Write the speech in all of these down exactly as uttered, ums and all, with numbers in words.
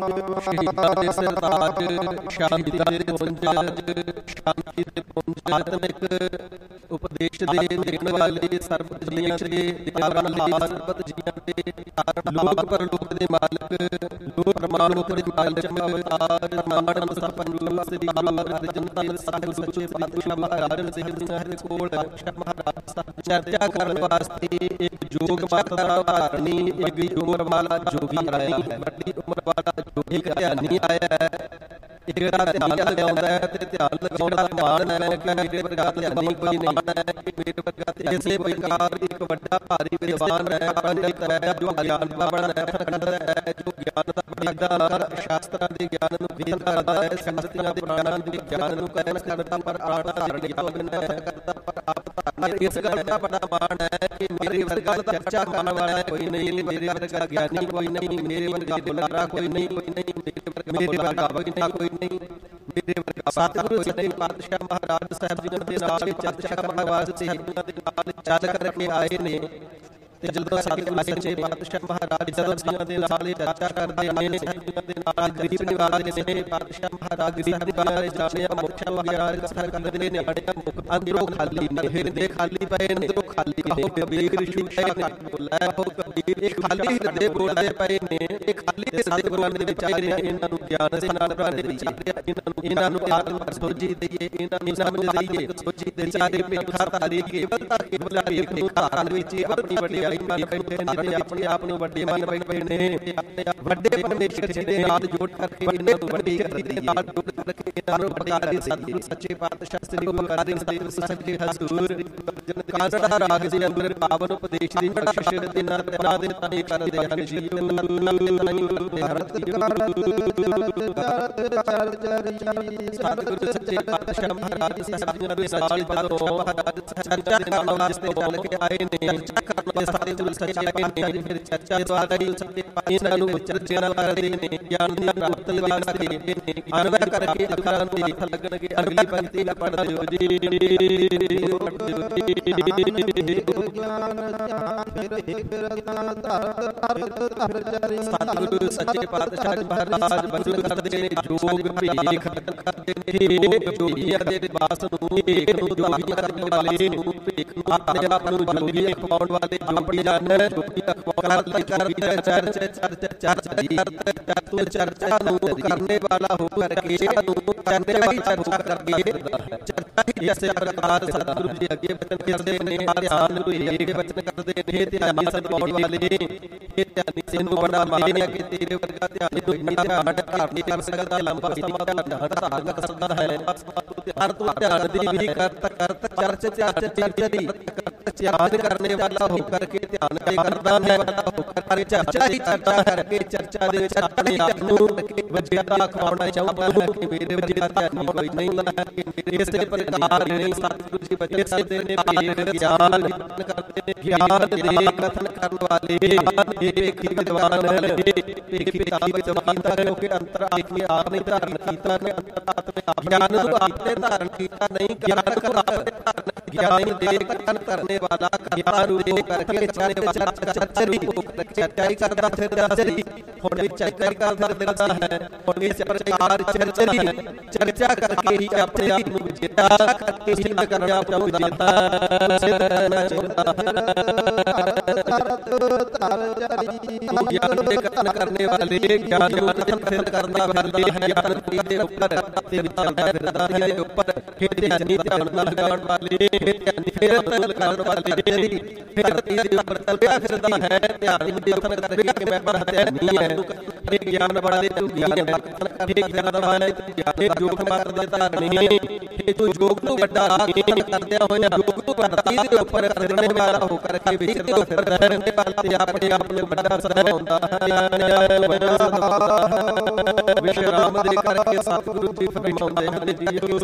ਸ਼ਹੀਦਾਂ ਦੇ ਸਰਤਾਜ, ਸ਼ਾਂਤੀ ਦੇ ਪੁੰਜ, ਸ਼ਾਂਤੀ ਦੇ ਪੁੰਜ ਆਤਮਿਕ ਉਪਦੇਸ਼ ਦੇ ਦੇਣ ਵਾਲੇ ਸਰਬਤ ਜੀਆਂ ਦੇ ਦਿਆਵਨ ਹਾਰ ਸਰਬਤ ਜੀਆਂ ਦੇ ਲੋਕ ਪਰਲੋਕ ਦੇ ਮਾਲਕ, ਲੋਕ ਪਰਮਾਲੋਕ ਦੇ ਮਾਲਕ ਅਵਤਾਰ ਨਾਮੜ ਮਸਤਪਨ ਸ੍ਰੀ ਗੁਰੂ ਅਰਜਨ ਦੇਵ ਸਾਹਿਬ ਸੱਚੇ ਪਾਤਸ਼ਾਹ ਮਹਾਰਾਜ ਸਿੰਘ ਸਾਹਿਬ ਦੇ ਕੋਲ ਮਹਾਰਾਜ ਸਾਹਿਬ ਚਰਚਾ ਕਰਨ ਵਾਸਤੇ ਇੱਕ ਜੋਗ ਮਤ ਦਾ ਧਾਰਨੀ, ਇੱਕ ਉਮਰ ਵਾਲਾ ਜੋਗੀ ਆਇਆ ਹੈ, ਵੱਡੀ ਉਮਰ ਵਾਲਾ ਜੋਗੀ ਧਿਆਨੀ ਆਇਆ ਹੈ। ਇੱਕ ਦਾ ਧਿਆਨ ਲਗਾਉਂਦਾ ਹੈ ਤੇ ਧਿਆਨ ਲਗਾਉਣ ਦਾ ਮਾਣ ਹੈ ਕਿ ਮੇਰੇ ਵਰਗਾ ਧਿਆਨੀ ਕੋਈ ਨਹੀਂ ਹੈ, ਕਿ ਮੇਰੇ ਵਰਗਾ ਇਸੇ ਪ੍ਰਕਾਰ ਇੱਕ ਵੱਡਾ ਭਾਰੀ ਵਿਦਵਾਨ ਹੈ, ਪੰਡਿਤ ਹੈ, ਜੋ ਗਿਆਨ ਦਾ ਬੜਾ ਫਰਕਦਾ ਹੈ, ਜੋ ਗਿਆਨ ਦਾ ਬੜਾ ਸ਼ਾਸਤਰਾਂ ਦੇ ਗਿਆਨ ਨੂੰ ਵੇਦ ਕਰਦਾ ਹੈ, ਸਿਮਰਤੀਆਂ ਦੇ ਪੁਰਾਣਾਂ ਦੇ ਗਿਆਨ ਨੂੰ ਕਹਿਣ ਕਰਦਾ ਪਰ ਆਪ ਧਾਰਨ ਕਰਦਾ ਪਰ ਆਪ ਧਾਰਨ। ਇਸ ਗੱਲ ਦਾ ਬੜਾ ਮਾਣ ਹੈ ਕਿ ਮੇਰੇ ਵਰਗਾ ਚਰਚਾ ਕਰਨ ਵਾਲਾ ਕੋਈ ਨਹੀਂ, ਮੇਰੇ ਵਰਗਾ ਗਿਆਨੀ ਕੋਈ ਨਹੀਂ, ਮੇਰੇ ਵਰਗਾ ਬੁਲਾਰਾ ਕੋਈ ਨਹੀਂ, ਮੇਰੇ ਵਰਗਾ ਬਗੀਨਾ ਕੋਈ ਨਹੀਂ, ਮੇਰੇ ਵਰਗਾ ਸਤਿਗੁਰੂ ਸੱਚੇ ਪਾਤਸ਼ਾਹ ਮਹਾਰਾਜ ਸਾਹਿਬ ਜੀ ਦੇ ਨਾਲ ਚਰਚਾ ਕਰਨ ਵਾਸਤੇ ਉਹਨਾਂ ਦੇ ਨਾਲ ਚੱਲ ਕਰਕੇ ਆਏ ਨੇ। ਤੇ ਜਦੋਂ ਸਤਿਗੁਰੂ ਸੱਚੇ ਪਾਤਸ਼ਾਹ ਮਹਾਰਾਜ ਜਦੋਂ ਸਿੰਘਾਂ ਦੇ ਨਾਲ ਚਰਚਾ ਕਰਦੇ ਨੇ, ਸਿੰਘਾਂ ਦੇ ਨਾਲ ਗਰੀਬ ਨਿਵਾਜ ਨੇ, ਪਾਤਸ਼ਾਹ ਮਹਾਰਾਜ ਗਰੀਬ ਨਿਵਾਜ ਜਾਣਿਆ ਮੁੱਖਾਂ ਵਗੈਰਾ ਕਥਾ ਕਰਦੇ ਨੇ, ਅੜਿਆ ਮੁੱਖ ਅੰਦਰੋਂ ਖਾਲੀ ਨੇ, ਹਿਰਦੇ ਖਾਲੀ ਪਏ ਨੇ, ਅੰਦਰੋਂ ਖਾਲੀ ਨੇ। ਕਬੀਰ ऋषि ਘੱਟ ਬੋਲਾ ਹੋ ਕਬੀਰ, ਇਹ ਖਾਲੀ ਹਿਰਦੇ ਬੋਲਦੇ ਪਏ ਨੇ, ਇਹ ਖਾਲੀ ਦੇ ਸਤਿਗੁਰਾਂ ਦੇ ਵਿਚਾਰੇ, ਇਹਨਾਂ ਨੂੰ ਗਿਆਨ ਦੇ ਨਾਲ ਭਰਦੇ ਵਿਚਾਰੇ, ਇਹਨਾਂ ਨੂੰ ਇਹਨਾਂ ਨੂੰ ਆਤਮ ਸੋਝੀ ਦਈਏ, ਇਹਨਾਂ ਨੂੰ ਸਮਝ ਦਈਏ, ਸੋਝੀ ਦੇ ਸਾਰੇ ਭੇਖਾ ਧਾਰੀ ਕੇਵਲ ਤਾਂ ਕੇਵਲ ਭੇਖਾ ਧਾਰਨ ਵਿੱਚ ਆਪਣੀ ਵੱਡੀ ਮਨ ਬੈਠੇ ਨੇ, ਆਪਣੇ ਆਪ ਨੂੰ ਵੱਡੇ ਮਨ ਬੈਠੇ ਨੇ, ਵੱਡੇ ਪਰਮੇਸ਼ਰ ਜੀ ਦੇ ਨਾਲ ਜੋੜ ਕਰਕੇ ਇਹਨਾਂ ਨੂੰ ਵੱਡੀ ਧਰਤੀ ਦੇ ਨਾਲ ਜੋੜ ਕਰਕੇ ਇਹਨਾਂ ਨੂੰ ਬਕਾਰੀ ਸਤਿਗੁਰੂ ਸੱਚੇ ਪਾਤਸ਼ਾਹ ਸ੍ਰੀ ਗੁਰੂ ਅਰਜਨ ਦੇਵ ਸਾਹਿਬ ਜੀ ਹਜ਼ੂਰ ਕਾਂਸੜਾ ਰਾਗ ਦੇ ਅੰਦਰ ਪਾਵਨ ਉਪਦੇਸ਼ ਦੀ ਬਖਸ਼ਿਸ਼ ਦੇ ਨਾਲ ਬਣਾ ਦੇ ਤਾਂ ਕਰਦੇ ਹਨ ਜੀਓ ਸਤਿਗੁਰੂ ਸੱਚੇ ਪਾਤਸ਼ਾਹ ਮਹਾਰਾਜ ਸਾਹਿਬ ਜੀ ਦੇ ਸਾਲ ਬਾਅਦੋਂ ਮਹਾਰਾਜ ਚਰਚਾ ਦੇ ਨਾਲ ਵਾਸਤੇ ਬੋਲ ਕੇ ਆਏ ਨੇ, ਚਰਚਾ ਕਰਨ ਦੇ ਸਤਿਗੁਰੂ ਸੱਚੇ ਪਾਤਸ਼ਾਹ ਨੇ ਫਿਰ ਚਰਚਾ ਦੁਆਰਾ ਹੀ ਸੱਚੇ ਇਹਨਾਂ ਨੂੰ ਚਰਚਾ ਕਰਦੇ ਨੇ, ਗਿਆਨ ਦੀ ਪ੍ਰਾਪਤੀ ਵਾਸਤੇ ਅਨੁਭਵ ਕਰਕੇ ਅੱਖਾਂ ਨੂੰ ਦੇਖ ਲੱਗਣਗੇ। ਅਗਲੀ ਪੰਕਤੀ ਪੜ੍ਹ ਦਿਓ ਜੀ। ਸਤਿਗੁਰੂ ਸੱਚੇ ਪਾਤਸ਼ਾਹ ਮਹਾਰਾਜ ਬਚਨ ਕਰਦੇ ਨੇ, ਜੋਗ ਭੇਖ ਕਰਦੇ ਨੇ, ਜੋਗੀਆਂ ਦੇ ਲਿਬਾਸ ਨੂੰ ਭੇਖ ਨੂੰ ਜੋਗੀ ਕਰਨ ਵਾਲੇ ਨੂੰ, ਭੇਖ ਨੂੰ ਆਪਣੇ ਆਪ ਨੂੰ ਜੋਗੀ ਅਖਵਾਉਣ ਵਾਲੇ ਜੋਗੀ ਜਨ ਜੋਗੀ ਅਖਵਾਉਣ ਕਰ ਚਰਚਾ ਚਰਚਾ ਚਰਚਾ ਤੂੰ ਚਰਚਾ ਨੂੰ ਕਰਨੇ ਵਾਲਾ ਹੋ ਕਰਕੇ ਨੂੰ ਕਰਨੇ ਵਾਲੀ ਚਰਚਾ ਕਰਕੇ ਚਰਚਾ ਹੀ ਜਿਸੇ ਪ੍ਰਕਾਰ ਸਤਿਗੁਰੂ ਜੀ ਅੱਗੇ ਬਚਨ ਕਰਦੇ ਨੇ, ਧਿਆਨ ਨੂੰ ਇਹ ਬਚਨ ਕਰਦੇ ਨੇ, ਧਿਆਨੀ ਸਦਵਾਉਣ ਵਾਲੇ ਇਹ ਧਿਆਨੀ ਸਿੰਘ ਬੜਾ ਮਾਣ ਹੈ ਕਿ ਤੇਰੇ ਵਰਗਾ ਧਿਆਨੀ ਨੂੰ ਇੰਨਾ ਧਿਆਨ ਧਾਰਨ ਕਰ ਸਕਦਾ, ਲੰਬਾ ਸਮਾਂ ਧਿਆਨ ਧਾਰਨ ਕਰ ਸਕਦਾ ਹੈ। ਹਰ ਤੂੰ ਧਿਆਨ ਦੀ ਵੀ ਕਰਤ ਕਰਤ ਚਰਚ ਚਰਚ ਚਰਚ ਦੀ ਧਿਆਨ ਕਰਨੇ ਵਾਲਾ ਹੋ ਕਰਕੇ ਧਿਆਨ ਕੇ ਕਰਦਾ ਹੈ, ਹੋ ਕਰਕੇ ਚਰਚਾ ਹੀ ਕਰਦਾ ਕਰਕੇ ਚਰਚਾ ਦੇ ਵਿੱਚ ਆਪਣੇ ਆਪ ਨੂੰ ਵਜੀਦਾ ਖਵਾਉਣਾ ਚਾਹੁੰਦਾ ਹੈ ਕਿ ਮੇਰੇ ਵਜੀਦਾ ਧਿਆਨ ਕੋਈ ਨਹੀਂ ਹੈ, ਕਿ ਇਸੇ ਪ੍ਰਕਾਰ ਨਹੀਂ ਸਤਿਗੁਰੂ ਜੀ ਬਚਨ ਕਰਦੇ ਨੇ, ਭੇਖ ਗਿਆਨ ਕਰਦੇ ਨੇ, ਗਿਆਨ ਦੇ ਕਥਨ ਕਰਨ ਵਾਲੇ ਇਹ ਭੇਖੀ ਵਿਦਵਾਨ ਹੈ, ਭੇਖੀ ਵਿਦਵਾਨ ਦਾ ਕਿਉਂਕਿ ਅੰਤਰ ਆਤਮੇ ਆਪ ਨੇ ਧਾਰਨ ਕੀਤਾ ਨੇ, ਅੰਤਰ ਆਤਮੇ ਗਿਆਨ ਨੂੰ ਆਪੇ ਧਾਰਨ ਕੀਤਾ ਨਹੀਂ, ਗਿਆਨ ਨੂੰ ਆਪੇ ਧਾਰਨ ਗਿਆਨ ਦੇ ਕਥਨ ਕਰਨੇ ਵਾਲਾ ਗਿਆਨ ਨੂੰ ਕਰਕੇ ਚਰਚਾ ਚਰਚਰੀ ਚਰਚਾਈ ਕਰਦਾ ਫਿਰਦਾ ਸੀ। ਹੁਣ ਵੀ ਚਰਚਾ ਕਰਦਾ ਫਿਰਦਾ ਹੈ, ਹੁਣ ਵੀ ਪ੍ਰਕਾਰ ਚਰਚਰੀ ਚਰਚਾ ਕਰਕੇ ਹੀ ਆਪਣੇ ਆਪ ਨੂੰ ਵਿਜੇਤਾ ਕਰਕੇ ਸਿੱਧ ਕਰਨਾ ਚਾਹੁੰਦਾ ਗਿਆਨ ਦੇ ਕਥਨ ਕਰਨੇ ਵਾਲੇ ਗਿਆਨ ਨੂੰ ਕਥਨ ਕਰਦਾ ਫਿਰਦੇ ਹੈ, ਗਿਆਨ ਦੇ ਉੱਪਰ ਤੇ ਵਿਚਰਦਾ ਫਿਰਦਾ ਹੈ, ਉੱਪਰ ਖੇਡੇ ਜਨੀ ਧਿਆਨ ਨਾਲ ਲਗਾਉਣ ਵਾਲੇ ਫਿਰ ਤਲ ਲਗਾਉਣ ਵਾਲੇ ਫਿਰ ਤੀਰ ਉੱਪਰ ਤਲਦਾ ਫਿਰਦਾ ਹੈ, ਧਿਆਨ ਦੇ ਕਥਨ ਕਰਕੇ ਕਿ ਮੈਂ ਪਰ ਹੱਥ ਨਹੀਂ ਹੈ, ਇਹ ਗਿਆਨ ਬੜਾ ਦੇ ਤੂੰ ਗਿਆਨ ਕਥਨ ਕਰਕੇ ਗਿਆਨ ਵਾਲਾ ਇਹ ਜੋਗ ਮਾਰ ਦੇ ਧਾਰਨੀ, ਇਹ ਤੂੰ ਜੋਗ ਨੂੰ ਵੱਡਾ ਕਰਦਿਆਂ ਹੋਇਆ ਜੋਗ ਨੂੰ ਧਰਤੀ ਦੇ ਉੱਪਰ ਕਰਨੇ ਵਾਲਾ ਹੋ ਕਰਕੇ ਵਿਚਰਦਾ ਫਿਰਦਾ ਹੈ, ਤੇ ਆਪਣੇ ਆਪ ਨੂੰ ਵੱਡਾ ਸਮਝਾਉਂਦਾ ਹੈ। ਵਿਸ਼ਰਾਮ ਦੇ ਕਰਕੇ ਸਤਿਗੁਰੂ ਜੀ ਫਰਮਾਉਂਦੇ ਹਨ ਜੀਓ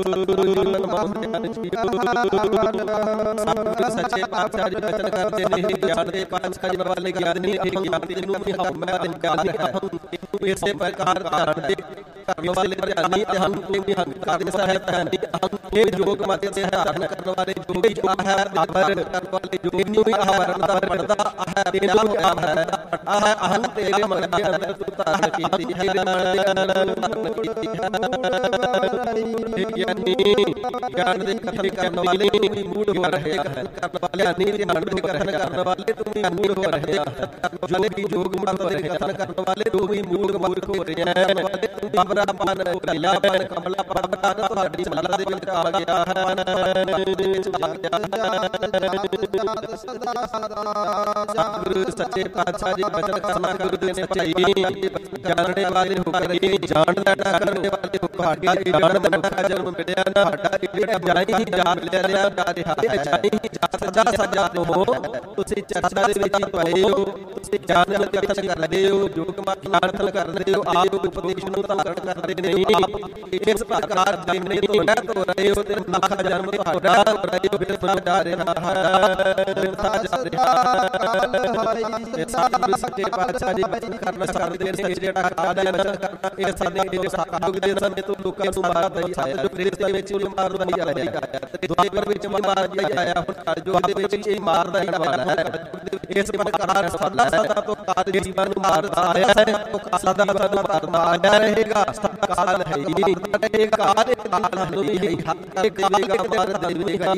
ਸਤਿਗੁਰੂ ਸੱਚੇ ਪਾਤਸ਼ਾਹ ਜੀ ਬਚਨ ਕਰਦੇ ਨੇ, ਗਿਆਨ ਦੇ ਪੰਜ ਖਜ਼ਾਨੇ ਵਾਲੇ ਗਿਆਨ ਨਹੀਂ, ਇਹ ਗਿਆਨ ਦੇ ਨੂੰ ਵੀ ਹਉਮੈ ਤੇ ਗਿਆਨ ਹੈ, ਇਸੇ ਪ੍ਰਕਾਰ ਧਾਰਨ ਦੇ ਕਰਨ ਵਾਲੇ ਧਿਆਨੀ ਤੇ ਹਮ ਵੀ ਹੰਕਾਰ ਦੇ ਸਹਿਤ ਹੈ, ਇਹ ਜੋਗ ਮਤ ਤੇ ਧਾਰਨ ਕਰਨ ਵਾਲੇ ਜੋਗੀ ਆਹ ਹੈ ਆਵਰ ਕਰਨ ਵਾਲੇ ਜੋਗੀ ਨੂੰ ਆਵਰਨ ਦਾ ਪੜਦਾ ਆਹ ਤੈਨੂੰ ਆਹ ਹੈ ਆਹ ਅਹੰ ਤੇਰੇ ਮਨ ਦੇ ਅੰਦਰ ਤੂੰ ਧਾਰਨ ਕੀਤੀ ਹੈ ਧਾਰਨ ਕੀਤੀ ਹੈ ਗਿਆਨੀ ਗਿਆਨ ਦੇ ਕਥਨ ਕਰਨ ਵਾਲੇ ਵੀ ਮੂੜ ਹੋ ਰਹੇ ਹਨ ਕਰਨ ਵਾਲੇ ਨਹੀਂ ਧਿਆਨ ਦੇ ਕਥਨ ਕਰਨ ਵਾਲੇ ਤੂੰ ਵੀ ਮੂੜ ਹੋ ਰਹੇ ਹਨ ਜੋ ਕਿ ਜੋਗ ਮਤ ਦੇ ਕਥਨ ਕਰਨ ਵਾਲੇ ਤੂੰ ਵੀ ਮੂੜ ਮੂਰਖ ਹੋ ਰਹੇ ਹਨ ਬਾਬਰਾ ਪਾਨ ਕਲਿਆ ਪਾਨ ਕਮਲਾ ਪਾਨ ਤੁਹਾਡੀ ਮੱਲਾ ਦੇ ਵਿੱਚ ਆ ਗਿਆ ਹੈ ਸਤਿਗੁਰੂ ਸੱਚੇ ਪਾਤਸ਼ਾਹ ਜੀ ਬਚਨ ਕਰਨਾ ਗੁਰੂ ਦੇ ਸੱਚਾਈ ਜਾਣਨੇ ਵਾਲੇ ਹੋ ਕਰੇ ਜਾਣਦਾ ਕਰਨ ਵਾਲੇ ਹੋ ਤੁਹਾਡੀ ਜਾਣ ਦਾ ਮੁੱਖਾ ਜਨਮ ਮਿਲਿਆ ਨਾ ਸਾਡਾ ਜਾਈ ਹੀ ਜਾ ਮਿਲਿਆ ਰਿਹਾ ਜਾ ਰਿਹਾ ਹੈ ਜਾਈ ਹੀ ਜਾ ਸੱਜਾ ਸੱਜਾ ਹੋ ਤੁਸੀਂ ਚਰਚਾ ਦੇ ਵਿੱਚ ਪਏ ਹੋ ਤੁਸੀਂ ਜਾਣ ਦੇ ਕਥਨ ਕਰਦੇ ਹੋ ਜੋਗ ਮਤ ਕਥਨ ਕਰਦੇ ਹੋ ਆਪ ਉਪਦੇਸ਼ ਨੂੰ ਧਾਰਨ ਕਰਦੇ ਨਹੀਂ ਆਪ ਇਸ ਪ੍ਰਕਾਰ ਦੇ ਨਹੀਂ ਤੁਹਾਡਾ ਹੋ ਰਹੇ ਹੋ ਤੇ ਮੁੱਖਾ ਜਨਮ ਤੁਹਾਡਾ ਹੋ ਰਹੇ ਹੋ ਫਿਰ ਬਣ ਜਾ ਰਿਹਾ ਹੈ ਬਿਰਥਾ ਜਾ ਰਿਹਾ ਹੈ ਸਤਿਗੁਰੂ ਸੱਚੇ ਪਾਤਸ਼ਾਹ ਜੀ ਬਚਨ ਕਰਨਾ ਸਕਦੇ ਨੇ ਜਿਹੜਾ ਕਾਦਾ ਬਚਨ ਕਰਨਾ ਇਹ ਸਾਡੇ ਜਿਹੜੇ ਸਾਧੂ ਦੇ ਸਮੇਂ ਤੋਂ ਲੋਕਾਂ ਨੂੰ ਮਾਰਦਾ ਹੀ ਆਇਆ ਜੋ ਪ੍ਰੀਤ ਦੇ ਵਿੱਚ ਉਹ ਮਾਰਦਾ ਹੀ ਆਇਆ ਤੇ ਦੁਆਪਰ ਵਿੱਚ ਮਾਰਦਾ ਹੀ ਆਇਆ ਹੁਣ ਕਲਯੁਗ ਦੇ ਵਿੱਚ ਇਹ ਮਾਰਦਾ ਹੀ ਵਾਲਾ ਹੈ ਇਸ ਪ੍ਰਕਾਰ ਸਦਾ ਸਦਾ ਤੋਂ ਕਾਲ ਜੀਵਨ ਨੂੰ ਮਾਰਦਾ ਆਇਆ ਹੈ ਉਹ ਸਦਾ ਸਦਾ ਮਾਰਦਾ ਆਇਆ ਰਹੇਗਾ ਸਭ ਕਾਲ ਹੈ ਹੀ ਇਹ ਕਾਲ ਇੱਕ ਕਾਲ ਨੂੰ ਵੀ ਹੈ ਹੱਕ ਇੱਕ ਦੇਗਾ ਮਾਰ ਦੇਵੇਗਾ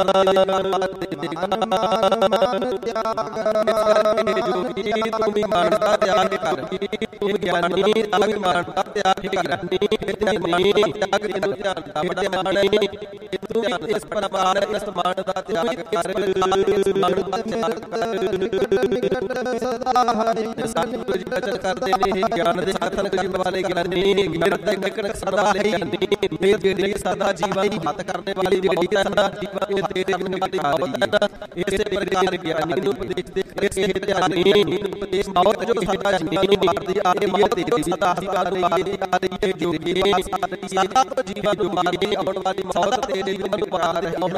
ਜੋ ਕਿ ਤੂੰ ਵੀ ਮਾਰਦਾ ਤਿਆਗ ਕਰ ਤੂੰ ਗਿਆਨੀ ਅਲਗ ਮਾਰਦਾ ਤਿਆਗ ਕਰ ਨਹੀਂ ਤਿਆਗ ਤੈਨੂੰ ਧਿਆਨ ਦਾ ਬੜਾ ਮਾਣ ਹੈ ਤੂੰ ਇਸ ਪ੍ਰਮਾਣ ਇਸ ਮਾਣ ਦਾ ਤਿਆਗ ਕਰ ਇਸ ਮਾਣ ਦਾ ਤਿਆਗ ਕਰ ਸਤਿਗੁਰੂ ਜੀ ਬਚਨ ਕਰਦੇ ਨੇ ਗਿਆਨ ਦੇ ਕਥਨ ਕਰਨ ਵਾਲੇ ਗਿਆਨੀ ਗਿਆਨ ਦੇ ਨਿਕਟ ਸਦਾ ਲਈ ਮੇਰ ਜਿਹੜੀ ਸਦਾ ਜੀਵਨ ਹੱਥ ਕਰਨੇ ਵਾਲੀ ਜਿਹੜੀ ਸਦਾ ਜੀਵਨ ਦੇ ਤੇਰੇ ਕਰਨ ਵਾਲੀ ਹੈ ਇਸੇ ਪ੍ਰਕਾਰ ਗਿਆਨੀ ਨੂੰ ਉਪਦੇਸ਼ ਦੇ ਇਸੇ ਧਿਆਨੀ ਉਪਦੇਸ਼ ਮੌਤ ਜੋ ਸਦਾ ਜੀਵਨ ਮਾਰਦੀ ਆਏ ਮੌਤ ਦੀ ਸਦਾ ਜੀਵਨ ਵਾਲੀ ਆਦੀ ਜੋਗੀ ਸਦਾ ਤੋਂ ਜੀਵਨ ਜੋ ਮਾਰਦੀ ਆਉਣ ਵਾਲੀ ਮੌਤ ਤੇਰੇ ਜੀਵਨ ਨੂੰ ਪਾ ਰਹੀ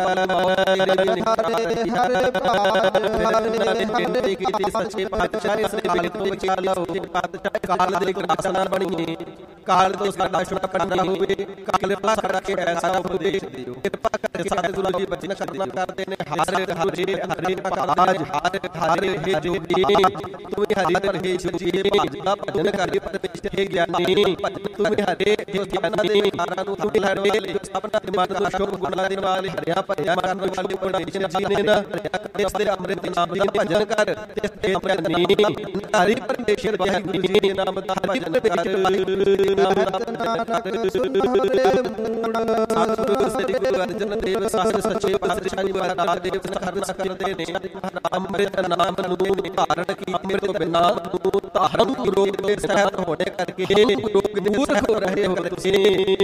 ਹੈ ਕੀਤੀ ਸੱਚੇ ਪਾਤਸ਼ਾਹ ਇਸ ਦੇ ਬਿਲ ਤੋਂ ਬਚਾ ਲਓ ਪਾਤਸ਼ਾਹ ਕਾਲ ਦੇ ਗ੍ਰਾਸਨਾ ਬਣੀਏ ਕਾਲ ਤੋਂ ਸਾਡਾ ਛੁਟਕਾਰਾ ਨਾ ਹੋਵੇ ਕਾਲ ਦਾ ਸਾਡਾ ਕਿ ਐਸਾ ਉਪਦੇਸ਼ ਦਿਓ ਕਿਰਪਾ ਕਰਕੇ ਸਤਿਗੁਰੂ ਜੀ ਬਚਨ ਕਰਨਾ ਕਰਦੇ ਨੇ ਹਾਰੇ ਹਾਰੇ ਹਰੇ ਭਗਾਜ ਹਾਰੇ ਹਾਰੇ ਹੈ ਜੋਗੀ ਤੂੰ ਹਰੇ ਪਰਹੇ ਜੀਏ ਦਾ ਭਜਨ ਕਰਕੇ ਪਰਮੇਸ਼ਰ ਹੈ ਗਿਆਨੀ ਤੂੰ ਹਰੇ ਜੋ ਗਿਆਨ ਦੇ ਹਾਰਾਂ ਨੂੰ ਤੂੰ ਲੜੇ ਸਭਨਾ ਦਿਮਾਗ ਦਾ ਸ਼ੋਭ ਗੁਣਾ ਦੇ ਵਾਲੇ ਹਰਿਆ ਭਰਿਆ ਕਰਨ ਵਾਲੇ ਪਰਮੇਸ਼ਰ ਜੀ ਨੇ ਨਾ ਇਸ ਦੇ ਅੰਮ੍ਰਿਤ ਨਾਮ ਦਾ ਭਜਨ ਕਰ ਇਸ ਤੇ ਅੰਮ੍ਰਿਤ ਨੀ ਹਰੀ ਪਰਮੇਸ਼ਰ ਗਿਆਨੀ ਜੀ ਦੇ ਨਾਮ ਦਾ ਭਜਨ ਕਰ ਸਤਿਗੁਰੂ ਸ੍ਰੀ ਗੁਰੂ ਅਰਜਨ ਦੇਵ ਸਾਹਿਬ ਸੱਚੇ ਪਾਤਸ਼ਾਹ ਜੀ ਮਹਾਰਾਜ ਦੇਵ ਸਖਰਨ ਸਕਦੇ ਨੇ ਅੰਮ੍ਰਿਤ ਨਾਮ ਨੂੰ ਧਾਰਨ ਕੀ ਅੰਮ੍ਰਿਤ ਬਿਨਾ ਨੂੰ ਧਾਰਨ ਰੋਗ ਦੇ ਸਹਿਤ ਹੋਣੇ ਕਰਕੇ ਰੋਗ ਦੂਰ ਹੋ ਰਹੇ ਹੋ ਤੁਸੀਂ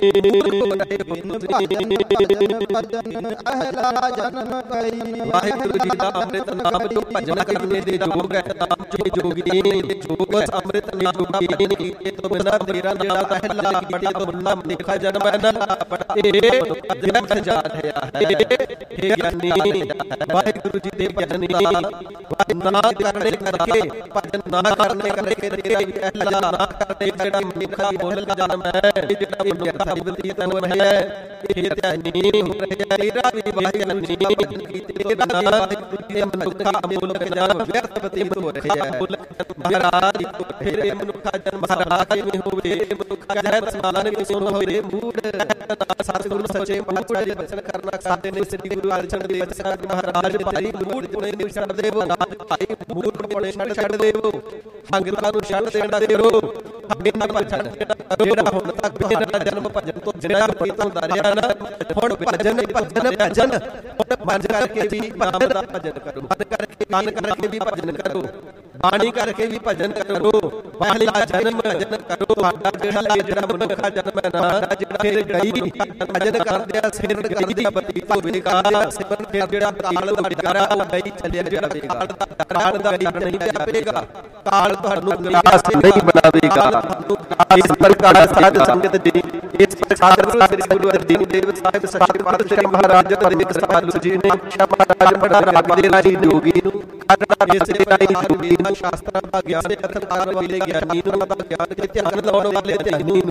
ਵਾਹਿਗੁਰੂ ਜੀ ਦਾ ਅੰਮ੍ਰਿਤ ਨਾਮ ਜੋ ਭਜਨ ਕਰਨੇ ਦੇ ਯੋਗ ਹੈ ਨਾਮ ਜੋ ਜੋਗੀ ਨੇ ਜੋਗ ਅੰਮ੍ਰਿਤ ਨਾਮ ਜੋਗੀ ਨੇ ਇਹ ਤੋਂ ਬਿਨਾ ਮੇਰਾ ਜਿਹੜਾ ਪਹਿਲਾ ਕੀਤੇ ਤੋਂ ਮੁੰਨਾ ਦੇਖਾ ਜਨਮ ਹੈ ਨਾ ਇਹ ਜਨਮ ਜਾਤ ਹੈ ਇਹ ਗਿਆਨੀ ਵਾਹਿਗੁਰੂ ਜੀ ਦੇ ਗਿਆਨੀ ਨਾ ਕਰਨੇ ਕਰਕੇ ਭਜਨ ਨਾ ਕਰਨੇ ਕਰਕੇ ਪਹਿਲਾ ਨਾ ਕਰਦੇ ਜਿਹੜਾ ਮਨੁੱਖਾ ਬੋਲ ਜਨਮ ਹੈ ਜਿਹੜਾ ਮਨੁੱਖਾ ਬਤੀਤ ਹੋ ਹੈ ਇਹ ਧਿਆਨੀ ਤੇਰਾ ਵੀ ਵਾਹਿਗੁਰੂ ਤੇਰਾ ਵੀ ਮਨੁੱਖਾ ਅਮੁੱਲ ਜਨਮ ਵਿਅਰਥ ਬਤੀਤ ਹੋ ਰਿਹਾ ਹੈ ਮਹਾਰਾਜ ਫਿਰ ਮਨੁੱਖਾ ਜਨਮ ਮਹਾਰਾਜ ਵੀ ਹੋਵੇ ਮਨੁੱਖਾ ਜਨਮ ਸਮਾਨ ਵੀ ਸੁਣ ਹੋਵੇ ਮੂੜ ਸਤਿਗੁਰੂ ਸੱਚੇ ਪਾਤਸ਼ਾਹ ਜੀ ਬਚਨ ਕਰਨਾ ਕਰਦੇ ਨੇ ਸ੍ਰੀ ਗੁਰੂ ਅਰਜਨ ਦੇਵ ਸਾਹਿਬ ਮਹਾਰਾਜ ਭਾਈ ਮੂੜ ਪੁਣੇ ਨੂੰ ਛੱਡ ਦੇਵੋ ਭਾਈ ਮੂੜ ਪੁਣੇ ਛੱਡ ਛੱਡ ਦੇਵੋ ਹੰਗਤਾ ਨੂੰ ਛੱਡ ਦੇਣਾ ਦੇਰੋ ਬਿਨਾਂ ਭਜਨ ਜਿਹੜਾ ਹੁਣ ਤੱਕ ਬਿਨਾਂ ਜਨਮ ਭਜਨ ਤੋਂ ਜਿਹੜਾ ਪ੍ਰੀਤ ਹੁੰਦਾ ਰਿਹਾ ਨਾ ਹੁਣ ਭਜਨ ਭਜਨ ਭਜਨ ਹੁਣ ਭਜ ਕਰਕੇ ਵੀ ਭਜਨ ਦਾ ਭਜਨ ਕਰੋ ਭਜ ਕਰਕੇ ਮਨ ਕਰਕੇ ਵੀ ਭਜਨ ਕਰੋ ਬਾਣੀ ਕਰਕੇ ਵੀ ਭਜਨ ਕਰੋ ਬਾਣੀ ਦਾ ਜਨਮ ਭਜਨ ਕਰੋ ਤੁਹਾਡਾ ਜਿਹੜਾ ਜਿਹੜਾ ਮਨੁੱਖਾ ਜਨਮ ਹੈ ਨਾ ਜਿਹੜਾ ਫਿਰ ਗਈ ਭਜਨ ਕਰਦਿਆਂ ਸਿਰ ਗਈ ਦੀ ਬਤੀਤ ਹੋਵੇਗਾ ਸਿਮਰਨ ਫਿਰ ਜਿਹੜਾ ਕਾਲ ਦਾ ਡਰਾ ਉਹ ਗਈ ਚੱਲਿਆ ਜਾਵੇਗਾ ਕਾਲ ਦਾ ਡਰ ਨਹੀਂ ਜਾਵੇਗਾ ਕਾਲ ਤੁਹਾਨੂੰ ਨਿਰਾਸ਼ ਨਹੀਂ ਬਣਾਵੇਗਾ ਇਸ ਪ੍ਰਕਾਰ ਸਾਧ ਸੰਗਤ ਜੀ ਇਸ ਪ੍ਰਕਾਰ ਸ੍ਰੀ ਗੁਰੂ ਅਰਜਨ ਦੇਵ ਸਾਹਿਬ ਸੱਚੇ ਪਾਤਸ਼ਾਹ ਮਹਾਰਾਜ ਦੇ ਸਤਿਗੁਰੂ ਜੀ ਨੇ ਮਹਾਰਾਜ ਬੜਾ ਰਾਗ ਦੇ ਰਾਜੀ ਜੋਗੀ ਨੂੰ ਇਸੇ ਰਾਈ ਜੋਗੀ ਨੂੰ ਸ਼ਾਸਤਰਾਂ ਦਾ ਗਿਆਨ ਕਥਨ ਕਰਨ ਵਾਲੇ ਗਿਆਨੀ ਨੂੰ ਦਾ ਗਿਆਨ ਤੇ ਧਿਆਨ ਲਾਉਣ ਵਾਲੇ ਧਿਆਨੀ ਨੂੰ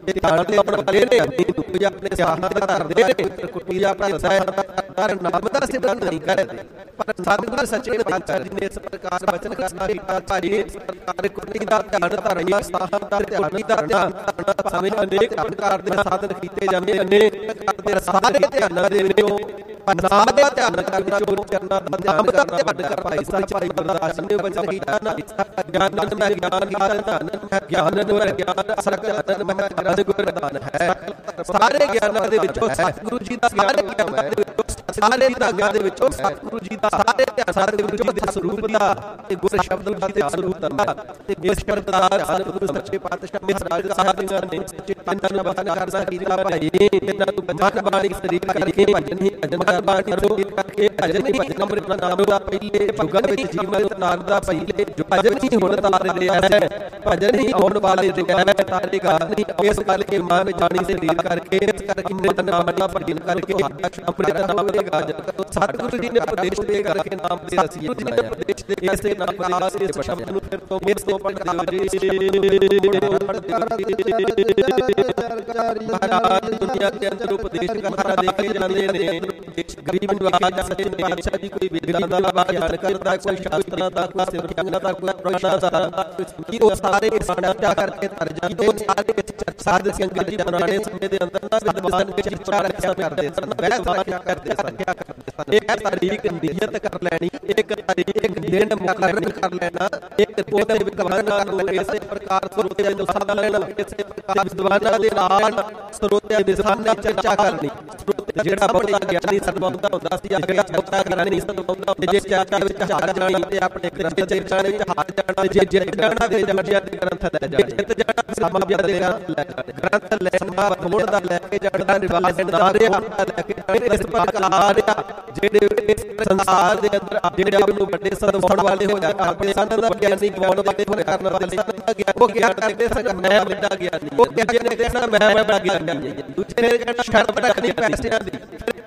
ਧਿਆਨ ਦੇ ਆਉਣ ਵਾਲੇ ਨੇ ਕੋਈ ਆਪਣੇ ਸਾਹਮਣੇ ਧਰਦੇ ਨੇ, ਕੋਈ ਆਪਣਾ ਸਹਿ ਨਾਮ ਦਾ ਸਿਮਰਨ ਨਹੀਂ ਕਰਦੇ। ਪਰ ਸਤਿਗੁਰ ਸੱਚੇ ਪਾਤਸ਼ਾਹ ਜੀ ਨੇ ਇਸ ਪ੍ਰਕਾਰ ਬਚਨ ਕਰਨਾ ਕੀਤਾ ਭਾਈ ਸਰਕਾਰ ਕੁਟੀ ਦਾ ਧਿਆਨ ਧਰਨੀ, ਸਾਹਮ ਦਾ ਧਿਆਨ ਧਰਨਾ, ਸਮੇਂ ਅਨੇਕ ਪ੍ਰਕਾਰ ਦੇ ਸਾਧਨ ਕੀਤੇ ਜਾਂਦੇ, ਅਨੇਕ ਪ੍ਰਕਾਰ ਦੇ ਸਾਰੇ ਧਿਆਨਾਂ ਦੇ ਵਿੱਚੋਂ ਨਾਮ ਦਾ ਧਿਆਨ ਕਰਨ ਚੋਂ ਚਰਨਾਂ ਦਾ ਨਾਮ ਦਾ ਧਿਆਨ ਕਰ ਭਾਈ ਭਾਈ ਗੁਰਦਾਸ ਨੇ ਬਚਨ ਕੀਤਾ ਨਾ, ਗਿਆਨ ਮੈਂ ਗਿਆਨ ਗਿਆਨ ਧਨ ਗਿਆਨ ਗੁਰ ਗਿਆਨ ਸਰਕਲ ਮੈਂ ਗਿਆਨ ਗੁਰ ਦਾਨ ਹੈ। ਸਾਰੇ ਗਿਆਨਾਂ ਦੇ ਵਿੱਚੋਂ ਸਤਿਗੁਰੂ ਜੀ ਦਾ ਸਾਰੇ ਗਿਆਨ ਦੇ ਵਿੱਚੋਂ ਸਾਰੇ ਧਾਗਿਆਂ ਦੇ ਵਿੱਚੋਂ ਸਤਿਗੁਰੂ ਜੀ ਦਾ ਸਾਰੇ ਧਿਆਨ ਦੇ ਵਿੱਚੋਂ ਦੇ ਸਰੂਪ ਦਾ ਤੇ ਗੁਰ ਸ਼ਬਦ ਦੇ ਸਰੂਪ ਦਾ ਤੇ ਬੇਸ਼ਕਰ ਦਾ ਸਤਿਗੁਰੂ ਸੱਚੇ ਪਾਤਸ਼ਾਹ ਮਹਾਰਾਜ ਸਾਹਿਬ ਜੀ ਨੇ ਚਿੰਤਨ ਨੂੰ ਬਖਨ ਕਰਦਾ ਕੀਤਾ ਭਾਈ ਇਹਨਾਂ ਨੂੰ ਮਨ ਬਾਣੀ ਸਰੀਰ ਕਰਕੇ ਭਜਨ ਹੀ ਭਜਨ ਬਾਣੀ ਕਰੋ ਕਰਕੇ ਭਜਨ ਹੀ ਭਜਨ ਅੰਮ੍ਰਿਤ ਨਾਮ ਦਾ ਪਹਿਲੇ ਜੁਗਤ ਵਿੱਚ ਜੀਵਨ ਨਾਮ ਦਾ ਪਹਿਲੇ ਜੋ ਭਜਨ ਹੀ ਹੁਣ ਤਾਰ ਰਿਹਾ ਹੈ, ਭਜਨ ਹੀ ਆਉਣ ਵਾਲੇ ਦੇ ਹੈ ਤਾਰੇਗਾ ਨਹੀਂ। ਇਸ ਗੱਲ ਕੇ ਮਾਂ ਵਿੱਚ ਜਾਣੀ ਸਰੀਰ ਕਰਕੇ ਇਸ ਕਰਕੇ ਨਿਤ ਨਾਮ ਦਾ ਭਜਨ ਕਰਕੇ ਅੰਮ੍ਰਿਤ ਨਾਮ ਦੇ ਗਾਜ ਸਤਿਗੁਰੂ ਜੀ ਨੇ ਉਪਦੇਸ਼ ਦੇ ਕਰਕੇ ਨਾਮ ਦੇ ਰਸੀਏ ਬਣਾਇਆ। ਉਪਦੇਸ਼ ਦੇ ਇਸੇ ਨਾਮ ਦਾ ਇਸ ਸ਼ਬਦ ਨੂੰ ਫਿਰ ਤੋਂ ਇਸ ਤੋਂ ਪੜ੍ਹ ਮਹਾਰਾਜ ਦੁਨੀਆ ਦੇ ਅੰਦਰ ਉਪਦੇਸ਼ ਕਰਨਾ ਦੇਖੇ ਜਾਂਦੇ ਨੇ। ਗਰੀਬ ਨਿਵਾਜ ਸੱਚੇ ਪਾਤਸ਼ਾਹ ਜੀ ਕੋਈ ਵੇਦਾਂ ਦਾ ਗਿਆਨ ਕਰਦਾ, ਕੋਈ ਸ਼ਾਸਤਰਾਂ ਦਾ, ਕੋਈ ਸਿਮਰਨਾਂ ਦਾ, ਕੋਈ ਪ੍ਰਸ਼ਨਾਂ ਦਾ, ਕਿ ਉਹ ਸਾਰੇ ਸਾਡਾ ਕਰਕੇ ਤਰ ਜਾਂਦੇ। ਉਹ ਸਾਰੇ ਵਿੱਚ ਸਾਧ ਸੰਗਤ ਜੀ ਪੁਰਾਣੇ ਸਮੇਂ ਦੇ ਅੰਦਰ ਨਾ ਵਿਦਵਾਨ ਵਿੱਚ ਚਰਚਾ ਰੱਖਿਆ ਕਰਦੇ ਸਨ, ਵਹਿਵਾਨ ਕਰਦੇ ਸਨ। ਇੱਕ ਤਾਰੀਖ ਨਿਯਤ ਕਰ ਲੈਣੀ, ਇੱਕ ਤਾਰੀਖ ਇੱਕ ਦਿਨ ਮੁਕਰਰ ਕਰ ਲੈਣਾ, ਇੱਕ ਉਹਦੇ ਵਿਦਵਾਨਾਂ ਨੂੰ ਇਸੇ ਪ੍ਰਕਾਰ ਸਰੋਤਿਆਂ ਨੂੰ ਸਾਧ ਲੈਣਾ, ਇਸੇ ਪ੍ਰਕਾਰ ਵਿਦਵਾਨਾਂ ਦੇ ਨਾਲ ਸਰੋਤਿਆਂ ਦੇ ਸਾਹਮਣੇ ਚਰਚਾ ਕਰਨੀ। ਜਿਹੜਾ ਬਹੁਤਾ ਗਿਆਨੀ ਸਰਬਉਤਾ ਹੁੰਦਾ ਸੀ ਅੱਗੇ ਬਹੁਤਾ ਗਿਆਨੀ ਨਹੀਂ ਸਰਬਉਤਾ ਹੁੰਦਾ। ਜੇ ਚਰਚਾ ਵਿੱਚ ਹਾਰ ਜਾਣੀ ਤੇ ਆਪਣੇ ਗ੍ਰੰਥ ਚਰਚਾ ਵਿੱਚ ਹਾਰ ਜਾਣਾ, ਜੇ ਜਿੱਤ ਜਾਣਾ ਤੇ ਜਮਜੀਆ ਦੇ ਗ੍ਰੰਥ ਲੈ ਜਾਣੇ, ਜਿੱਤ ਜਾਣਾ ਸਮਾਜਿਆ ਦੇ ਗ੍ਰੰਥ ਲੈ ਜਾਣੇ, ਗ੍ਰੰਥ ਲੈ ਸਮਾਂ ਬੋੜ ਦਾ ਲੈ ਕੇ ਜਾਣਾ, ਰਿਵਾਜ ਦਾ ਰਿਹਾ ਲੈ ਕੇ ਜਾਣੇ। ਇਸ ਪ੍ਰਕਾਰ ਜਿਹੜੇ ਇਸ ਸੰਸਾਰ ਦੇ ਅੰਦਰ ਜਿਹੜੇ ਆਪ ਨੂੰ ਵੱਡੇ ਸਦਵਾਉਣ ਵਾਲੇ ਹੋ ਜਾਣ, ਆਪਣੇ ਸੰਤ ਦਾ ਗਿਆਨੀ ਗਵਾਉਣ ਵਾਲੇ ਹੋ ਕਰਨ ਵਾਲੇ ਉਹ ਗਿਆਨ ਦੇ ਸਕ ਮੈਂ ਵੱਡਾ ਗਿਆਨੀ, ਉਹ ਕਹਿੰਦੇ ਨੇ ਕਹਿਣਾ ਮੈਂ ਵੱਡਾ ਗਿਆਨੀ। ਦੂਜੇ ਨੇ ਕਹਿਣਾ ਸ਼ਰਮ ਰੱਖਣੀ ਪੈਸਿਆਂ ਦੀ,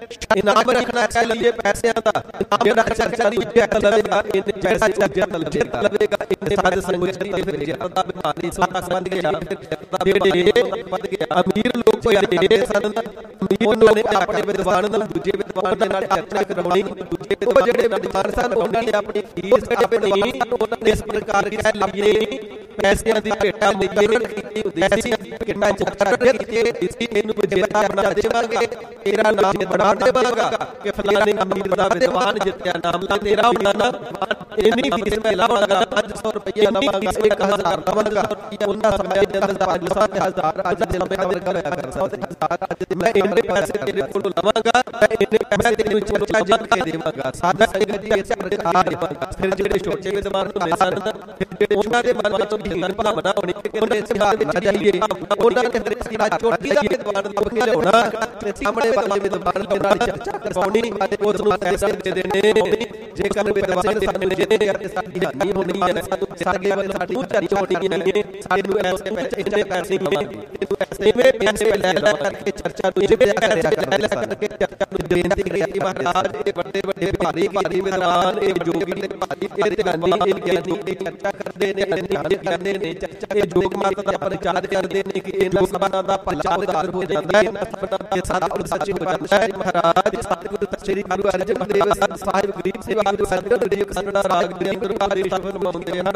ਇਨਾਮ ਰੱਖਣਾ ਚਾਹੀਏ ਪੈਸਿਆਂ ਦਾ, ਜਿਹੜਾ ਚਰਚਾ ਦੀ ਜਿੱਤ ਲਵੇਗਾ ਇਹਨੇ ਪੈਸਾ ਜਿੱਤ ਲਵੇਗਾ ਲਵੇਗਾ ਇਹਨੇ ਸਾਰੇ ਸੰਗਤ ਦੀ ਫਿਰ ਜਿੱਤ ਦਾ ਬਿਮਾਰੀ ਸੋਨਾ ਸੰਬੰਧ ਗਿਆ, ਫਿਰ ਜਿਹੜੇ ਵੱਧ ਗਿਆ ਅਮੀਰ ਲੋਕ ਹੋਏ ਸਨ, ਅਮੀਰ ਲੋਕ ਨੇ ਆਪਣੇ ਵਿਦਵਾਨ ਨਾਲ ਦੂਜੇ ਵਿਦਵਾਨ ਦੇ ਨਾਲ ਚਰਚਾ ਕਰਵਾਉਣੀ, ਦੂਜੇ ਉਹ ਜਿਹੜੇ ਵਿਦਵਾਨ ਸਨ ਉਹਨਾਂ ਨੇ ਆਪਣੀ ਫੀਸ ਕੱਢਣੀ, ਉਹਨਾਂ ਨੇ ਇਸ ਪ੍ਰਕਾਰ ਕਹਿ ਲਈਏ ਪੈਸਿਆਂ ਦੀ ਭੇਟਾ ਲਈਏ ਕੀਤੀ ਹੁੰਦੀ ਸੀ ਕਿ ਮੈਂ ਚਰਚਾ ਕੀਤੀ ਸੀ ਇਹਨੂੰ ਕੋਈ ਜਿੱਤਾ ਬਣਾ ਦੇਵਾਂਗੇ, ਤੇਰਾ ਨਾਮ ਬਣਾ ਦੇਵਾਂਗਾ ਕਿ ਫਲਾਣੇ ਅਮੀਰ ਦਾ ਵਿਦਵਾਨ ਜਿੱਤਿਆ, ਨਾਮ ਲਾ ਤੇਰਾ ਹੋਣਾ ਨਾ ਇੰਨੀ ਫੀਸ ਮੈਂ ਲਾਵਾਂਗਾ, ਪੰਜ ਸੌ ਰੁਪਈਆ ਲਵਾਂਗਾ, ਇੱਕ ਹਜ਼ਾਰ ਲਵਾਂਗਾ। ਉਹਨਾਂ ਸਮੇਂ ਦੇ ਅੰਦਰ ਪੰਜ ਸੌ ਹਜ਼ਾਰ ਅੱਜ ਦੇ ਸਮੇਂ ਅੰਦਰ ਕਰਿਆ ਕਰ ਸੌ ਹਜ਼ਾਰ ਅੱਜ ਮੈਂ ਇੰਨੇ ਪੈਸੇ ਤੇਰੇ ਕੋਲੋਂ ਲਵਾਂਗਾ, ਮੈਂ ਇੰਨੇ ਪੈਸੇ ਤੈਨੂੰ ਚਰਚਾ ਜਿੱਤ ਕੇ ਦੇਵਾਂਗਾ। ਸਾਡਾ ਸੰਗਤ ਜੀ ਇਸ ਪ੍ਰਕਾਰ ਫਿਰ ਜਿਹੜੇ ਛੋਟੇ ਵਿਦਵਾਨ ਹੁੰਦੇ ਸਨ ਫਿਰ ਉਹਨਾਂ ਦੇ ਮਨ ਵਿੱਚ ਹਿੰਦਨ ਭਾਵਨਾ ਹੋਣੀ ਕਿ ਉਹਨੇ ਸਿਆਰ ਵਿੱਚ ਜਾਈਏ, ਉਹਨਾਂ ਨੇ ਫਿਰ ਸਿਰਾ ਛੋਟੀ ਦਾ ਵਿਦਵਾਨ ਦਾ ਬਖਿਆ ਹੋਣਾ ਤੇ ਸਾਹਮਣੇ ਵਾਲੇ ਵਿਦਵਾਨ ਦੇ ਨਾਲ ਚਰਚਾ ਕਰਵਾਉਣੀ, ਉਸ ਨੂੰ ਪੈਸੇ ਦੇ ਦੇਣੇ। ਜੇਕਰ ਵਿਦਵਾਨ ਦੇ ਸਾਹਮਣੇ ਜਿਹਦੇ ਕਰਕੇ ਸਾਡੀ ਹਾਨੀ ਹੋਣੀ ਹੈ, ਸਾਨੂੰ ਸਾਡੇ ਵੱਲ ਸਾਡੀ ਚਰਚਾ ਹੋਣੀ ਹੈ, ਸਾਨੂੰ ਐਸੇ ਪੈਸੇ ਇੰਨੇ ਪੈਸੇ ਮਿਲਣਗੇ, ਇਵੇਂ ਪੈਸੇ ਲੈ ਲੈ ਕਰਕੇ ਚਰਚਾ ਨੂੰ ਜਿਵੇਂ ਲੈ ਲੈ ਕਰਕੇ ਚਰਚਾ ਨੂੰ ਬੇਨਤੀ ਕੀਤੀ। ਮਹਾਰਾਜ ਇਹ ਵੱਡੇ ਵੱਡੇ ਭਾਰੀ ਭਾਰੀ ਵਿਦਵਾਨ ਇਹ ਜੋਗੀ ਤੇ ਭਾਰੀ ਇਹ ਧਿਆਨੀ ਇਹ ਗਿਆਨੀ ਇਹ ਚਰਚਾ ਕਰਦੇ ਨੇ, ਧਿਆਨ ਕਰਦੇ ਨੇ, ਚਰਚਾ ਇਹ ਜੋਗ ਮਤ ਦਾ ਪ੍ਰਚਾਰ ਕਰਦੇ ਨੇ ਕਿ ਇਹਨਾਂ ਸਭਨਾਂ ਦਾ ਪ੍ਰਚਾਰ ਹੋ ਜਾਂਦਾ ਹੈ, ਸਭਨਾਂ ਦੇ ਸਤਿਗੁਰ ਸੱਚੇ ਹੋ ਜਾਂਦਾ ਹੈ। ਮਹਾਰਾਜ ਸਤਿਗੁਰ ਸ੍ਰੀ ਗੁਰੂ ਅਰਜਨ ਦੇਵ ਸਾਹਿਬ ਗਰੀਬ ਸੇਵਾ ਗੁਰੂ ਸਤਿਗੁਰ ਦੇਵ ਕਸੜਾ ਰਾਗ ਦੇ ਗੁਰਬਾਣੀ ਸ਼ਬਦ ਮੰਨਦੇ ਹਨ।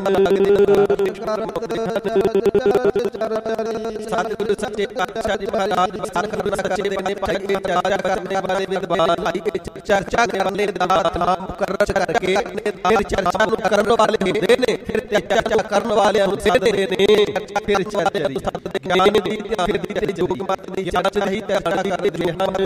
ਸਤਿਗੁਰੂ ਸੱਚੇ ਪਾਤਸ਼ਾਹ ਜੀ ਮਹਾਰਾਜ ਸਤਿਗੁਰੂ ਸੱਚੇ ਦੇ ਨੇ ਭਾਈ ਕੇ ਚਰਚਾ ਕਰਨੇ ਵਾਲੇ ਵਿਦਵਾਨ ਭਾਈ ਕੇ ਚਰਚਾ ਕਰਨ ਵਾਲੇ ਦਾ ਨਾਮ ਮੁਕਰਰ ਕਰਕੇ ਫਿਰ ਚਰਚਾ ਨੂੰ ਕਰਨ ਵਾਲੇ ਹੁੰਦੇ ਨੇ, ਫਿਰ ਚਰਚਾ ਕਰਨ ਵਾਲਿਆਂ ਨੂੰ ਸਿੱਧਦੇ ਨੇ, ਫਿਰ ਚਰਚਾ ਦੀ ਸਤ ਦੇ ਗਿਆਨ ਦੀ ਫਿਰ ਦੀ ਜੋਗ ਮਤ ਦੀ ਚਰਚਾ ਹੀ ਧਿਆਨ ਕਰਦੇ ਹਨ।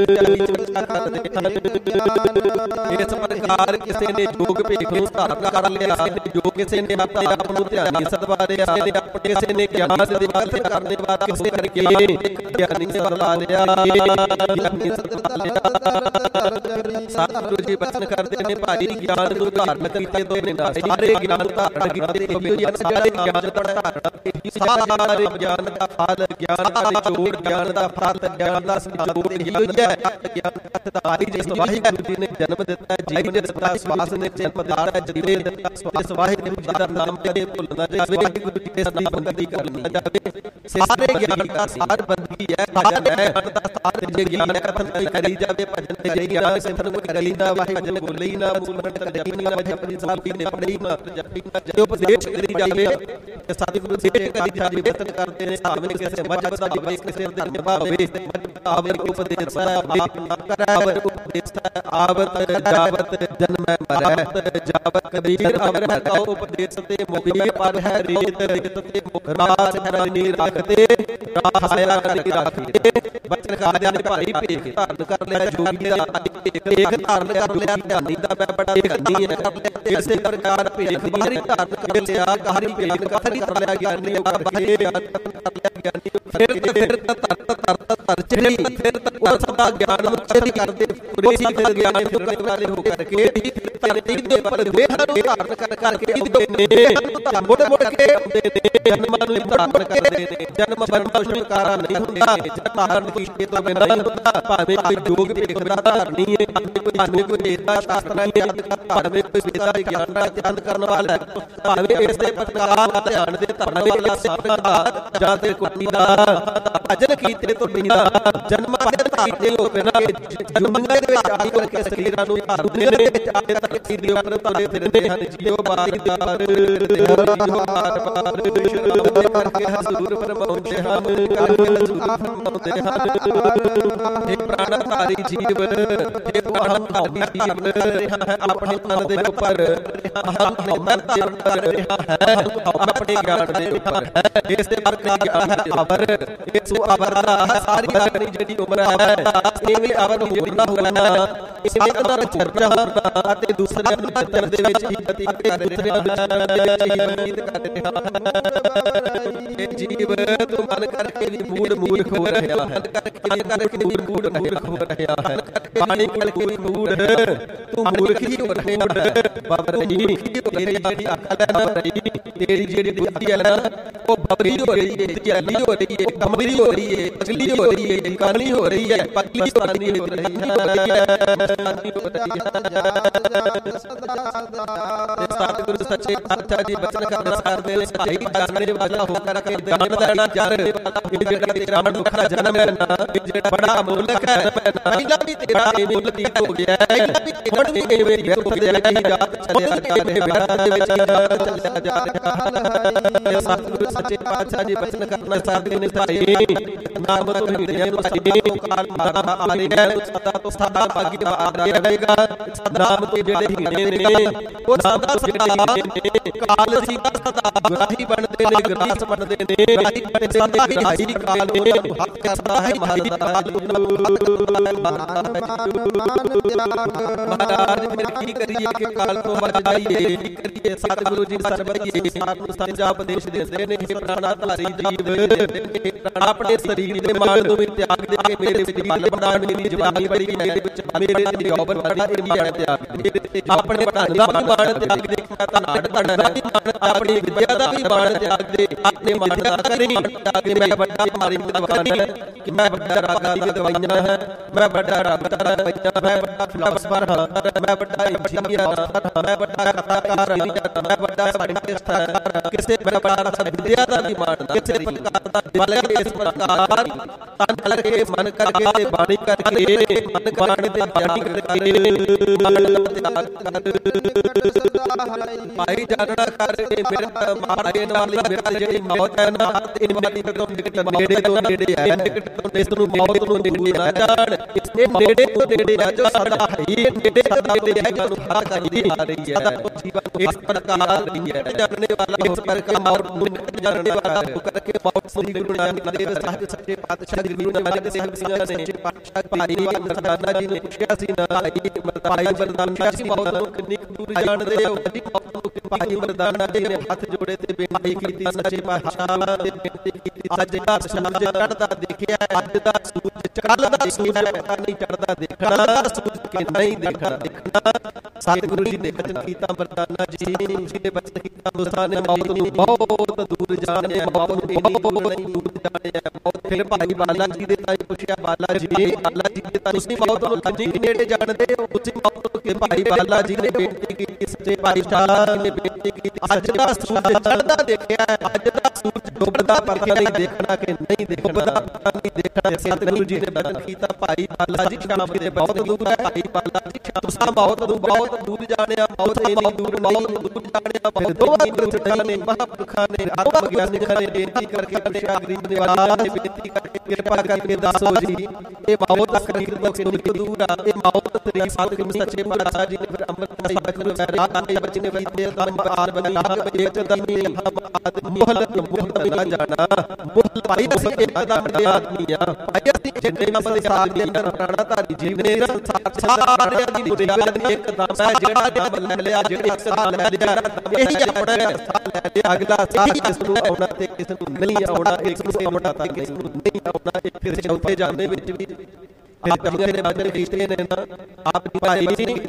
ਇਸ ਪ੍ਰਕਾਰ ਕਿਸੇ ਨੇ ਜੋਗ ਭੇਖ ਧਾਰਨ ਕਰ ਲਿਆ, ਜੋ ਕਿਸੇ ਨੇ ਆਪਣੇ ਆਪ ਨੂੰ ਧਿਆਨੀ ਸਦਵਾ ਲਿਆ, ਕਿਸੇ ਨੇ ਗਿਆਨ ਦੇ ਵਾਸਤੇ ਕਰਨ ਦੇ ਵਾਸਤੇ ਕਿਸੇ ਕਰਕੇ ਗਿਆਨੀ ਸਦਵਾ ਲਿਆ। ਸਤਿਗੁਰੂ ਜੀ ਬਚਨ ਕਰਦੇ ਨੇ ਭਾਈ ਗਿਆਨ ਨੂੰ ਧਾਰਨ ਕੀਤੇ ਤੋਂ ਬਿਨਾਂ ਸਾਰੇ ਗਿਆਨ ਧਾਰਨ ਕੀਤੇ ਹੋਏ ਸਾਰੇ ਗਿਆਨ ਧਾਰਨ ਸਾਰੇ ਗਿਆਨ ਦਾ ਫਲ ਗਿਆਨ ਦਾ ਨਿਚੋੜ, ਗਿਆਨ ਦਾ ਫਲ, ਗਿਆਨ ਦਾ ਸੰਜੋੜ ਇਹੀ ਹੋਈ ਹੈ। ਗਿਆਨ ਦਾ ਧਾਰੀ ਜਿਸ ਵਾਹਿਗੁਰੂ ਜੀ ਨੇ ਜਨਮ ਦਿੱਤਾ, ਜੀਵ ਨੇ ਦਿੱਤਾ, ਸਵਾਸ ਨੇ ਜਨਮ ਦਿੱਤਾ, ਜਿਤੇ ਦਿੱਤਾ, ਇਸ ਵਾਹਿਗੁਰੂ ਜੀ ਦਾ ਨਾਮ ਕਦੇ ਭੁੱਲ ਨਾ ਜਾਵੇ, ਵਾਹਿਗੁਰੂ ਜੀ ਦੇ ਨਾਮ ਬੰਦਗੀ ਕਰਨੀ ਜਾਵੇ। ਸਾਰੇ ਗਿਆਨ ਦਾ ਸਾਰ ਬੰਦਗੀ ਹੈ, ਭਜਨ ਹੈ। ਸਾਰ ਜੇ ਗਿਆਨ ਕਥਨ ਕਰੀ ਜਾਵੇ, ਭਜਨ ਤੇ ਜੇ ਗਿਆਨ ਸਿਮਰਨ ਕੋਈ ਕਰੀ ਨਾ, ਵਾਹਿਗੁਰੂ ਬੋਲੇ ਹੀ ਨਾ, ਮੂਲ ਮੰਤਰ ਜਪੀ ਨਾ, ਜਪੀ ਸਾਬੀ ਨੇ ਪੜ੍ਹੀ ਨਾ, ਜਪੀ ਨਾ, ਜੇ ਉਪਦੇਸ਼ ਕਰੀ ਜਾਵੇ ਤੇ ਸਤਿਗੁਰੂ ਜੀ ਕਰੀ ਜਾਵੇ, ਬਚਨ ਕਰਦੇ ਨੇ ਸਾਹਮਣੇ ਕਿਸੇ ਮਜਬ ਦਾ ਹੋਵੇ, ਕਿਸੇ ਧਰਮ ਦਾ ਹੋਵੇ, ਆਵਰ ਉਪਦੇਸ਼ ਬਾਪ ਨਾ ਕਰੈ, ਉਪਦੇਸ਼ ਆਵਤ ਜਾਵਤ ਜਨਮੈ ਮਰੈ, ਜਾਵਤ ਕਬੀਰ ਅਵਰ ਕਉ ਉਪਦੇਸ਼ ਤੇ ਮੋਬੀ ਪਰ ਹੈ ਰੀਤ, ਰੀਤ ਤੇ ਮੁਖ ਰਾਜ ਨਹੀਂ ਰੱਖਦੇ, ਰਾਹਾਇਆ ਨਹੀਂ ਰੱਖਦੇ। ਬਚਨ ਕਾਜਾਂ ਨੇ ਭਾਈ ਭੇਖ ਧਾਰਨ ਕਰ ਲਿਆ ਜੋਗੀ ਦਾ, ਭੇਖ ਧਾਰਨ ਕਰ ਲਿਆ ਧਿਆਨੀ ਦਾ, ਮੈਂ ਬੜਾ ਧਿਆਨੀ ਹੈ। ਇਸੇ ਪ੍ਰਕਾਰ ਭੇਖ ਬਾਹਰੀ ਧਾਰਨ ਕਰ ਲਿਆ, ਕਾਹਰੀ ਭੇਖ ਕਥਨੀ ਕਰ ਲਿਆ ਗਿਆਨੀ, ਬਾਹਰੀ ਗਿਆਨ ਕਰ ਲਿਆ ਗਿਆਨੀ। ਫਿਰ ਫਿਰ ਤਰਤ ਤਰਤ ਤਰ ਚੜੀ, ਫਿਰ ਉਸ ਦਾ ਗਿਆਨ ਉਚੇਰੀ ਕਰਦੇ ਪੂਰੇ ਸੀ, ਫਿਰ ਗਿਆਨ ਤੋਂ ਕਰਨ ਵਾਲੇ ਹੋ ਕਰਕੇ ਧਰਤੀ ਦੇ ਉੱਪਰ ਦੇਹਾਂ ਨੂੰ ਧਾਰਨ ਕਰ ਕਰਕੇ ਆਉਂਦੇ ਨੇ, ਮੁੜ ਮੁੜ ਕੇ ਆਉਂਦੇ ਨੇ, ਜਨਮਾਂ ਨੂੰ ਧਾਰਨ ਕਰਦੇ ਨੇ। ਜਨਮ ਮਰਨ ਛੁਟਕਾਰਾ ਨਹੀਂ ਹੁੰਦਾ, ਧਾਰਨ ਕੀਤੇ ਤੋਂ ਬਿਨਾਂ ਨਹੀਂ ਹੁੰਦਾ। ਭਾਵੇਂ ਕੋਈ ਜੋਗ ਭੇਖ ਦਾ ਧਾਰਨੀ ਹੈ, ਭਾਵੇਂ ਕੋਈ ਵੇਦ ਦਾ ਸ਼ਾਸਤਰ ਹੈ ਯਾਦ ਕਰ, ਭਾਵੇਂ ਕੋਈ ਵੇਦਾਂ ਦੇ ਗਿਆਨ ਦਾ ਧਿਆਨ ਕਰਨ ਵਾਲਾ ਹੈ, ਭਾਵੇਂ ਇਸ ਦੇ ਪ੍ਰਕਾਰ ਧਿਆਨ ਦੇ ਧਰਮ ਦੇ ਸਾਧਨ ਦਾ ਜਾਂ ਤੇ ਕੁੱਤੀ ਦਾ ਭਜਨ ਕੀਤੇ ਤੋਂ ਬਿਨਾਂ ਜਨਮ ਭਜਨ ਕੀਤੇ ਤੋਂ ਬਿਨਾਂ ਜੁਮੰਗੇ ਦੇ ਵਿੱਚ ਆ ਕਰਕੇ ਸਰੀਰਾਂ ਨੂੰ ਧਾਰਦੇ ਨੇ, ਵਿੱਚ ਆ ਕੇ ਧਰਤੀ ਦੇ ਉੱਪਰ ਤੁਰੇ ਫਿਰਦੇ ਹਨ। ਜੀਓ ਬਾਰੀ ਦਾਰ ਕਰਕੇ ਹਜ਼ੂਰ ਫਰਮਾਉਂਦੇ ਹਨ, ਕਰਕੇ ਹਜ਼ੂਰ ਫਰਮਾਉਂਦੇ ਹਨ, ਇਹ ਪ੍ਰਾਣਧਾਰੀ ਜੀਵ, ਇਹ ਪ੍ਰਾਣਧਾਰੀ ਜੀਵ ਰਿਹਾ ਹੈ ਆਪਣੇ ਤਨ ਦੇ ਉੱਪਰ, ਹਉਮੈ ਧਾਰਨ ਕਰ ਰਿਹਾ ਹੈ ਆਪਣੇ ਗਿਆਨ ਦੇ ਉੱਪਰ। ਇਸ ਦੇ ਵਰਕ ਗਿਆਨ ਹੈ ਅਵਰ, ਇਸ ਅਵਰ ਦਾ ਸਾਰੀ ਆਪਣੀ ਜਿਹੜੀ ਉਮਰ ਹੈ ਇਵੇਂ ਅਵਰ ਹੋਣਾ ਹੋਣਾ, ਇਵੇਂ ਦਾ ਚਰਚਾ ਹੋਣਾ ਅਤੇ ਦੂਸਰੇ ਚਰ ਦੇ ਵਿੱਚ ਹੀ ਗਤੀ ਕਰ ਰਿਹਾ ਹੈ। ਜੀਵ ਤੂੰ ਮਨ ਕਰਕੇ ਵੀ ਮੂੜ ਮੂਰਖ ਹੋ ਰਿਹਾ ਹੈ, ਮਨ ਕਰਕੇ ਵੀ ਮੂੜ ਮੂਰਖ ਹੋ ਰਿਹਾ ਹੈ। ਪਾਣੀ ਕੋਲ ਕੋਈ ਮੂੜ, ਤੂੰ ਮੂਰਖ ਹੀ ਹੋ ਰਿਹਾ ਹੈ। ਬਬਰੀ ਤੇਰੀ ਜਿਹੜੀ ਅਕਲ ਹੈ ਨਾ, ਤੇਰੀ ਜਿਹੜੀ ਬੁੱਧੀ ਹੈ ਨਾ, ਉਹ ਬਬਰੀ ਹੋ ਰਹੀ ਹੈ, ਜਲੀ ਹੋ ਰਹੀ ਹੈ, ਕਮਰੀ ਹੋ ਰਹੀ ਹੈ, ਪਤਲੀ ਹੋ ਰਹੀ ਹੈ, ਕਾਲੀ ਹੋ ਰਹੀ ਹੈ, ਪਤਲੀ ਸੁਰਾਨੀ ਹੋ ਰਹੀ ਹੈ। ਸਤਿਗੁਰੂ ਸੱਚੇ ਪਾਤਸ਼ਾਹ ਜੀ ਬਚਨ ਕਰ ਅਨੁਸਾਰ ਦੇ ਸਹੀ ਜਾਣਨੇ ਵਾਲਾ ਹੋ ਕਰਕੇ ਦਾਨ ਦੇਣਾ ਜਰ, ਇਹ ਜਿਹੜਾ ਤੇਰਾ ਮਨੁੱਖ ਦਾ ਜਨਮ ਹੈ ਨਾ, ਜਿਹੜਾ ਬੜਾ ਅਮੁੱਲਕ ਹੈ, ਪਹਿਲਾਂ ਵੀ ਤੇਰਾ ਇਹ ਮੁੱਲ ਤੀਤ ਹੋ ਗਿਆ ਹੈ, ਹੁਣ ਵੀ ਇਹ ਮੇਰੀ ਵਿਅਰਥ ਦੇ ਅਗੀ ਰਾਤ ਚੱਲਿਆ ਜਾ ਰਿਹਾ, ਵਿਅਰਥ ਦੇ ਵਿੱਚ ਚੱਲਿਆ ਜਾ ਰਿਹਾ। ਸਤਿਗੁਰੂ ਸੱਚੇ ਪਾਤਸ਼ਾਹ ਜੀ ਬਚਨ ਕਰਨ ਅਨੁਸਾਰ ਦੇ ਨਿਭਾਏ, ਨਾਮ ਤੋਂ ਹਿਰਦੇ ਨੂੰ ਸਾਜੇ ਤੋਂ ਕਾਲ ਮਾਰਾ ਆ ਰਿਹਾ, ਸਦਾ ਤੋਂ ਸਦਾ ਭਾਗੀ ਆ ਰਹੇਗਾ। ਨਾਮ ਤੋਂ ਜਿਹੜੇ ਹੀਰੇ ਨੇ ਉਹ ਸਦਾ ਸਦਾ ਕਾਲ ਸੀ ਸਦਾ ਗ੍ਰਾਹੀ ਬਣਦੇ ਨੇ, ਗ੍ਰਾਸ ਬਣਦੇ ਨੇ, ਸਦਾ ਗ੍ਰਾਹੀ ਕਾਲ ਨੇ, ਹੱਕ ਸਦਾ ਹੈ ਮਹਾਰਾਜ ਮਹਾਰਾਜ ਫਿਰ ਕੀ ਕਰੀਏ ਕਿ ਕਾਲ ਤੋਂ ਬਚ ਜਾਈਏ, ਕੀ ਕਰੀਏ। ਸਤਿਗੁਰੂ ਜੀ ਸਰਬਈਏ ਸਾਧ ਨੂੰ ਸਾਂਝਾ ਉਪਦੇਸ਼ ਦਿੰਦੇ ਨੇ, ਇਹ ਪ੍ਰਾਣਾ ਧਾਰੀ ਜੀਵ ਆਪਣੇ ਸਰੀਰ ਦੇ ਮਾਲ ਨੂੰ ਵੀ ਤਿਆਗ ਦੇ ਕੇ ਮੇਰੇ ਵਿੱਚ ਬਲ ਬਣਾਉਣ ਦੀ ਜਵਾਨੀ ਬੜੀ ਹੈ, ਮੇਰੇ ਵਿੱਚ ਮੇਰੇ ਦੀ ਔਬਰ ਬੜੀ ਇੰਨੀ ਹੈ, ਤਿਆਗ ਦੇ ਆਪਣੇ ਧਨ ਦਾ ਵੀ ਮਾਣ ਤਿਆਗ ਦੇ, ਧਨ ਧਨ ਦਾ ਵੀ ਮਾਣ, ਆਪਣੀ ਵਿਦਿਆ ਦਾ ਵੀ ਮਾਣ ਤਿਆਗ ਦੇ, ਆਪਣੇ ਮਨ ਦਾ ਕਰੀ ਕਿ ਮੈਂ ਵੱਡਾ ਮਾਰੀ ਵਿਦਵਾਨ ਹੈ, ਕਿ ਮੈਂ ਵੱਡਾ ਰਾਗਾ ਦੀ ਦਵਾਈਆਂ ਹੈ, ਮੈਂ ਵੱਡਾ ਰਾਗਾ ਦਾ ਦਵਾਈਆਂ, ਮੈਂ ਵੱਡਾ ਫਿਲਾਸਫਰ ਹਾਂ, ਮੈਂ ਵੱਡਾ ਇੰਜੀਨੀਅਰ ਹਾਂ, ਮੈਂ ਵੱਡਾ ਕਲਾਕਾਰ ਹਾਂ, ਮੈਂ ਵੱਡਾ ਸਾਇੰਟਿਸਟ ਹਾਂ। ਕਿਸੇ ਪ੍ਰਕਾਰ ਦਾ ਵਿਦਿਆ ਦਾ ਵੀ ਮਾਣ, ਕਿਸੇ ਪ੍ਰਕਾਰ ਦਾ ਬਲ ਕੇ ਇਸ ਪ੍ਰਕਾਰ ਤਨ ਕਰਕੇ ਮਨ ਕਰਕੇ ਤੇ ਬਾਣੀ ਕਰਕੇ ਮਨ ਬਾਣੀ ਤੇ ਬਾਣੀ ਕਰਕੇ ਭਾਈ ਜਾਣਨਾ ਕਰਕੇ ਫਿਰ ਮਾਰੇ ਨਾਲ ਫਿਰ ਜਿਹੜੀ ਮੌਤ ਹੈ ਨਾ, ਤੇ ਮਾਰੀ ਤੋਂ ਨਿਕਟ ਨੇੜੇ ਤੋਂ ਨੇੜੇ ਹੈ, ਨਿਕਟ ਤੋਂ ਇਸ ਨੂੰ ਮੌਤ ਨੂੰ ਨੇੜੇ ਨਾ ਜਾਣ, ਇਸ ਨੇ ਨੇੜੇ ਤੋਂ ਨੇੜੇ ਆ ਜੋ ਸਾਡਾ ਹੈ, ਨੇੜੇ ਦਾ ਨੇੜੇ ਹੈ ਜੋ ਹਾਰ ਕਰਦੀ ਆ ਰਹੀ ਹੈ। ਜੀਵਨ ਇਸ ਪ੍ਰਕਾਰ ਨਹੀਂ ਹੈ, ਜਾਣਨੇ ਵਾਲਾ ਇਸ ਪ੍ਰਕਾਰ ਮੌਤ ਨੂੰ ਜਾਣਨੇ ਵਾਲਾ ਕਰਕੇ ਮੌਤ ਸ੍ਰੀ ਗੁਰੂ ਨਾਨਕ ਦੇਵ ਸਾਹਿਬ ਸੱਚੇ ਪਾਤਸ਼ਾਹ ਗੁਰੂ ਨਾਨਕ ਦੇਵ ਸਿੰਘ ਸੱਚੇ ਪਾਤਸ਼ਾਹ ਭਾਈ ਮਰਦਾਨਾ ਜੀ ਨੇ ਪੁੱਛਿਆ ਸੀ ਨਾ ਭਾਈ ਮਰਦਾਨਾ ਜੀ ਮੌਤ ਨੂੰ ਕਿੰਨੀ ਦੂਰ ਜਾਣਦੇ ਹੋ? ਭਾਈ ਮਰਦਾਨਾ ਜੀ ਨੇ ਹੱਥ ਜੋੜੇ ਤੇ ਬੇਨਤੀ ਕੀਤੀ, ਸੱਚੇ ਪਾਤਸ਼ਾਹ ਤੇ ਬੇਨਤੀ ਕੀਤੀ, ਅੱਜ ਦਾ ਸੂਰਜ ਚੜ੍ਹਦਾ ਦੇਖਿਆ, ਅੱਜ ਦਾ ਸੂਰਜ ਕੱਲ੍ਹ ਦਾ ਸੂਰਜ ਪਤਾ ਨਹੀਂ ਚੜ੍ਹਦਾ ਦੇਖਣਾ, ਸੂਰਜ ਕਿ ਨਹੀਂ ਦੇਖਣਾ ਦੇਖਣਾ ਸਤਿਗੁਰੂ ਜੀ ਨੇ ਬਚਨ ਕੀਤਾ। ਮਰਦਾਨਾ ਜੀ ਜੀ ਨੇ ਬਚਨ ਕੀਤਾ, ਦੋਸਤਾਂ ਨੇ ਮੌਤ ਨੂੰ ਬਹੁਤ ਦੂਰ ਜਾਣਿਆ, ਮੌਤ ਨੂੰ ਬਹੁਤ ਦੂਰ ਜਾਣਿਆ। ਮੌਤ ਫਿਰ ਭਾਈ ਬਾਲਾ ਜੀ ਦੇ ਤਾਈ ਪੁੱਛਿਆ, ਬਾਲਾ ਜੀ ਬਾਲਾ ਜੀ ਦੇ ਤਾਈ ਤੁਸੀਂ ਮੌਤ ਨੂੰ ਕਿੰਨੀ ਨੇੜੇ ਜਾਣਦੇ ਹੋ? ਤੁਸੀਂ ਮੌਤ ਨੂੰ ਕਿ ਭਾਈ ਬਾਲਾ ਜੀ ਨੇ ਬੇਨਤੀ ਕੀਤੀ, ਸੱਚੇ ਪਾਤਸ਼ਾਹ ਨੇ ਬੇਨਤੀ ਕੀਤੀ, ਅੱਜ ਦਾ ਸੂਰਜ ਚੜ੍ਹਦਾ ਦੇਖਿਆ, ਅੱਜ ਦਾ ਸੂਰਜ ਡੁੱਬਦਾ ਪਤਾ ਨਹੀਂ ਦੇਖਣਾ ਕਿ ਨਹੀਂ ਦੇਖਣਾ ਨਹੀਂ ਦੇਖਣਾ। ਸਤਿਗੁਰੂ ਜੀ ਨੇ ਬਚਨ ਕੀਤਾ, ਭਾਈ ਬਾਲਾ ਜੀ ਸ਼ਾਮ ਦੇ ਬਹੁਤ ਦੂਰ ਹੈ, ਭਾਈ ਬਾਲਾ ਜੀ ਤੁਸੀਂ ਮੌਤ ਨੂੰ ਬਹੁਤ ਦੂਰ ਜਾਣਿਆ, ਮੌਤ ਇੰਨੀ ਦੂਰ ਮੌਤ ਨੂੰ ਦੂਰ ਜਾਣਿਆ। ਫਿਰ ਦੋਵਾਂ ਗੁਰਸਿੱਖਾਂ ਨੇ ਮਹਾਂਪੁਰਖਾਂ ਨੇ ਆਤਮ ਗਿਆਨੀਆਂ ਨੇ ਬੇਨਤੀ ਕਰਕੇ ਪੁੱਛਿਆ, ਗਰੀਬ ਨਿਵਾਜ ਨੇ ਬੇਨਤੀ ਕਰਕੇ ਕਿਰਪਾ ਕਰਕੇ ਦੱਸੋ ਜੀ ਇਹ ਮੌਤ ਕਰੀਬ ਤੋਂ ਕਿੰਨੀ ਦੂਰ ਆ? ਇਹ ਮੌਤ ਤੇਰੀ ਸਤਿਗੁਰੂ ਸੱਚੇ ਪਾਤਸ਼ਾਹ ਜੀ ਨੇ ਫਿਰ ਅੰਮ੍ਰਿਤ ਸਾਹਿਬ ਵੈਰਾ ਕਾਨੇ ਬੱਚੇ ਨੇ ਬੀਤੇ ਦਮ ਆਰ ਬਲਾਗ ਇੱਕ ਦਮੀ ਹਮ ਆਦ ਮੁਹਲ ਮੁਹਲ ਨਾ ਜਾਣਾ ਮੁਹਲ ਭਾਈ ਅਸੀਂ ਇੱਕਦਮ ਦੇ ਆਦਮੀ ਆ ਭਾਈ ਅਸੀਂ ਜਿਹੜੇ ਮਸਲੇ ਸਾਥ ਦੇ ਅੰਦਰ ਪ੍ਰਾਣਾ ਧਾਰੀ ਜੀਵ ਨੇ ਸੰਸਾਰ ਸਾਰਿਆਂ ਦੀ ਬੁਨਿਆਦ ਦੀ ਇੱਕਦਮ ਹੈ, ਜਿਹੜਾ ਦਮ ਲੈ ਲਿਆ ਜਿਹੜਾ ਸਾਹ ਲੈ ਲਿਆ ਇਹੀ ਆਪਣਾ ਸਾਹ ਲੈ ਲਿਆ, ਅਗਲਾ ਸਾਹ ਕਿਸ ਨੂੰ ਆਉਣਾ ਤੇ ਕਿਸ ਨੂੰ ਨਹੀਂ ਆਉਣਾ, ਕਿਸ ਨੂੰ ਆਉਣਾ ਤਾਂ ਕਿਸ ਨੂੰ ਨਹੀਂ ਆਉਣਾ। ਫਿਰ ਚੌਥੇ ਜਾਂਦੇ ਵਿੱਚ ਵੀ ਫਿਰ ਕਮਰੇ ਨੇ ਬਦਲ ਕੀਤੇ ਨੇ ਨਾ ਆਪ ਭਾਈ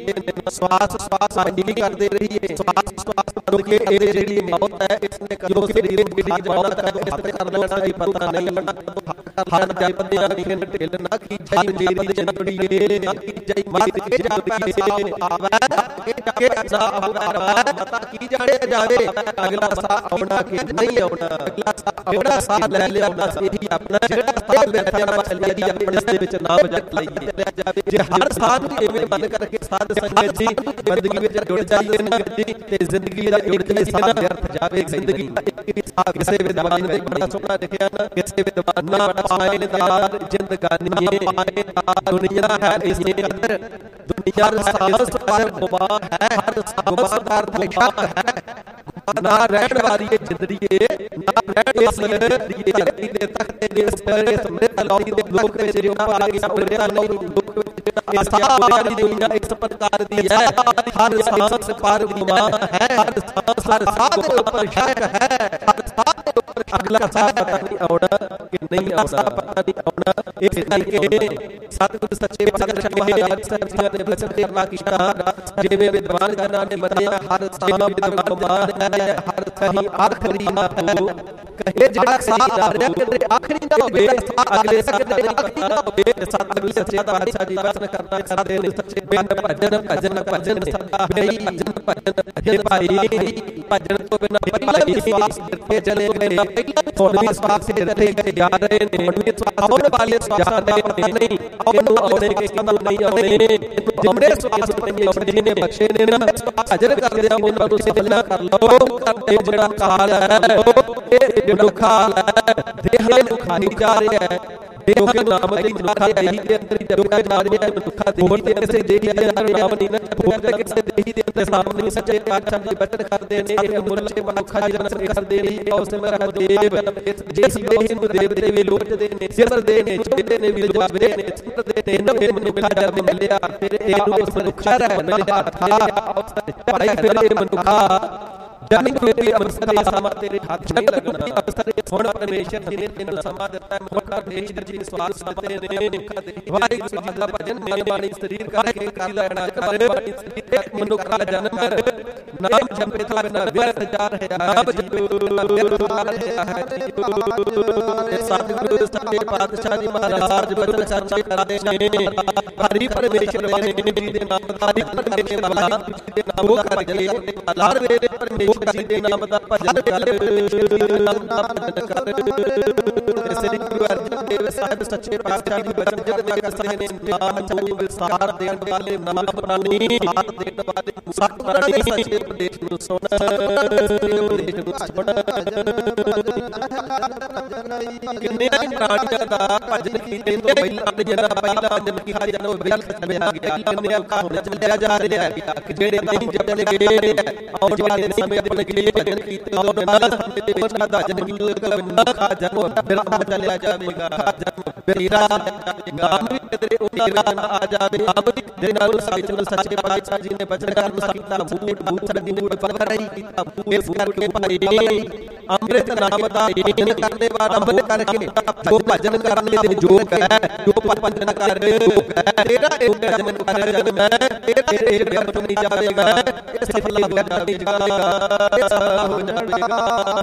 ਸਵਾਸ ਸਵਾਸ ਆਹੀ ਕਰਦੇ ਰਹੀਏ, ਸਵਾਸ ਸਵਾਸ ਰੁਕੇ ਇਹ ਜਿਹੜੀ ਮੌਤ ਹੈ ਇਸਨੇ ਕਦੋਂ ਸਰੀਰ ਦੀ ਮੌਤ ਹੈ ਹੱਥ ਕਰ ਲੈਣਾ ਹੀ ਪਤਾ ਨਹੀਂ ਲੱਗਣਾ, ਹਰ ਜਪਦੇ ਆ ਨਿਖਨ ਢਿੱਲ ਨਾ ਕੀ ਜਾਈ ਮੇਰੀ ਜੰਦੜੀਏ ਨਾ ਕੀ ਜਾਈ ਮਾਤ ਕੀ ਜਾਈ ਸੇ ਆਵੇ ਕਿ ਅਸਾ ਆਵੇ ਪਤਾ ਕੀ ਜਾਣਿਆ ਜਾਵੇ ਅਗਲਾ ਸਾਹ ਆਉਣਾ ਕਿ ਨਹੀਂ ਆਉਣਾ, ਅਗਲਾ ਸਾਹ ਆਉਣਾ ਸਾਹ ਲੈ ਲਿਆਉਣਾ ਇਹੀ ਆਪਣਾ ਜਿਹੜਾ ਸਾਹ ਬੈਠਿਆ ਨਾ ਚੱਲਿਆ ਜੀ ਆਪਣੇ ਦੇ ਵਿੱਚ ਨਾਮ ਜਪ ਲਈਏ ਜਾਵੇ। ਜੇ ਹਰ ਸਾਹ ਨੂੰ ਇਵੇਂ ਬੰਦ ਕਰਕੇ ਸਾਧ ਸੰਗਤ ਜੀ ਬੰਦਗੀ ਵਿੱਚ ਜੁੜ ਜਾਈਏ ਨਾ ਜੀ ਤੇ ਜ਼ਿੰਦਗੀ ਦਾ ਜੁੜ ਜਾਏ ਸਾਰਾ ਵਿਅਰਥ ਜਾਵੇ ਜ਼ਿੰਦਗੀ। ਕਿਸੇ ਵਿਦਵਾਨ ਨੇ ਬੜਾ ਸੋਹਣਾ ਲਿਖਿਆ ਨਾ, ਕਿਸੇ ਵਿਦਵਾਨ ਨਾ ਪਾਏ ਦਾਰ ਜ਼ਿੰਦਗਾਨੀ ਪਾਏ ਦੁਨੀਆ ਹੈ ਇਸ ਅੰਦਰ ਦੁਨੀਆ ਸਾਹਸ ਪਰ ਗੁਮਾ ਹੈ, ਹਰ ਸਾਹਸ ਦਾ ਅਰਥ ਹੈ ਨਾ ਰਹਿਣ ਵਾਲੀ ਜ਼ਿੰਦਗੀ ਨਾ ਰਹਿਣ ਇਸ ਧਰਤੀ ਦੇ ਤਖਤੇ ਦੇ ਉੱਪਰ ਇਸ ਮ੍ਰਿਤ ਲੋਕ ਦੇ ਲੋਕ ਵਿੱਚ ਜੋ ਆ ਗਿਆ ਉਹ ਲੋਕ ਵਿੱਚ ਇਹ ਸਾਰੀ ਦੁਨੀਆ ਇਸ ਪ੍ਰਕਾਰ ਦੀ ਹੈ, ਹਰ ਸਾਹਸ ਪਰ ਗੁਮਾ ਹੈ, ਹਰ ਸਾਹਸ ਹਰ ਸਾਹ ਦੇ ਉੱਪਰ ਸ਼ੱਕ ਹੈ, ਹਰ ਸਾਹ ਦੇ ਉੱਪਰ ਅਗਲਾ ਸਾਹ ਪਤਾ ਨਹੀਂ ਆਉਣਾ ਕਿ ਨਹੀਂ ਆਉਣਾ, ਪਤਾ ਨਹੀਂ ਆਉਣਾ। ਇਸ ਕਰਕੇ ਸਤਿਗੁਰੂ ਸੱਚੇ ਪਾਤਸ਼ਾਹ ਮਹਾਰਾਜ ਸਾਹਿਬ ਜੀ ਨੇ ਬਚਨ ਕਰਨਾ ਕੀਤਾ, ਜਿਵੇਂ ਵਿਦਵਾਨ ਜਨਾਂ ਨੇ ਮੰਨਿਆ ਹਰ ਸਾਹ ਵਿਦਵਾਨ ਹੈ, ਹਰ ਸਹੀ ਆਖਰੀ ਨਾ ਹੋ ਕਹੇ ਜਿਹੜਾ ਸਾਹ ਆ ਰਿਹਾ ਕਿਤੇ ਆਖਰੀ ਨਾ ਹੋਵੇ, ਅਗਲੇ ਸਕਦੇ ਆਖਰੀ ਨਾ ਹੋਵੇ। ਸਤਿਗੁਰੂ ਸੱਚੇ ਪਾਤਸ਼ਾਹ ਜੀ ਬਚਨ ਕਰਨਾ ਕਰਦੇ ਨੇ, ਸੱਚੇ ਬਿਨ ਭਜਨ ਭਜਨ ਭਜਨ ਸਦਾ ਬਈ ਭਜਨ ਭਜਨ ਭਜਨ ਭਾਈ ਭਜਨ ਤੋਂ ਬਿਨਾਂ ਪਹਿਲਾਂ ਵੀ ਸਵਾਸ ਦਿੱਤੇ ਚਲੇ ਗਏ, ਹੁਣ ਵੀ ਸਵਾਸ ਦਿੱਤੇ ਗਏ ਜਾ ਰਹੇ ਨੇ, ਹੁਣ ਵੀ ਆਉਣ ਵਾਲੇ ਸਵਾਸਾਂ ਦੇ ਨਹੀਂ ਆਉਣ ਆਉਣੇ ਕਿ ਕਦੋਂ ਨਹੀਂ ਆਉਣੇ, ਜਿਹੜੇ ਸਵਾਸ ਨਹੀਂ ਆਉਣੇ ਨੇ ਬਖਸ਼ੇ ਨੇ ਨਾ ਭਜਨ ਕਰਦੇ ਆ ਉਹਨਾਂ ਨੂੰ ਸਿੱਧਾ ਕਰ ਲਓ। ਇਹ ਜਿਹੜਾ ਕਾਲ ਹੈ ਇਹ ਮਨੁੱਖਾ ਦੇਹਾਂ ਨੂੰ ਖਾਈ ਜਾ ਰਿਹਾ ਹੈ, ਦੇਹ ਕੇ ਨਾਮ ਦੀ ਮਨੁੱਖਾ ਦੇਹੀ ਦੇ ਅੰਦਰ ਹੀ ਜਪਿਆ ਜਾ ਰਿਹਾ ਹੈ, ਮਨੁੱਖਾ ਦੇਹੀ ਦੇ ਅੰਦਰ ਦੇਹੀ ਦੇ ਅੰਦਰ ਨਾਮ ਨਹੀਂ ਨਾ ਭੋਗ ਕਿਸੇ ਦੇਹੀ ਦੇ ਅੰਦਰ ਨਾਮ ਨਹੀਂ। ਸੱਚੇ ਪਾਤਸ਼ਾਹ ਜੀ ਬਚਨ ਕਰਦੇ ਨੇ ਇਹ ਮੁਰਲੇ ਮਨੁੱਖਾ ਜੀ ਜਨਮ ਕਰਦੇ ਨੇ ਉਸ ਮੇਰਾ ਦੇਵ ਜਿਸ ਦੇਹ ਨੂੰ ਦੇਵ ਦੇਵੀ ਲੋਟਦੇ ਨੇ ਸਿਰਦੇ ਨੇ ਚੁੱਕਦੇ ਨੇ ਵੀ ਜਾਵਦੇ ਨੇ ਸਿਰਦੇ ਨੇ ਨਵੇਂ ਮਨੁੱਖਾ ਜਨਮ ਮਿਲਿਆ, ਫਿਰ ਇਹਨੂੰ ਉਸ ਮਨੁੱਖਾ ਰਹਿ ਮਿਲਿਆ ਭਾਈ ਫਿਰ ਇਹ ਮਨੁੱਖਾ ਜਨ ਕੋਈ ਅਵਸਰ ਸਮਾਂ ਤੇਰੇ ਹੱਥ ਨਹੀਂ ਲੱਗਣਾ, ਅਵਸਰ ਹੁਣ ਪਰਮੇਸ਼ਰ ਜੀ ਨੇ ਤੈਨੂੰ ਸਮਾਂ ਦਿੱਤਾ, ਮਨੁੱਖਾ ਦੇਸ਼ ਜੀ ਸਵਾਸ ਦਿੱਤੇ ਨੇ, ਵਾਹਿਗੁਰੂ ਜੀ ਦਾ ਭਜਨ ਮੇਰੀ ਸਰੀਰ ਕਰਕੇ ਕਰ ਲੈਣਾ, ਕਰੇ ਬਾਣੀ ਸਰੀਰ ਮਨੁੱਖਾ ਜਨਮ ਨਾਮ ਜਪੇ ਤਾਂ ਬਿਨਾ ਵਿਅਰਥ ਜਾ ਰਿਹਾ, ਨਾਮ ਜਪੇ ਵਿਅਰਥ ਜਾ ਰਿਹਾ ਹੈ। ਸਤਿਗੁਰੂ ਸੱਚੇ ਪਾਤਸ਼ਾਹ ਜੀ ਮਹਾਰਾਜ ਬਚਨ ਚਰਚੇ ਕਰਦੇ ਨੇ, ਹਰੀ ਪਰਮੇਸ਼ਰ ਵਾਲੇ ਜੀ ਦੇ ਨਾਮ ਦਾ ਹਰੀ ਪਰਮੇਸ਼ਰ ਵਾਲਾ ਜੀ ਦੇ ਨਾਮ ਉਹ ਕਰ ਜਲੇ ਹਰ ਵੇਲੇ ਪਰਮੇਸ਼ਰ ਜੀ ਦੇ ਨਾਮ ਦਾ ਭਜਨ ਕਰ, ਨਾਮ ਦਾ ਭਜਨ ਕਰ। ਸ੍ਰੀ ਗੁਰੂ ਅਰਜਨ ਦੇਵ ਸਾਹਿਬ ਸੱਚੇ ਪਾਤਸ਼ਾਹ ਜੀ ਬਚਨ ਜਦ ਦੇ ਕਰਦੇ ਨੇ, ਨਾਮ ਨੂੰ ਵਿਸਾਰ ਦੇਣ ਵਾਲੇ ਨਾਮ ਪ੍ਰਾਣੀ ਸਾਥ ਦੇਣ ਵਾਲੇ ਸਤ ਪ੍ਰਾਣੀ ਸੱਚੇ ਉਪਦੇਸ਼ ਨੂੰ ਸੁਣ, ਉਪਦੇਸ਼ ਨੂੰ ਸੁਣ। ਕਿੰਨੇ ਪ੍ਰਾਣੀਆਂ ਦਾ ਭਜਨ ਕੀਤੇ ਤੋਂ ਪਹਿਲਾਂ ਜਿਹੜਾ ਪਹਿਲਾ ਭਜਨ ਕੀਤਾ ਜਨੋ ਬਿਲ ਖਤਮਿਆ ਗਿਆ, ਕਿੰਨੇ ਔਖਾ ਹੁਣ ਚੱਲਿਆ ਜਾ ਰਿਹਾ ਹੈ ਕਿ ਜਿਹੜੇ ਨਹੀਂ ਜਪਦੇ ਗਏ ਆਉਣ ਵਾਲੇ ਸਮੇਂ ਆਪਣੇ ਗਏ ਭਜਨ ਕੀਤੇ ਆਉਣ ਵਾਲੇ ਸਮੇਂ ਦੇ ਵਿੱਚ ਦਾ ਜਨਮ ਨੂੰ ਇੱਕ ਬੰਦਾ ਖਾ ਜਨਮ ਬਿਰਥਾ ਚੱਲਿਆ ਜਾਵੇਗਾ। ਮੇਰਾ ਨਾਮ ਵੀ ਕਿਤੇ ਉਹ ਤੇਰਾ ਆ ਜਾਵੇ ਨਾਮ ਵੀ ਦੇ ਨਾਲ ਸੱਚੇ ਸੱਚੇ ਪਾਤਸ਼ਾਹ ਜੀ ਨੇ ਬਚਨ ਕਰਨ ਕੀਤਾ ਬੂਟ ਬੂਟ ਸਾਡੀ ਬੂਟ ਪਕੜਾਈ ਕੀਤਾ ਇਸ ਕਰਕੇ ਭਾਈ ਅੰਮ੍ਰਿਤ ਨਾਮ ਦਾ ਇਹਨ ਕਰਨੇ ਵਾਲਾ ਅੰਮ੍ਰਿਤ ਕਰਕੇ ਜੋ ਭਜਨ ਕਰਨ ਦੇ ਯੋਗ ਹੈ ਜੋ ਭਜਨ ਕਰ ਯੋਗ ਹੈ ਤੇਰਾ ਇਹ ਭਜਨ ਕਰ ਜਨ ਮੈਂ ਤੇਰੇ ਇਹ ਵਿਅਰਥ ਨਹੀਂ ਜਾਵੇਗਾ ਇਹ ਸਫਲ ਹੋ ਜਾਵੇਗਾ ਇਹ ਸਫਲ ਹੋ ਜਾਵੇਗਾ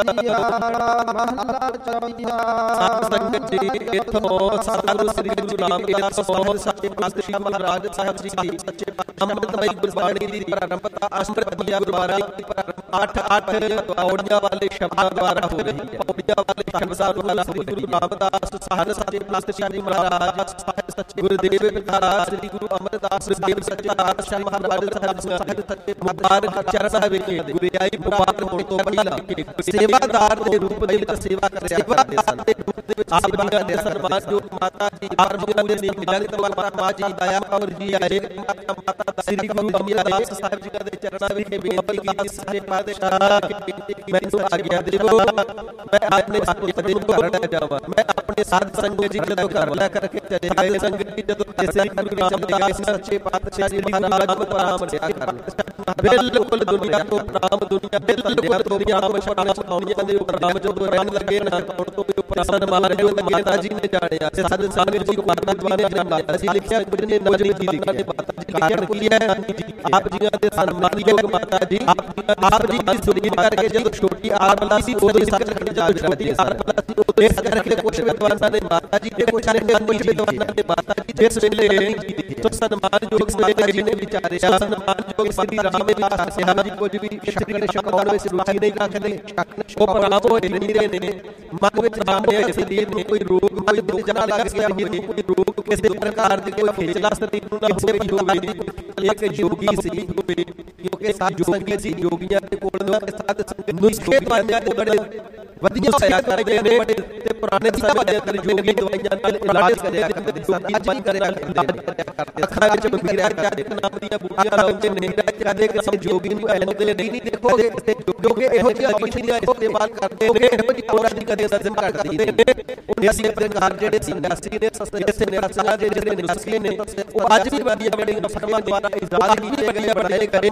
ਸਤ ਸੰਗਤ ਜੀ ਇਥੋਂ ਸਤਿਗੁਰੂ ਸ੍ਰੀ ਗੁਰੂ ਰਾਮਦਾਸ ਸਾਹਿਬ ਸੱਚੇ ਪਾਤਸ਼ਾਹ ਮਹਾਰਾਜ ਸਾਹਿਬ ਜੀ ਦੀ ਸੱਚੇ ਅੰਮ੍ਰਿਤਮਈ ਗੁਰਬਾਣੀ ਦੀ ਪ੍ਰਾਰੰਭਤਾ ਅੰਮ੍ਰਿਤ ਦੀਆਂ ਗੁਰਬਾਣੀ ਅੱਠ ਅੱਠ ਪੌੜੀਆਂ ਵਾਲੇ ਸ਼ਬਦਾਂ ਦੁਆਰਾ ਹੋ ਰਹੀ ਹੈ। ਪੌੜੀਆਂ ਵਾਲੇ ਸ਼ਬਦਾਂ ਦੁਆਰਾ ਸ੍ਰੀ ਗੁਰੂ ਰਾਮਦਾਸ ਸਾਹਿਬ ਸੱਚੇ ਪਾਤਸ਼ਾਹ ਜੀ ਮਹਾਰਾਜ ਸਾਹਿਬ ਸੱਚੇ ਗੁਰਦੇਵ ਪਿਤਾ ਸ੍ਰੀ ਗੁਰੂ ਅਮਰਦਾਸ ਦੇਵ ਸੱਚੇ ਪਾਤਸ਼ਾਹ ਮਹਾਰਾਜ ਸਾਹਿਬ ਸੱਚੇ ਮੁਬਾਰਕ ਚਰਨਾਂ ਵਿੱਚ ਗੁਰਿਆਈ ਮੁਬਾਰਕ ਹੋਣ ਤੋਂ ਪਹਿਲਾਂ ਸੇਵਾਦਾਰ ਦੇ ਰੂਪ ਦੇ ਵਿੱਚ ਸੇਵਾ ਕਰਿਆ ਕਰਦੇ ਸਨ। ਆਪ ਜੀ ਦੇ ਸਨਮਾਨ ਜੋ ਮਾਤਾ ਜੀ ਪਰਮਪੁਰ ਦੇ ਮਿਲਨ ਕਰਵਾਤਾ ਮਾਂ ਜੀ ਦਇਆ ਕੌਰ ਜੀ ਆਏ ਮਾਤਾ ਸ੍ਰੀ ਗੁਰੂ ਅਮਰਦਾਸ ਸਾਹਿਬ ਜੀ ਦੇ ਚਰਨਾਂ ਵਿੱਚ ਬੇਨਤੀ ਕੀਤੀ ਸੱਚੇ ਪਾਤਸ਼ਾਹ ਮੈਨੂੰ ਆਗਿਆ ਦੇਵੋ ਮੈਂ ਆਪਣੇ ਪੁੱਤਰ ਨੂੰ ਘਰ ਲੈ ਜਾਵਾਂ। ਮੈਂ ਆਪਣੇ ਸਾਧ ਸੰਗਤ ਜੀ ਜਦੋਂ ਘਰ ਲੈ ਕਰਕੇ ਚਲੇ ਆਏ ਸੰਗਤ ਜੀ ਜਦੋਂ ਸ੍ਰੀ ਗੁਰੂ ਰਾਮਦਾਸ ਸੱਚੇ ਪਾਤਸ਼ਾਹ ਜੀ ਮਹਾਰਾਜ ਨੂੰ ਪ੍ਰਣਾਮ ਲਿਆ ਕਰਨ ਬਿਲਕੁਲ ਦੁਨੀਆ ਤੋਂ ਪ੍ਰਣਾਮ ਦੁਨੀਆ ਬਿਲਕੁਲ ਦੁਨੀਆ ਤੋਂ ਪ੍ਰਣਾਮ ਪਾਉਣੀਆਂ ਦੇ ਪ੍ਰਣਾਮ ਜਦੋਂ ਰਨ ਲੱਗੇ ਨਾ ਕੌਣ ਤੋਂ ਪ੍ਰਸੰਨ ਮਾਰ ਜੋ ਮਾਤਾ ਜੀ ਨੇ ਜਾਣਿਆ ਸਾਧ ਸੰਗਤ ਜੀ ਕੋ ਮਾਤਾ ਜੀ ਨੇ ਜਾਣਿਆ ਅਸੀਂ ਲਿਖਿਆ ਕੁਝ ਨੇ ਨਵਜੀਤ ਜੀ ਦੀ ਮਾਤਾ ਜੀ ਕਾਰਨ ਕੀ ਹੈ ਆਪ ਜੀ ਦੇ ਸਨਮਾਨਯੋਗ ਮਾਤਾ ਜੀ ਆਪ ਜੀ ਦੀ ਸੁਣੀ ਕਰਕੇ ਜਦੋਂ ਛੋਟੀ ਆਰਮਲਾ ਸੀ ਉਦੋਂ ਸੱਚ ਰੱਖਣ ਜਾ ਰਹੀ ਆਰਮਲਾ ਸੀ ਉਦੋਂ ਇਸ ਕਰਕੇ ਕੁਝ ਵਿਦਵਾਨਾਂ ਨੇ ਮਾਤਾ ਜੀ ਦੇ ਕੁਝ ਨੇ ਕੁਝ ਵਿਦਵਾਨਾਂ ਨੇ ਮਾਤਾ ਜੀ ਜਿਸ ਵੇਲੇ ਤੋਂ ਸਨਮਾਨਯੋਗ ਸਵੇਲੇ ਜੀ ਨੇ ਵਿਚਾਰਿਆ ਸਨਮਾਨਯੋਗ ਸ੍ਰੀ ਰਾਮਦਾਸ ਸਾਹਿਬ ਜੀ ਕੁਝ ਵੀ ਸ਼ਕਲ ਸ਼ਕਾਉਣ ਵਿੱਚ ਰੁਚੀ ਨਹੀਂ ਰੱਖਦੇ ਉਹ ਪ੍ਰਣਾਮ ਹੋਏ ਨਹੀਂ ਨੇ ਮਨ ਵਿੱਚ ਰਾਮਨੇ ਇਸ ਲਈ ਕੋਈ ਰੋਗ ਕੋਈ ਦੁੱਖ ਨਾ ਲੱਗ ਗਿਆ ਹੋਵੇ ਕੋਈ ਰੋਗ ਕਿਸੇ ਪ੍ਰਕਾਰ ਦੀ ਕੋਈ ਖੇਚਲਾ ਸਰੀਰ ਨੂੰ ਨਾ ਹੋਵੇ ਹੋਵੇ ਇੱਕ ਯੋਗੀ ਸੀ ਕਿਉਂਕਿ ਸਾਧ ਸੰਗਤ ਸੀ ਯੋਗੀਆਂ ਦੇ ਕੋਲ ਨਾ ਸਾਧ ਸੰਗਤ ਨੁਸਖੇ ਦਵਾਈਆਂ ਦੇ ਬੜੇ ਵਧੀਆ ਸਿਆ ਕਰਦੇ ਨੇ ਤੇ ਪੁਰਾਣੇ ਦਵਾਈਆਂ ਕਰ ਯੋਗੀ ਦਵਾਈਆਂ ਨਾਲ ਇਲਾਜ ਕਰਿਆ ਕਰਦੇ ਸਨ ਅੱਜ ਵੀ ਕਰਿਆ ਕਰਦੇ ਅੱਖਾਂ ਵਿੱਚ ਬੁਖਾਰ ਕਰਦੇ ਨਾਮ ਦੀਆਂ ਬੂਟੀਆਂ ਲਾਉਂਦੇ ਨੇ ਕਦੇ ਕਿਸੇ ਯੋਗੀ ਨੂੰ ਐਨਦੇ ਨਹੀਂ ਦੇਖੋਗੇ ਕਿਉਂਕਿ ਇਹੋ ਜਿਹੀ ਔਸ਼ਧੀਆਂ ਇਸਤੇਮਾਲ ਕਰਦੇ ਨੇ ਇਹੋ ਜਿਹੀ ਔਰਾਂ ਦੀ ਕਦੇ ਦਰਜਨ ਕੱਟਦੀ ਨੇ ਉਹ ਅਸੀਂ ਆਪਣੇ ਘਰ ਜਿਹੜੇ ਸੀ ਨਸੀ ਨੇ ਸਸਤੇ ਨੇ ਰਸਲਾ ਦੇ ਜਿਹੜੇ ਨਸਲੇ ਨੇ ਉਹ ਅੱਜ ਵੀ ਵਧੀਆ ਬੜੇ ਫਰਮਾਨ ਦੁਆਰਾ ਇਜਾਜ਼ਤ ਨਹੀਂ ਬਗਿਆ ਬਣਾਏ ਕਰੇ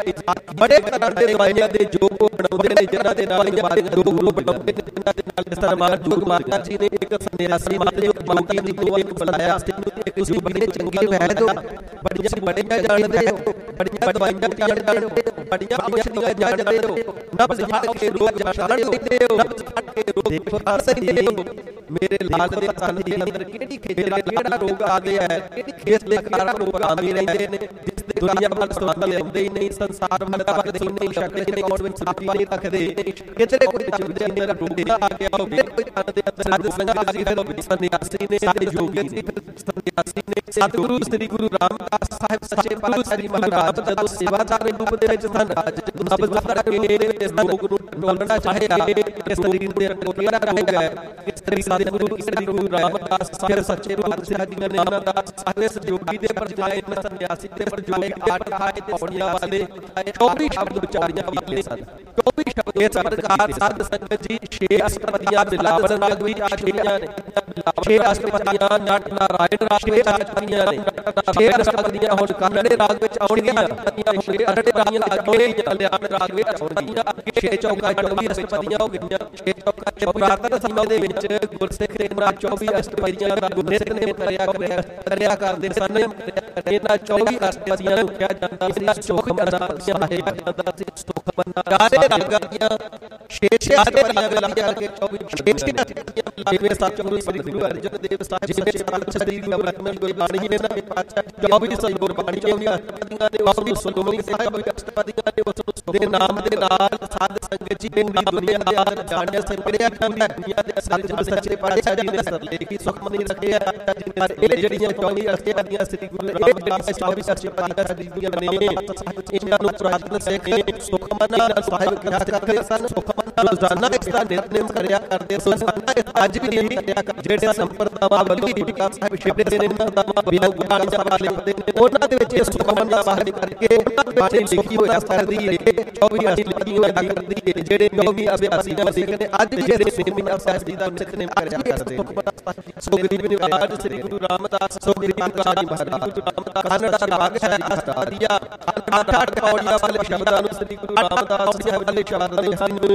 ਬੜੇ ਤਰ੍ਹਾਂ ਦੇ ਦਵਾਈਆਂ ਦੇ ਯੋਗ ਬਣਾਉਂਦੇ ਨੇ ਜਿਨ੍ਹਾਂ ਦੇ ਨਾਲ ਬਾਰੇ ਦੋ ਗੁਰੂ ਬਣਾਉਂਦੇ ਨੇ ਜਿਨ੍ਹਾਂ ਦੇ ਨਾਲ ਸਨਮਾਨ ਯੋਗ ਮਾਤਾ ਜੀ ਨੇ ਇੱਕ ਸੰਨਿਆਸੀ ਮਾਤਾ ਜੀ ਮਾਤਾ ਦੀ ਦੋ ਇੱਕ ਬੁਲਾਇਆ ਇੱਕ ਜੀ ਬੜੇ ਚੰਗੇ ਹੈ ਜੋ ਬੜੀਆਂ ਬੜੀਆਂ ਜਾਣਦੇ ਹੋ ਬੜੀਆਂ ਦਵਾਈਆਂ ਜਾਣਦੇ ਹੋ ਬੜੀਆਂ ਔਸ਼ਧੀਆਂ ਜਾਣਦੇ ਹੋ ਨਬਜ਼ ਫੜ ਕੇ ਰੋਗ ਜਾਣ ਲੈਂਦੇ ਹੋ ਨਬਜ਼ ਫੜ ਕੇ ਰੋਗ ਦੇਖੋ ਸਕਦੇ ਹੋ ਮੇਰੇ ਲਾਲ ਦੇ ਤਨ ਦੇ ਅੰਦਰ ਕਿਹੜੀ ਖੇਚਲਾ ਕਿਹੜਾ ਰੋਗ ਆ ਗਿਆ ਹੈ ਕਿਹੜੀ ਖੇਚ ਦੇ ਕਾਰਨ ਰੋਗ ਆਉਂਦੇ ਰਹਿੰਦੇ ਨੇ ਜਿਸ ਦੇ ਦੁਨੀਆ ਭਰ ਸਵਾਲ ਆਉਂਦੇ ਹੀ ਨਹੀਂ ਸੰਸਾਰ ਭਰ ਦਾ ਵਕਤ ਨਹੀਂ ਸ਼ਕਲ ਦੇ ਕੋਡ ਵਿੱਚ ਸਾਪੀ ਨਹੀਂ ਰੱਖਦੇ ਕਿਤੇ ਕੋਈ ਚੁੱਭਦੇ ਮੇਰਾ ਰੋਗ ਆ ਗਿਆ ਹੋਵੇ ਕੋਈ ਤਨ ਦੇ ਅੰਦਰ ਸਾਧ ਸੰਗਤ ਜੀ ਫਿਰ ਸੰਨਿਆਸੀ ਨੇ ਸਾਡੇ ਯੋਗੀ ਨੇ ਸੰਨਿਆਸੀ ਨੇ ਸਤਿਗੁਰੂ ਸ੍ਰੀ ਗੁਰੂ ਰਾਮਦਾਸ ਸਾਹਿਬ ਸੱਚੇ ਪਾਤਸ਼ਾਹ ਜੀ ਮਹਾਰਾਜ ਜਦੋਂ ਸੇਵਾਦਾਰ ਦੇ ਰੂਪ ਦੇ ਵਿੱਚ ਸਨ ਨਬਜ਼ ਫੜ ਕੇ ਇਸ ਰੋਗ ਨੂੰ ਟੋਲਣਾ ਚਾਹਿਆ ਇਸ ਸਰੀਰ ਦੇ ਟੋਲਣਾ ਰਹੇਗਾ ਇਸ ਤਰੀਕੇ ਦੇ ਗੁਰੂ ਸ੍ਰੀ ਗੁਰੂ ਰਾਮਦਾਸ ਸਾਹਿਬ ਸੱਚੇ ਪਾਤਸ਼ਾਹ ਜੀ ਨੇ ਰਾਮਦਾਸ ਸਾਹਿਬ ਇਸ ਯੋਗੀ ਦੇ ਪਰਜਾਏ ਸੰਨਿਆਸੀ ਦੇ ਪਰਜਾਏ ਆਠ ਆਠ ਪੌੜੀਆਂ ਵਾਲੇ ਚੌਵੀ ਸ਼ਬਦ ਉਚਾਰੀਆਂ ਵਾਲੇ ਸਨ ਚੌਵੀ ਸ਼ਬਦ ਇਸ ਪ੍ਰਕਾਰ ਸਾਧ ਸੰਗਤ ਜੀ ਛੇ ਅਸ਼ਟਪਦੀਆਂ ਬਿਲਾਵਲ ਰਾਗ ਵਿੱਚ ਆਸ਼ੀਆਂ ਨੇ ਛੇ ਅਸ਼ਟਪਦੀਆਂ ਨਟ ਨਾਰਾਇਣ ਰਾਗ ਵਿੱਚ ਆਸ਼ੀਆਂ ਨੇ ਛੇ ਅਸ਼ਟਪਦੀਆਂ ਹੁਣ ਕਾਨੜੇ ਰਾਗ ਵਿੱਚ ਆਉਣਗੀਆਂ ਛੇ ਅਰੜੇ ਰਾਗੀਆਂ ਕਲਿਆਣ ਰਾਗ ਵਿੱਚ ਆਉਣਗੀਆਂ ਛੇ ਚੌਕਾ ਚੌਵੀ ਅਸ਼ਟਪਦੀਆਂ ਹੋ ਗਈਆਂ ਛੇ ਚੌਕਾ ਪੁਰਾਤਨ ਸਮੇਂ ਦੇ ਵਿੱਚ ਗੁਰਸਿੱਖ ਦੇ ਮਹਾਰਾਜ ਚੌਵੀ ਅਸ਼ਟਪਦੀਆਂ ਦਾ ਗੁਰਸਿੱਖ ਨੇ ਕਰਿਆ ਕਰਿਆ ਕਰਿਆ ਕਰਦੇ ਸਨ ਇਹਨਾਂ ਚੌਵੀ ਅਸ਼ਟਪਦੀਆਂ ਨੂੰ ਕਿਹਾ ਜਾਂਦਾ ਸੀ ਸੁਖ ਮੰਨਾ ਚਾਹੇ ਜਾਂਦਾ ਸੀ ਸੁਖ ਮੰਨਾ ਚਾਰੇ ਰਾਗਾਂ ਦੀਆਂ ਛੇ ਛੇ ਅਸ਼ਟਪਦੀਆਂ ਮਿਲਾ ਕੇ ਚੌਵੀ ਛੇ ਛੇ ਅਸ਼ਟਪਦੀਆਂ ਲਾਵੇ ਸਤਿਗੁਰੂ ਸ੍ਰੀ ਗੁਰੂ ਅਰਜਨ ਦੇਵ ਸਾਹਿਬ ਜੀ ਦੇ ਪਾਤਸ਼ਾਹ ਸ੍ਰੀ ਗੁਰੂ ਅਰਜਨ ਗੁਰਬਾਣੀ ਨੇ ਨਾ ਪਾਤਸ਼ਾਹ ਚੌਵੀ ਸੌ ਗੁਰਬਾਣੀ ਚੌਵੀ ਅਸ਼ਟਪਦੀਆਂ ਦੇ ਉਸ ਨੂੰ ਸੁਲੋਮਣੀ ਸਾਹਿਬ ਅਸ਼ਟਪਦੀਆਂ ਦੇ ਉਸ ਨੂੰ ਦੇ ਨਾਮ ਦੇ ਨਾਲ ਸਾਧ ਸੰਗਤ ਜੀ ਪੂਰੀ ਦੁਨੀਆ ਦੇ ਅੰਦਰ ਜਾਣਿਆ ਸੰਪਰਿਆ ਦੁਨੀਆ ਦੇ ਸੱਚੇ ਸੱਚੇ ਪਾਤਸ਼ਾਹ ਜੀ ਨੇ ਸਰਲੇਖੀ ਸੁਖਮਨੀ ਰੱਖਿਆ ਪਰ ਇਹ ਜਿਹੜੀਆਂ ਚੌਵੀ ਅਸ਼ਟਪਦੀਆਂ ਸ੍ਰੀ ਗੁਰੂ ਰਾਮਦਾਸ ਚੌਵੀ ਅਸ਼ਟਪਦੀਆਂ ਸਾਹਿਬਾਂ ਬੀਬੀਆਂ ਨੇ ਇਹਨਾਂ ਨੂੰ ਪੁਰਾਤਨ ਸਿੱਖ ਸੁਖਮਨ ਸਾਹਿਬ ਕਿਹਾ ਕਰਦੇ ਸਨ। ਸੁਖਮਨ ਰੋਜ਼ਾਨਾ ਇਸ ਦਾ ਨਿਤਨੇਮ ਕਰਿਆ ਕਰਦੇ ਸਨ। ਅੱਜ ਵੀ ਇਹ ਕਰਿਆ ਜਿਹੜੇ ਸੰਪਰਦਾਵਾਂ ਵੱਲੋਂ ਗੁਟਕਾ ਸਾਹਿਬ ਛੇੜਦੇ ਨੇ, ਇਹਨਾਂ ਦਾ ਬਿਨਾਂ ਗੁਟਾਣੀ ਸਾਹਿਬ ਲਿਖਦੇ ਨੇ, ਉਹਨਾਂ ਦੇ ਵਿੱਚ ਇਹ ਸੁਖਮਨ ਦਾ ਬਾਹਰ ਕਰਕੇ ਬਾਣੀ ਲਿਖੀ ਹੋਇਆ ਕਰਦੀ ਹੈ, ਚੌਵੀ ਅਸੀਂ ਲਿਖੀ ਹੋਇਆ ਕਰਦੀ ਹੈ। ਜਿਹੜੇ ਚੌਵੀ ਅਭਿਆਸੀ ਨੇ ਸਿੱਖ ਨੇ ਅੱਜ ਜਿਹੜੇ ਸੇਮੀਨਾਰ ਸਾਹਿਬ ਜੀ ਦਾ ਨਿਤਨੇਮ ਕਰਿਆ ਕਰਦੇ ਨੇ। ਸੋ ਗਰੀਬ ਨਿਵਾਜ ਸ੍ਰੀ ਗੁਰੂ ਰਾਮਦਾਸ ਸੋ ਗਰੀਬ ਕਾਜੀ ਮਹਾਰਾਜ ਕਾਨੜ ਦਾ ਰਾਗ ਹੈ ਆਸਤਾਦੀਆ ਅੱਠ ਅੱਠ ਪੌੜੀਆਂ ਵਾਲੇ ਸ਼ਬਦਾਂ ਨੂੰ ਸ੍ਰੀ ਗੁਰੂ ਰਾਮਦਾਸ ਸਾਹਿਬ ਜੀ ਸ਼ਬਦ ਦੇ ਹਨ।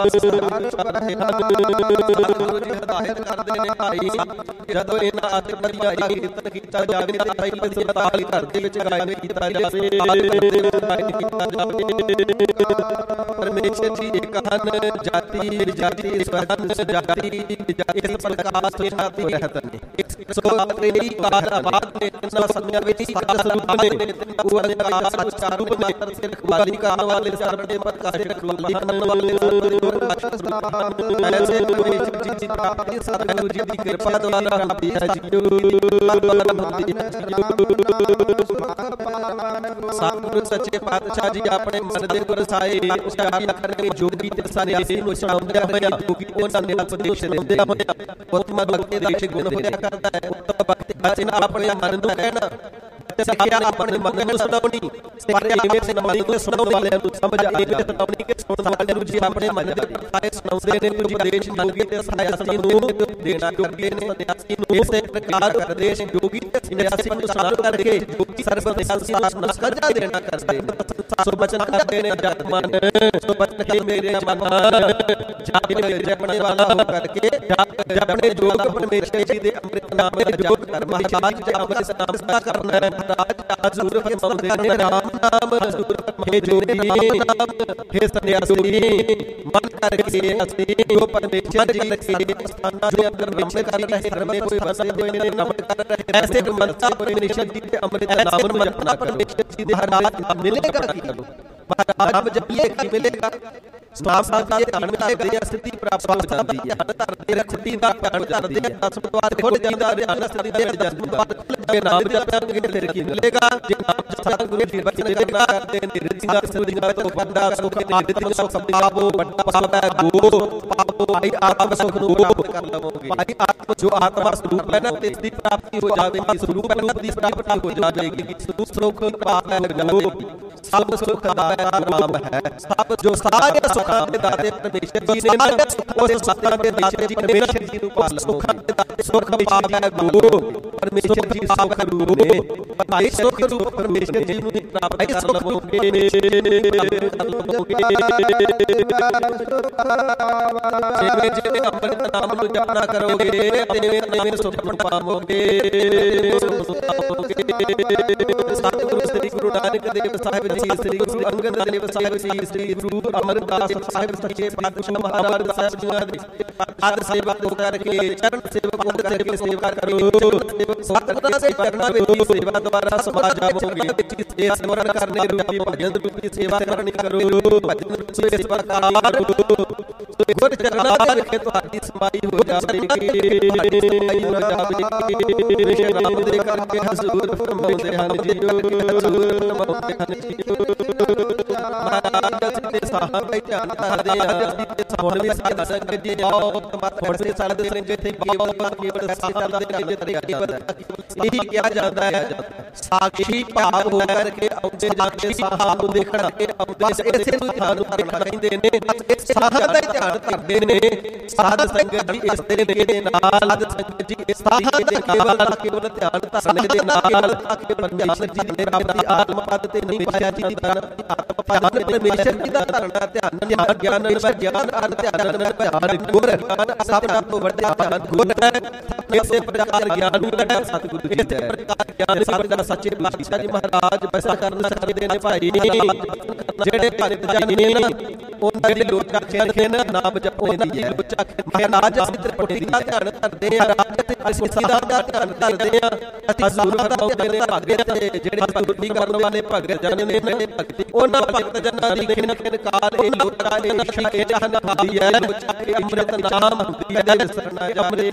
ਗੁਰੂ ਜੀ ਹਦਾਇਤ ਕਰਦੇ ਨੇ ਭਾਈ ਜਦੋਂ ਇਹਨਾਂ ਆਤਮਦੀ ਆਈ ਕੀਰਤਨ ਕੀਤਾ ਜਾਵੇ ਤੇ ਭਾਈ ਪਤੀ ਤਾਲ ਘਰ ਦੇ ਵਿੱਚ ਗਾਇਨ ਕੀਤਾ ਜਾਵੇ। ਪਰਮੇਸ਼ਰ ਜੀ ਇੱਕ ਹਨ, ਜਾਤੀ ਵਿਜਾਤੀ ਸਵਰਨ ਸਜਾਤੀ ਇਸ ਪ੍ਰਕਾਰ ਤੋਂ ਛਾਤੀ ਰਹਿਤ ਨੇ। ਸੋ ਤੇਰੀ ਕਾਰ ਬਾਤ ਨੇ ਤਿੰਨਾਂ ਸਮਿਆਂ ਵਿੱਚ ਸਾਰਾ ਸਰੂਪ ਨੇ ਉਹ ਅਨੇਕਾਂ ਸੱਚਾ ਰੂਪ ਮਾਤਰ ਸਿਰ ਖਵਾਲੀ ਕਰਨ ਵਾਲੇ ਸਰਬਦੇ ਪ੍ਰਕਾਸ਼ ਖਵਾਲੀ ਕਰਨ ਵਾਲੇ ਐਸੇ ਪਰਮੇਸ਼ਰ ਜੀ ਦੀ ਪ੍ਰਾਪਤੀ ਸਤਿਗੁਰੂ ਜੀ ਦੀ ਕਿਰਪਾ ਦੁਆਰਾ ਹੁੰਦੀ ਹੈ ਜੀ। ਸਤਿਗੁਰੂ ਸੱਚੇ ਪਾਤਸ਼ਾਹ ਜੀ ਆਪਣੇ ਮਨ ਦੇ ਗੁਰਸਾਏ ਉਚਾਰੀ ਕਰਕੇ ਜੋਗੀ ਤੇ ਸੰਨਿਆਸੀ ਨੂੰ ਸੁਣਾਉਂਦੇ ਹੋਇਆ ਕਿਉਂਕਿ ਉਹਨਾਂ ਨੇ ਉਪਦੇਸ਼ ਦਿੰਦੇ ਹੋਇਆ ਉਤਮ ਭਗਤੀ ਦੇ ਗੁਣ ਹੋਇਆ ਕਰਦਾ ਹੈ। ਉਤਮ ਭਗਤੀ ਬਚਨ ਆਪਣੇ ਮਨ ਨੂੰ ਕਹਿਣਾ ਸਿੱਖਿਆ ਆਪਣੇ ਮਨ ਨੂੰ ਸੁਣਾਉਣੀ, ਪਰ ਇਵੇਂ ਸੁਣਾਉਣੀ ਕਿ ਸੁਣਾਉਣ ਵਾਲਿਆਂ ਨੂੰ ਸਮਝ ਆਏ ਸੁਣਾਉਣੀ ਕਿ ਸੁਣਨ ਵਾਲਿਆਂ ਨੂੰ ਜੀ ਆਪਣੇ ਮਨ ਦੇ ਪ੍ਰਕਾਸ਼ ਸੁਣਾਉਂਦੇ ਨੇ। ਕੁਝ ਦੇਸ਼ ਮੰਗੇ ਤੇ ਸੰਨਿਆਸੀ ਨੂੰ ਦੇਣਾ ਕਰਦੇ ਨੇ, ਸੰਨਿਆਸੀ ਨੂੰ ਇਸੇ ਪ੍ਰਕਾਰ ਕਰਦੇ ਨੇ। ਜੋਗੀ ਤੇ ਸੰਨਿਆਸੀ ਨੂੰ ਸਾਧ ਕਰਕੇ ਜੋਗੀ ਸਰਬ ਦੇ ਸੰਸਾਰ ਨੂੰ ਸਜਾ ਦੇਣਾ ਕਰਦੇ ਨੇ। ਸੋ ਬਚਨ ਕਰਦੇ ਨੇ ਜਤ ਮਨ ਸੋ ਬਚਨ ਕੇ ਮੇਰੇ ਮਨ ਜਾਪ ਮੇਰੇ ਜਪਣੇ ਵਾਲਾ ਹੋ ਕਰਕੇ ਜਪਣੇ ਜੋਗ ਪਰਮੇਸ਼ਰ ਜੀ ਦੇ ਅੰਮ੍ਰਿਤ ਨਾਮ ਦੇ ਜੋਗ ਕਰਮ ਮਹਾਰਾਜ ਜੀ ਅੰਮ੍ਰਿਤ ਨਾਮ ਸਦਾ ਕਰਨਾ ਹੈ। ਰਾਜ ਹਜ਼ੂਰ ਫਰਮਾਉਂਦੇ ਨੇ ਰਾਮ ਨਾਮ ਹਜ਼ੂਰ ਫਰਮਾਏ ਜੋਗੀ हे ਸੰਨਿਆਸੀ ਮਨ ਕਰਕੇ ਅਸੀਂ ਜੋ ਪਰਮੇਸ਼ਰ ਜੀ ਦੇ ਸਥਾਨਾਂ ਦੇ ਅੰਦਰ ਵਿਚਰ ਕਰ ਰਹੇ ਧਰਮੇ ਕੋਈ ਵਸੇ ਹੋਏ ਨੇ ਨਮਨ ਕਰ ਰਹੇ ਐਸੇ ਗੁਰਮਤਿ ਪਰਮੇਸ਼ਰ ਜੀ ਦੇ ਅੰਮ੍ਰਿਤ ਨਾਮ ਨੂੰ ਜਪਣਾ ਪਰਮੇਸ਼ਰ ਜੀ ਦੇ ਹਰਾਜ ਮਿਲੇਗਾ ਕੀ ਕਰੋ ਮਹਾਰਾਜ ਜਪੀਏ ਕੀ ਮਿਲੇਗਾ। ਸਮਾਪ ਸਾਧੀ ਧਨ ਮਿਲੇਗਾ ਸਥਿਤੀ ਪ੍ਰਾਪਤ ਹੋ ਜਾਂਦੀ ਹੈ। ਧਰਤੀ ਰੱਖਤੀ ਦਾ ਧਨ ਜਾਂਦੀ ਹੈ। ਦਸ ਪਤਵਾਰ ਖੁੱਲ ਜਾਂਦਾ ਧਿਆਨ ਸਥਿਤੀ ਦੇ ਜਾਂਦੀ ਹੈ। ਨਾਮ ਜਪਾਂਗੇ ਫਿਰ ਕੀ ਮਿਲੇਗਾ। ਜੇ ਨਾਮ ਸਤਿਗੁਰੂ ਜੀ ਬਚਨ ਜਪਣਾ ਕਰਦੇ ਨੇ ਰਿੱਧੀਆਂ ਸੁਧੀਆਂ ਤੋਂ ਵੱਡਾ ਸੁਖ ਨਿਰਦਿਤ ਸੁਖ ਪਾਵੋ ਵੱਡਾ ਪਾਪ ਹੈ ਗੋ ਪਾਪੋ ਭਾਈ ਆਤਮ ਸੁਖ ਨੂੰ ਪ੍ਰਾਪਤ ਕਰ ਲਵੋਗੇ। ਭਾਈ ਆਤਮ ਜੋ ਆਤਮਾ ਸਰੂਪ ਹੈ ਨਾ ਇਸ ਦੀ ਪ੍ਰਾਪਤੀ ਹੋ ਜਾਵੇਗੀ। ਸਰੂਪ ਰੂਪ ਦੀ ਪ੍ਰਾਪਤੀ ਹੋ ਜਾਵੇਗੀ। ਸਰੂਪ ਸੁਖ ਪਾਪ ਹੈ ਗਲੋ ਸਭ ਸੁਖ ਦਾ ਨਾਮ ਹੈ। ਸਭ ਜੋ ਸਾਰੇ ਸੁਖਾਂ ਦੇ ਦਾਤੇ ਪਰਮੇਸ਼ਰ ਜੀ ਨੇ ਉਸ ਸੁਖਾਂ ਦੇ ਦਾਤੇ ਪਰਮੇਸ਼ਰ ਜੀ ਨੂੰ ਪਾਲ ਸੁਖਾਂ ਦੇ ਦਾਤੇ ਸੁਖ ਪਾਪ ਹੈ ਗੋ ਪਰਮੇਸ਼ਰ ਜੀ ਸੁਖ ਰੂਪ ਨੇ। ਭਾਈ ਸੁਖ ਰੂਪ ਪਰਮੇਸ਼ਰ ਜੀ ਨੂੰ ਪ੍ਰਾਪਤ ਕਰ ਲਵੋਗੇ। ਜਿਵੇਂ ਜਿਵੇਂ ਅੰਮ੍ਰਿਤ ਨਾਮ ਨੂੰ ਜਪਣਾ ਕਰੋਗੇ ਤਿਵੇਂ ਤਿਵੇਂ ਸੁਖ ਪਾਵੋਗੇ। ਸਤਿਗੁਰੂ ਸ੍ਰੀ ਗੁਰੂ ਨਾਨਕ ਦੇਵ ਸਾਹਿਬ ਜੀ ਸ੍ਰੀ ਗੁਰੂ ਅੰਗਦ ਦੇਵ ਸਾਹਿਬ ਜੀ ਸ੍ਰੀ ਗੁਰੂ ਅਮਰਦਾਸ ਸਾਹਿਬ ਸੱਚੇ ਪਾਤਸ਼ਾਹ ਮਹਾਰਾਜ ਸਾਹਿਬ ਜੀ ਦੇ ਹਰ ਸੇਵਾ ਕਰਕੇ ਚਰਨ ਸੇਵਕ ਹੋ ਕਰਕੇ ਸੇਵਾ ਕਰੋ। ਸਤਿਗੁਰਾਂ ਦੇ ਚਰਨਾਂ ਵਿੱਚ ਸੇਵਾ ਦੁਆਰਾ ਸਮਾ ਜਾਵੋਗੇ। ਇਹ ਸੇਵਾ ਕਰਨੇ ਰੂਪੀ ਭਜਨ ਰੂਪੀ ਸੇਵਾ ਕਰਨੀ ਕਰੋ। ਭਜਨ ਰੂਪੀ ਸੇਵਾ ਕਰ ਗੁਰ ਚਰਨਾਂ ਵਿੱਚ ਤੁਹਾਡੀ ਸਮਾਈ ਹੋ ਜਾਵੇਗੀ। ਸਮਾਈ ਹੋ ਜਾਵੇਗੀ। ਵਿਸ਼ੇ ਨਾਮ ਦੇ ਕਰਕੇ ਹਜ਼ੂਰ ਫਰਮਾਉਂਦੇ ਹਨ ਜੀ ਹਜ਼ੂਰ ਫਰਮਾਉਂਦੇ ਹਨ ਜੀ ਮਹਾਰਾਜ ਜੀ ਦੇ ਸਾਹਮਣੇ ਧਿਆਨ ਕਰਦੇ ਆ ਤੇ ਹੁਣ ਵੀ ਸਾਧ ਸੰਗਤ ਜੀ ਆਓ ਹੁਣ ਵੀ ਸਾਧ ਸੰਗਤ ਇੱਥੇ ਕੇਵਲ ਕੇਵਲ ਸਾਧ ਦੇ ਜਿਹੜੇ ਤਰੀਕੇ ਇਹੀ ਕਿਹਾ ਜਾਂਦਾ ਹੈ ਸਾਖੀ ਭਾਵ ਹੋ ਕਰਕੇ ਆਉਂਦੇ ਜਾਂਦੇ ਸਾਧ ਨੂੰ ਦੇਖਣਾ ਬਸ ਇਸੇ ਨੂੰ ਧਿਆਨ ਰੱਖਣਾ ਕਹਿੰਦੇ ਨੇ। ਸਾਧ ਦਾ ਧਿਆਨ ਕਰਦੇ ਨੇ ਸਾਧ ਸੰਗਤ ਜੀ ਇਸ ਤਰੀਕੇ ਦੇ ਨਾਲ ਸਾਧ ਸੰਗਤ ਜੀ ਇਸ ਸਾਧ ਦੇ ਕੇਵਲ ਕੇਵਲ ਧਿਆਨ ਧਰਨ ਦੇ ਨਾਲ ਕਿ ਪਰਮੇਸ਼ਰ ਜੀ ਦੇ ਪ੍ਰਾਪਤੀ ਆਤਮ ਪਦ ਤੇ ਨਹੀਂ ਪਾਇਆ ਜੀ ਧਿਆਨ ਆਤਮ ਧਿਆਨ ਪਰਮੇਸ਼ਰ ਜੀ ਦਾ ਧਰਨਾ ਧਿਆਨ ਧਿਆਨ ਗਿਆਨ ਨਾਲ ਗਿਆਨ ਅਰ ਧਿਆਨ ਨਾਲ ਧਿਆਨ ਗੁਰ ਸਭ ਤੋਂ ਵੱਡਾ ਧਿਆਨ ਗੁਰ ਹੈ। ਇਸੇ ਪ੍ਰਕਾਰ ਗਿਆਨ ਨੂੰ ਹੈ ਸਤਿਗੁਰੂ ਜੀ ਹੈ ਪ੍ਰਕਾਰ ਗਿਆਨ ਸਾਡਾ ਸੱਚੇ ਪਾਤਸ਼ਾਹ ਜੀ ਮਹਾਰਾਜ ਬੈਸਾ ਕਰਨ ਸਕਦੇ ਨੇ ਭਾਈ। ਜਿਹੜੇ ਭਗਤ ਜਨ ਨੇ ਉਹਨਾਂ ਦੀ ਲੋਚਾ ਖੇਡ ਨਾ ਨਾਮ ਜਪੋਂਦੀ ਹੈ। ਲੋਚਾ ਮਹਾਰਾਜ ਅਸੀਂ ਤ੍ਰਿਪੜੀ ਦਾ ਧਿਆਨ ਕਰਦੇ ਆ ਰਾਜ ਤੇ ਅਸੀਂ ਦਾ ਧਿਆਨ ਕਰਦੇ ਆ ਅਸੀਂ ਹਜ਼ੂਰ ਫਰਮਾਉਂਦੇ ਨੇ ਭਗਤ ਤੇ ਜਿਹੜੇ ਭਗਤੀ ਕਰਨ ਵਾਲੇ ਭਗਤ ਜਨ ਨੇ ਭਗਤੀ ਉਹਨਾਂ ਭਗਤ ਜਨ ਰਸਨਾ ਦੀ ਖਿਨ ਖਿਨ ਕਾਲ ਇਹ ਲੋਟਾ ਇਹ ਨਸ਼ਾ ਇਹ ਜਹਨ ਖਾਦੀ ਹੈ ਇਹ ਅੰਮ੍ਰਿਤ ਨਾਮ ਹੁੰਦੀ ਹੈ ਸਰਨਾ ਅੰਮ੍ਰਿਤ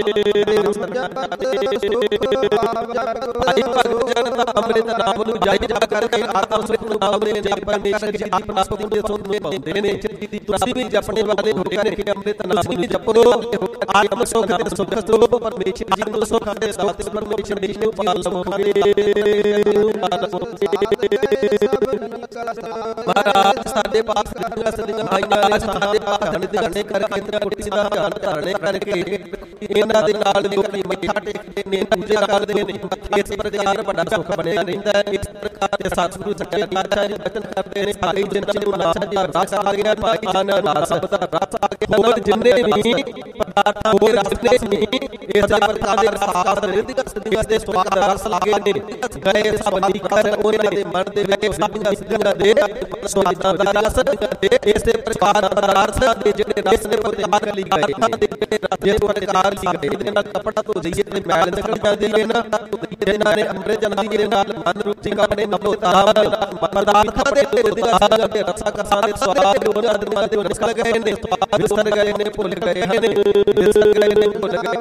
ਭਾਈ ਭਗਤ ਜਨ ਦਾ ਅੰਮ੍ਰਿਤ ਨਾਮ ਨੂੰ ਜਾਈ ਜਾ ਕਰਕੇ ਆਤਮ ਸੁਖ ਨੂੰ ਨਾਮਦੇ ਨੇ ਪਰਮੇਸ਼ਰ ਜੀ ਆਪਣਾ ਸੁਖ ਦੇ ਸੁਖ ਨੂੰ ਪਾਉਂਦੇ ਨੇ ਤੁਸੀਂ ਵੀ ਜਪਣੇ ਵਾਲੇ ਹੋ ਕੇ ਕਿ ਅੰਮ੍ਰਿਤ ਨਾਮ ਵੀ ਜਪੋ ਆਤਮ ਸੁਖ ਦੇ ਸੁਖ ਤੋਂ ਪਰਮੇਸ਼ਰ ਜੀ ਨੂੰ ਸੁਖ ਦੇ ਸਾਥ ਪਰਮੇਸ਼ਰ ਜੀ ਨੂੰ ਪਾਲ ਲਵੋਗੇ ਮਹਾਰਾਜ ਸਾਡੇ ਪਾਸ ਕਿੰਨਾ ਸਦੀਆਂ ਆਈਆਂ ਸਾਡੇ ਪਾਸ ਧਨ ਦੇ ਘਣੇ ਕਰਕੇ ਇੰਦਰ ਕੁਰਸੀ ਦਾ ਧਿਆਨ ਧਾਰਣੇ ਕਰਕੇ ਇਹਨਾਂ ਦੇ ਨਾਲ ਲੋਕੀ ਮੱਥਾ ਟੇਕਦੇ ਨੇ ਪੂਜਾ ਕਰਦੇ ਨੇ ਇਸ ਪ੍ਰਕਾਰ ਵੱਡਾ ਸੁਖ ਬਣਿਆ ਰਹਿੰਦਾ ਹੈ ਇਸ ਪ੍ਰਕਾਰ ਦੇ ਸਤਿਗੁਰੂ ਸੱਚੇ ਪਾਤਸ਼ਾਹ ਜੀ ਬਚਨ ਕਰਦੇ ਨੇ ਸਾਰੇ ਜਿਨ੍ਹਾਂ ਨੂੰ ਨਾਮ ਦੀ ਰਸ ਆ ਗਿਆ ਭਾਈ ਆਨੰਦ ਸਭ ਦਾ ਰਸ ਆ ਕੇ ਹੋਰ ਜਿੰਨੇ ਵੀ ਪਦਾਰਥਾਂ ਹੋਰ ਰਸਤੇ ਨਹੀਂ ਇਸ ਪ੍ਰਕਾਰ ਦੇ ਸਾਧ ਰਿੱਧਿਕ ਸਦੀਆਂ ਦੇ ਸਵਾਦ ਰਸ ਲਾਗੇ ਨੇ ਗਏ ਸਭ ਨਿਕਰ ਉਹਨਾਂ ਦੇ ਮਨ ਦੇ ਵਿੱਚ ਸਦੀਆਂ ਸਦੀਆਂ ਦੇ ਸਵਾਦਾਂ ਦਾ ਰਸ ਇਸੇ ਪ੍ਰਕਾਰ ਪਦਾਰਥ ਦੇ ਜਿਹੜੇ ਰਸ ਨੇ ਪ੍ਰਤਿਆਰ ਲਈ ਗਏ ਜੇ ਪ੍ਰਕਾਰ ਲਈ ਗਏ ਇਹਦੇ ਨਾਲ ਕਪੜਾ ਧੋ ਦਈਏ ਤੇ ਮੈਲ ਨਿਕਲ ਜਾਂਦੀ ਹੈ ਨਾ ਇਹਨਾਂ ਨੇ ਅੰਮ੍ਰਿਤ ਜਨ ਦੇ ਨਾਲ ਮਨ ਰੂਚੀ ਆਪਣੇ ਨਮੋ ਤਾਮ ਪਦਾਰਥਾਂ ਦੇ ਵਿਦਿਆਸਾਂ ਦੇ ਰਸਾ ਕਸਾਂ ਦੇ ਸਵਾਦ ਉਹਨਾਂ ਦੇ ਮਨ ਦੇ ਨਿਕਲ ਗਏ ਨੇ ਵਿਸਰ ਗਏ ਨੇ ਭੁੱਲ ਗਏ ਨੇ ਵਿਸਰ ਗਏ ਨੇ ਭੁੱਲ ਗਏ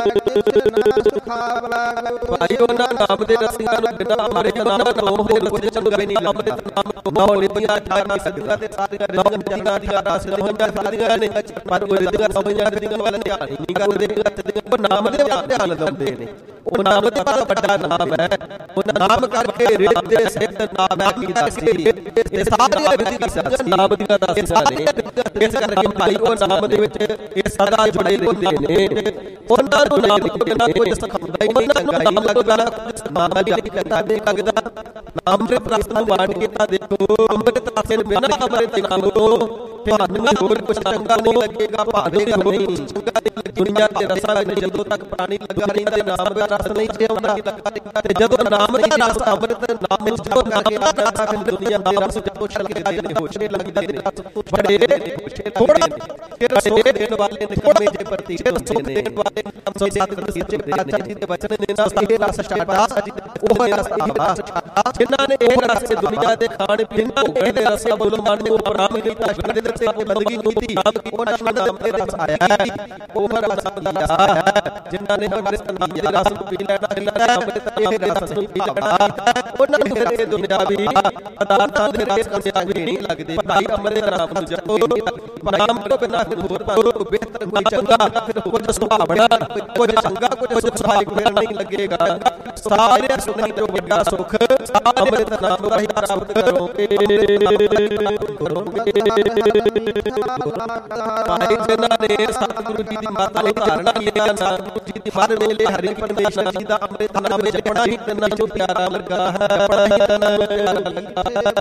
ਭਾਈ ਉਹਨਾਂ ਨਾਮ ਦੇ ਰਸੀਆਂ ਨੂੰ ਬਿਨਾਂ ਹਮਾਰੇ ਨਾਮ ਨਾਮ ਦੇ ਰਸਤੇ ਚੱਲ ਗਏ ਨਹੀਂ ਨਾਮ ਦੇ ਨਾਮ ਨਾਮ ਨਿਤਿਆ ਠਾਣੀ ਸਦੀਆਂ ਤੇ ਸਾਰੀਆਂ ਨਾਮ ਜੀਆਂ ਦੀਆਂ ਰਾਸ ਹੋਈਆਂ ਸਾਰੀਆਂ ਨੇ ਪਰ ਉਹ ਰਿਦਿਆ ਸਮਝਾਂ ਦੀਆਂ ਵਾਲਾ ਧਿਆਨ ਨਹੀਂ ਕਰਦੇ ਉਹ ਨਾਮ ਦੇ ਧਿਆਨ ਲਾਉਂਦੇ ਨੇ ਉਹ ਨਾਮ ਦੇ ਬੜਾ ਵੱਡਾ ਨਾਮ ਹੈ ਉਹ ਨਾਮ ਕਰਕੇ ਰਿਦ ਦੇ ਸਿੱਧ ਨਾਮ ਹੈ ਕੀ ਦੱਸੀ ਇਹ ਸਾਰੀਆਂ ਵਿਧੀ ਸੱਚ ਨਾਮ ਦੀਆਂ ਦੱਸਦਾ ਨੇ ਇਸ ਕਰਕੇ ਭਾਈ ਉਹ ਨਾਮ ਦੇ ਵਿੱਚ ਇਹ ਸਦਾ ਜੁੜੇ ਰਹਿੰਦੇ ਨੇ ਉਹਨਾਂ ਨੂੰ ਨਾਮ ਬਿਨਾਂ ਕੋਈ ਸਿਖਾਉਂਦਾ ਹੀ ਨਹੀਂ ਚੰਗਾ ਨਾਮ ਲੱਗਦਾ ਨਾਮ ਦੀ ਕਹਿੰਦਾ ਦੇ ਲੱਗਦਾ ਨਾਮ ਦੇ ਪ੍ਰਸਤ ਨੂੰ ਵਾਟ ਕੀਤਾ ਦੇਖੋ ਅੰਮ੍ਰਿਤ ਰਸ ਬਿਨਾਂ ਅੰਮ੍ਰਿਤ ਨਾਮ ਤੋਂ ਤੁਹਾਨੂੰ ਹੋਰ ਕੁਝ ਚੰਗਾ ਨਹੀਂ ਲੱਗੇਗਾ ਭਾਵੇਗਾ ਨਹੀਂ ਦੁਨੀਆ ਦੇ ਰਸਾਂ ਵਿੱਚ ਜਦੋਂ ਤੱਕ ਪ੍ਰਾਣੀ ਲੱਗਾ ਰਹਿੰਦਾ ਨਾਮ ਦਾ ਰਸ ਨਹੀਂ ਜਿਉਂਦਾ ਤੇ ਜਦੋਂ ਨਾਮ ਦਾ ਰਸ ਅੰਮ੍ਰਿਤ ਨਾਮ ਵਿੱਚ ਜੋ ਕਰਕੇ ਆਇਆ ਤਾਂ ਦੁਨੀਆ ਦੇ ਰਸ ਜਦੋਂ ਛਲ ਕੇ ਦੇ ਹੋਸ਼ੇ ਲੱਗਦੇ ਨੇ ਬੜੇ ਥੋੜਾ ਰਸੋਂ ਦੇਣ ਵਾਲੇ ਨਿਕਮੇ ਦੇ ਪ੍ਰਤੀ ਹੁੰਦੇ ਨੇ ਸੋ ਸਤਿਗੁਰੂ ਸੱਚੇ ਪਾਤਸ਼ਾਹ ਜੀ ਦੇ ਵਚਨ ਦੇ ਨਾਲ ਇਹ ਰਸ ਛਾੜਾ ਉਹ ਰਸ ਆਵਾ ਜਿਨ੍ਹਾਂ ਨੇ ਇਹ ਰਸ ਦੁਨੀਆ ਦੇ ਖਾਣ ਪੀਣ ਭੋਗਣ ਦੇ ਰਸ ਬੋਲ ਮਨ ਦੇ ਉਪਰਾਮ ਨਹੀਂ ਤਾਂ ਦੇ ਤੇ ਬੰਦਗੀ ਨੀਤੀ ਉਹ ਸ਼ਬਦ ਦੇ ਰਸ ਆਇਆ ਉਹ ਰਸ ਆਇਆ ਜਿਨ੍ਹਾਂ ਨੇ ਅੰਮ੍ਰਿਤ ਨਾਮ ਦੇ ਰਸ ਨੂੰ ਪੀ ਲੈਣਾ ਹੈ ਅੰਮ੍ਰਿਤ ਇਹ ਰਸ ਨੂੰ ਪੀ ਲੈਣਾ ਉਹਨਾਂ ਨੂੰ ਫਿਰ ਦੁਨੀਆ ਵੀ ਪਦਾਰਥਾਂ ਦੇ ਰਸ ਕਰਦੇ ਨਹੀਂ ਲੱਗਦੇ ਭਾਈ ਅੰਮ੍ਰਿਤ ਨਾਮ ਨੂੰ ਜਪੋ ਨਾਮ ਤੋਂ ਬਿਨਾਂ ਹੋਰ ਬਿਹਤਰ ਕੋਈ ਚੰਗਾ ਕੁਝ ਸੁਭਾਵਣਾ ਕੁਝ ਚੰਗਾ ਕੁਝ ਸੁਭਾਵਿਕ ਫਿਰ ਨਹੀਂ ਲੱਗੇਗਾ ਸਾਰੇ ਸੁਣਨ ਤੋਂ ਵੱਡਾ ਸੁਖ ਅੰਮ੍ਰਿਤ ਨਾਮ ਦਾ ਹੀ ਪ੍ਰਾਪਤ ਕਰੋਗੇ ਭਾਈ ਜਿਨ੍ਹਾਂ ਨੇ ਸਤਿਗੁਰੂ ਜੀ ਦੀ ਮਾਤਾ ਲਈ ਧਾਰਨਾ ਲਿਆ ਸਤਿਗੁਰੂ ਜੀ ਦੀ ਮਰ ਵੇਲੇ ਹਰਿ ਪਰਮੇਸ਼ਰ ਜੀ ਦਾ ਅੰਮ੍ਰਿਤ ਨਾਮ ਜਪਣਾ ਹੀ ਤਨਾਂ ਜੋ ਪਿਆਰਾ ਲੱਗਾ ਹੈ ਬੜਾ ਹੀ ਤਨਾਂ ਪਿਆਰਾ ਲੱਗਾ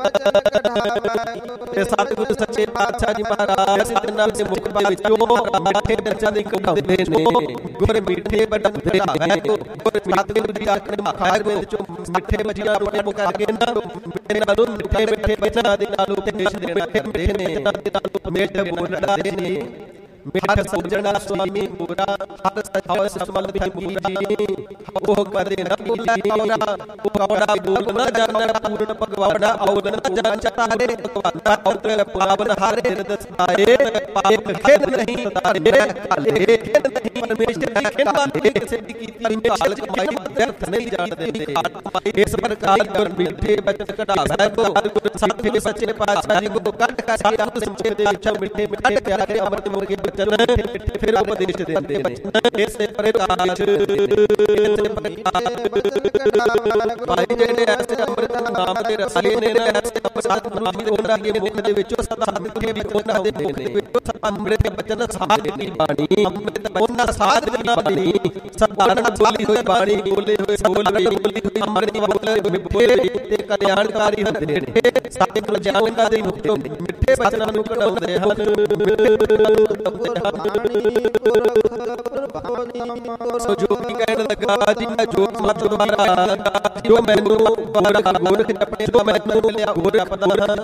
ਤੇ ਸਤਿਗੁਰੂ ਸੱਚੇ ਪਾਤਸ਼ਾਹ ਜੀ ਮਹਾਰਾਜ ਇਹਨਾਂ ਦੇ ਮੁਖ ਵਿੱਚੋਂ ਮਿੱਠੇ ਬੱਚਿਆਂ ਦੇ ਕਢਾਉਂਦੇ ਨੇ ਗੁਰ ਮਿੱਠੇ ਬਟਾਉਂਦੇ ਹੈ ਗੁਰ ਸਤਿਗੁਰੂ ਜੀ ਆਖਣ ਮਖਾਇਰ ਵਿੱਚੋਂ ਮਿੱਠੇ ਬੱਚਿਆਂ ਆਪਣੇ ਮੁਖ ਕਰਕੇ ਨਾ ਇਹਨਾਂ ਨੂੰ ਮਿੱਠੇ ਮਿੱਠੇ ਬੱਚਿਆਂ ਦੇ ਨਾਲ ਉਪਦੇਸ਼ ਦੇਣਾ ਕਰਦੇ ਨੇ ਇਹਨਾਂ ਦੇ ਨਾਲ ਮਿੱਠੇ ਬੋਲਣਾ ਦੇ ਨੇ ਮਿੱਠਾ ਸੋਜਣਾ ਸੁਆਮੀ ਪੂਰਾ ਹਰ ਸਥਾਉ ਸਮਲ ਦੀ ਮੂਜੀ ਉਹ ਕਦੇ ਨਾ ਭੁੱਲੀ ਉਹ ਕਵੜਾ ਬੋਲ ਨਾ ਜਾਣਾ ਪੂਰਨ ਭਗਵਾਨਾ ਔਦ ਨਾ ਜਾਣ ਚਾਰੇ ਭਗਵਾਨਾ ਔਦ ਪਾਵਨ ਹਰ ਹਿਰਦ ਸਤਾਏ ਪਾਪ ਖੇਦ ਨਹੀਂ ਤਾਰੇ ਕਾਲੇ ਖੇਦ ਨਹੀਂ ਪਰਮੇਸ਼ਰ ਦੀ ਖੇਦਾਂ ਕਿਸੇ ਦੀ ਕੀਤੀ ਕਾਲ ਕਮਾਈ ਵਿਅਰਥ ਨਹੀਂ ਜਾਣਦੇ ਇਸ ਪ੍ਰਕਾਰ ਗੁਰ ਮਿੱਠੇ ਬਚਨ ਕਢਾ ਸਾਹਿਬ ਸਤਿਗੁਰੂ ਸੱਚੇ ਪਾਤਸ਼ਾਹ ਜੀ ਕੋ ਕੱਢ ਕੇ ਆਪ ਸਮਝੇ ਦੇ ਵਿੱਚ ਮਿੱਠੇ ਮਿੱਠੇ ਪਿਆਰੇ ਅੰਮ੍ਰਿਤ ਮੁਰਗੇ ਫਿਰ ਉਪਦੇਸ਼ ਦਿੰਦੇ ਨੇ ਇਸੇ ਪ੍ਰਕਾਰ ਭਾਈ ਜਿਹੜੇ ਐਸੇ ਅੰਮ੍ਰਿਤ ਨਾਮ ਦੇ ਰਸਾਲੇ ਨੇ ਐਸੇ ਸਤਿਗੁਰੂ ਜੀ ਉਹਨਾਂ ਦੇ ਮੁਖ ਦੇ ਵਿੱਚੋਂ ਸਦਾ ਮਿੱਠੇ ਬਚਨ ਆਉਂਦੇ ਨੇ ਅੰਮ੍ਰਿਤ ਬਚਨ ਸਾਧ ਦੀ ਬਾਣੀ ਅੰਮ੍ਰਿਤ ਉਹਨਾਂ ਸਾਧ ਦੀ ਬਾਣੀ ਸਧਾਰਨ ਬੋਲੀ ਹੋਈ ਬਾਣੀ ਬੋਲੇ ਹੋਏ ਬੋਲੀ ਬੋਲੀ ਹੋਈ ਅੰਮ੍ਰਿਤ ਬੋਲੇ ਮਿੱਠੇ ਤੇ ਕਲਿਆਣਕਾਰੀ ਹੁੰਦੇ ਨੇ ਸਤਿਗੁਰੂ ਜਾਣਦਾ ਦੇ ਮੁਖ ਤੋਂ ਮਿੱਠੇ ਬਚਨਾਂ ਨੂੰ ਕਢਾਉਂਦੇ ਹਨ ਸੋ ਜੋਗੀ ਕਹਿਣ ਲੱਗਾ ਜੀ ਮੈਂ ਜੋਤ ਮਤ ਦੁਆਰਾ ਜੋ ਮੈਨੂੰ ਗੋਰਖ ਗੋਰਖ ਜਪਣੇ ਜੋ ਮੈਨੂੰ ਮਿਲਿਆ ਗੋਰਖ ਪਤਾ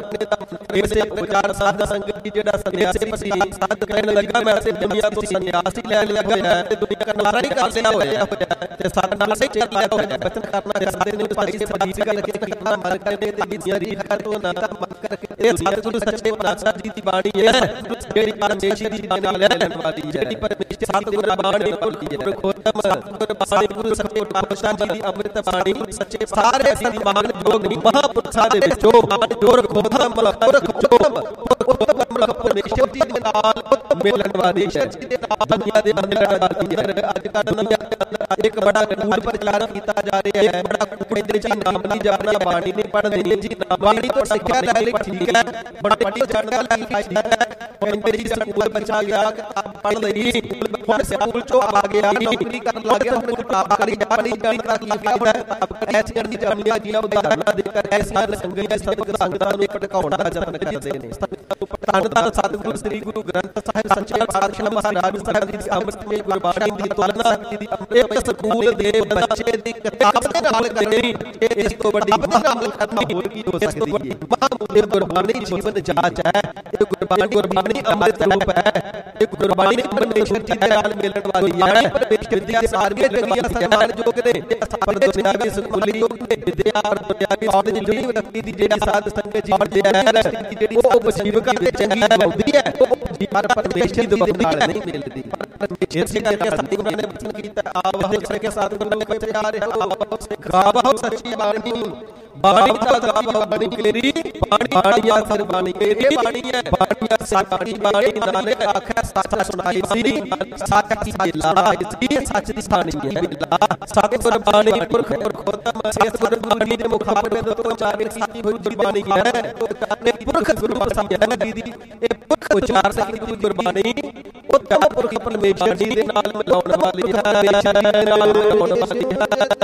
ਇਸੇ ਪ੍ਰਕਾਰ ਸਾਧ ਸੰਗਤ ਦੀ ਜਿਹੜਾ ਸੰਨਿਆਸੀ ਸੀ ਸਾਧ ਕਹਿਣ ਲੱਗਾ ਮੈਂ ਇਸੇ ਦੁਨੀਆ ਤੋਂ ਸੰਨਿਆਸੀ ਲੈ ਲਿਆ ਹੋਇਆ ਤੇ ਦੁਨੀਆ ਦਾ ਨਾਰਾ ਹੀ ਕਰ ਲਿਆ ਹੋਇਆ ਤੇ ਸਾਧ ਨਾਲ ਸੇ ਚੱਲ ਲਿਆ ਹੋਇਆ ਬਚਨ ਕਰਨਾ ਸਾਧੇ ਨੇ ਭਾਈ ਸੇ ਭਾਈ ਸੇ ਕਰਕੇ ਕਿਤਨਾ ਮਰ ਕਰਦੇ ਤੇ ਵਿਦਿਆਰੀ ਕਰ ਤੋਂ ਨਾ ਮਤ ਕਰਕੇ ਇਹ ਸਤਿਗੁਰੂ ਸੱਚੇ ਪਾਤਸ਼ਾਹ ਜੀ ਦੀ ਬਾਣੀ ਹੈ ਜਿਹੜੀ ਪਰਮੇਸ਼ਰ ਜੀ ਦੇ ਨਾਲ ਰਹਿਣ ਵਾਲੀ ਹੈ ਜਿਹੜੀ ਪਰਮੇਸ਼ਰ ਸਤਿਗੁਰੂ ਬਾਣੀ ਬੋਲਦੀ ਹੈ ਖੋਤਮ ਸਤਿਗੁਰੂ ਬਾਣੀ ਗੁਰੂ ਸੱਚੇ ਪਾਤਸ਼ਾਹ ਜੀ ਦੀ ਅੰਮ੍ਰਿਤ ਬਾਣੀ ਸੱਚੇ ਸਾਰੇ ਅਸੀਂ ਮਾਨ ਜੋਗ ਨਹੀਂ ਮਹਾਂਪੁਰਸ਼ਾਂ ਦੇ ਵਿੱਚੋਂ ਜੋਰ ਖੋਤਮ ਮਲਖੁਰ ਖੋਤਮ ਉਤਮ ਮਲਖੁਰ ਪਰਮੇਸ਼ਰ ਜੀ ਦੇ ਨਾਲ ਮਿਲਣ ਵਾਲੀ ਹੈ ਜਿਹਦੇ ਨਾਲ ਦੁਨੀਆ ਦੇ ਅੰਦਰ ਵਾਲੀ ਹੈ ਅੱਜ ਕੱਲ੍ਹ ਦੁਨੀਆ ਇੱਕ ਬੜਾ ਕਨੂਨ ਪ੍ਰਚਾਰ ਕੀਤਾ ਜਾ ਰਿਹਾ ਹੈ ਬੜਾ ਕੁੜੇ ਦੇ ਜੀ ਨਾਮ ਨਹੀਂ ਜਪਣਾ ਬਾਣੀ ਨਹੀਂ ਪੜ੍ਹਨੀ ਜੀ ਬਾਣੀ ਤੋਂ ਸਿੱਖਿਆ ਲੈ ਲਈ ਠੀਕ ਹੈ ਬੜਾ ਵੱਡੀ ਜਾਣਕਾਰੀ ਲੈ ਲਈ ਹੈ ਕਹਿੰਦੇ ਜੀ ਸਕੂਲ ਬੱਚਾ ਗਿਆ ਕਿਤਾਬ ਪੜ੍ਹ ਲਈ ਹੁਣ ਸਕੂਲ ਚੋਂ ਆ ਗਿਆ ਨੌਕਰੀ ਕਰਨ ਲੱਗ ਗਿਆ ਹੁਣ ਕਿਤਾਬ ਕਰੀ ਜਾਣੀ ਜਾਣਕਾਰੀ ਲਿਖਿਆ ਹੋਇਆ ਹੈ ਐਸੀ ਕਰਨੀ ਜਾਣੀਆਂ ਜੀਆਂ ਉਦਾਹਰਨਾਂ ਦੇ ਕਰ ਐਸੀ ਨਾਲ ਸੰਗਤ ਸਤਿਗੁਰ ਸੰਗਤਾਂ ਨੂੰ ਭਟਕਾਉਣ ਦਾ ਯਤਨ ਕਰਦੇ ਨੇ ਧੰਨ ਧੰਨ ਸਤਿਗੁਰੂ ਸ੍ਰੀ ਗੁਰੂ ਗ੍ਰੰਥ ਸਾਹਿਬ ਸੱਚੇ ਪਾਤਸ਼ਾਹ ਮਹਾਰਾਜ ਸਾਹਿਬ ਜੀ ਦੀ ਅੰਮ੍ਰਿਤਮਈ ਗੁਰਬਾਣੀ ਦੀ ਤੁਲਨਾ ਇਹ ਸਕੂਲ ਦੇ ਬੱਚੇ ਦੀ ਕਿਤਾਬ ਦੇ ਨਾਲ ਕਰਨੀ ਇਸ ਤੋਂ ਵੱਡੀ ਮਹਾਨ ਕਰਨਾ ਹੋਰ ਕੀ ਹੋ ਸਕਦੀ ਹੈ ਮਹਾਂਮੁੱਲੇ ਗੁਰਬਾਣੀ ਜੀਵਨ ਜਾਚ ਹੈ ਇਹ ਗੁਰਬਾਣੀ ਗੁਰਬਾਣੀ ਅੰਮ੍ਰਿਤ ਰੂਪ ਹੈ ਇਹ ਗੁਰਬਾਣੀ ਪਰਮੇਸ਼ਰ ਜੀ ਦੇ ਨਾਲ ਮਿਲਣ ਵਾਲੀ ਹੈ ਪਰਮੇਸ਼ਰ ਜੀ ਦੇ ਸਾਰੀਆਂ ਚੰਗੀਆਂ ਸਮਾਨ ਜੋਗ ਨੇ ਸਭ ਦੁਨਿਆਵੀ ਸਕੂਲੀ ਯੋਗ ਨੇ ਵਿਦਿਆ ਔਰ ਦੁਨਿਆਵੀ ਔਰ ਦੀ ਜੁੜੀ ਵਿਅਕਤੀ ਦੀ ਜਿਹੜੀ ਸਾਧ ਸੰਗਤ ਜੀਵਨ ਦੇ ਹੈ ਜਿਹੜੀ ਉਹ ਵਸੀਵਕਾ ਦੇ ਚੰਗੀ ਬਣਦੀ ਹੈ ਉਹ ਪਰ ਪਰਮੇਸ਼ਰ ਦੀ ਨਾਲ ਨਹੀਂ ਮਿਲਦੀ ਪਰਮੇਸ਼ਰ ਜੀ ਕਰਕੇ ਸਤਿਗੁਰੂ ਨੇ ਬਚਨ ਕੀਤਾ ਆਵਾਹ ਸਕੇ ਸਤਿਗੁਰੂ ਨੇ ਕੋਈ ਆ ਰਿਹਾ ਆਵਾਹ ਗਾਵਾਹ ਸੱਚੀ ਬਾਣੀ ਬਾਣੀ ਦਾ ਗਾਵਾਹ ਬਾਣੀ ਤੇਰੀ ਬਾਣੀ ਬਾਣੀ ਆ ਸਰ ਬਾਣੀ ਤੇਰੀ ਬਾਣੀ ਹੈ ਬਾਣੀ ਸਾਡੀ ਬਾਣੀ ਨਾਲੇ ਆਖਿਆ ਸੱਚ ਸੁਣਾਈ ਸੀ ਸੱਚ ਦੀ ਲਾਜ ਸੀ ਸੱਚ ਦੀ ਬਾਣੀ ਹੈ ਸਤਿਗੁਰ ਬਾਣੀ ਪੁਰਖ ਖੋਤਮ ਸਤਿਗੁਰ ਬਾਣੀ ਦੇ ਮੁਖਾਪਰੇ ਤੋਂ ਉਚਾਰਨ ਕੀਤੀ ਹੋਈ ਗੁਰਬਾਣੀ ਹੈ ਤੇ ਪੁਰਖ ਗੁਰੂ ਪ੍ਰਸਾਦ ਹੈ ਦੀਦੀ ਇਹ ਪੁਰਖ ਉਚਾਰ ਕੀਤੀ ਗੁਰਬਾਣੀ ਉਤਮ ਪੁਰਖ ਪਰਮੇਸ਼ਰ ਜੀ ਦੇ ਨਾਲ ਮਿਲਾਉਣ ਵਾਲੀ ਹੈ ਨਾਲ ਮਿਲਾਉਣ ਵਾਲੀ ਹੈ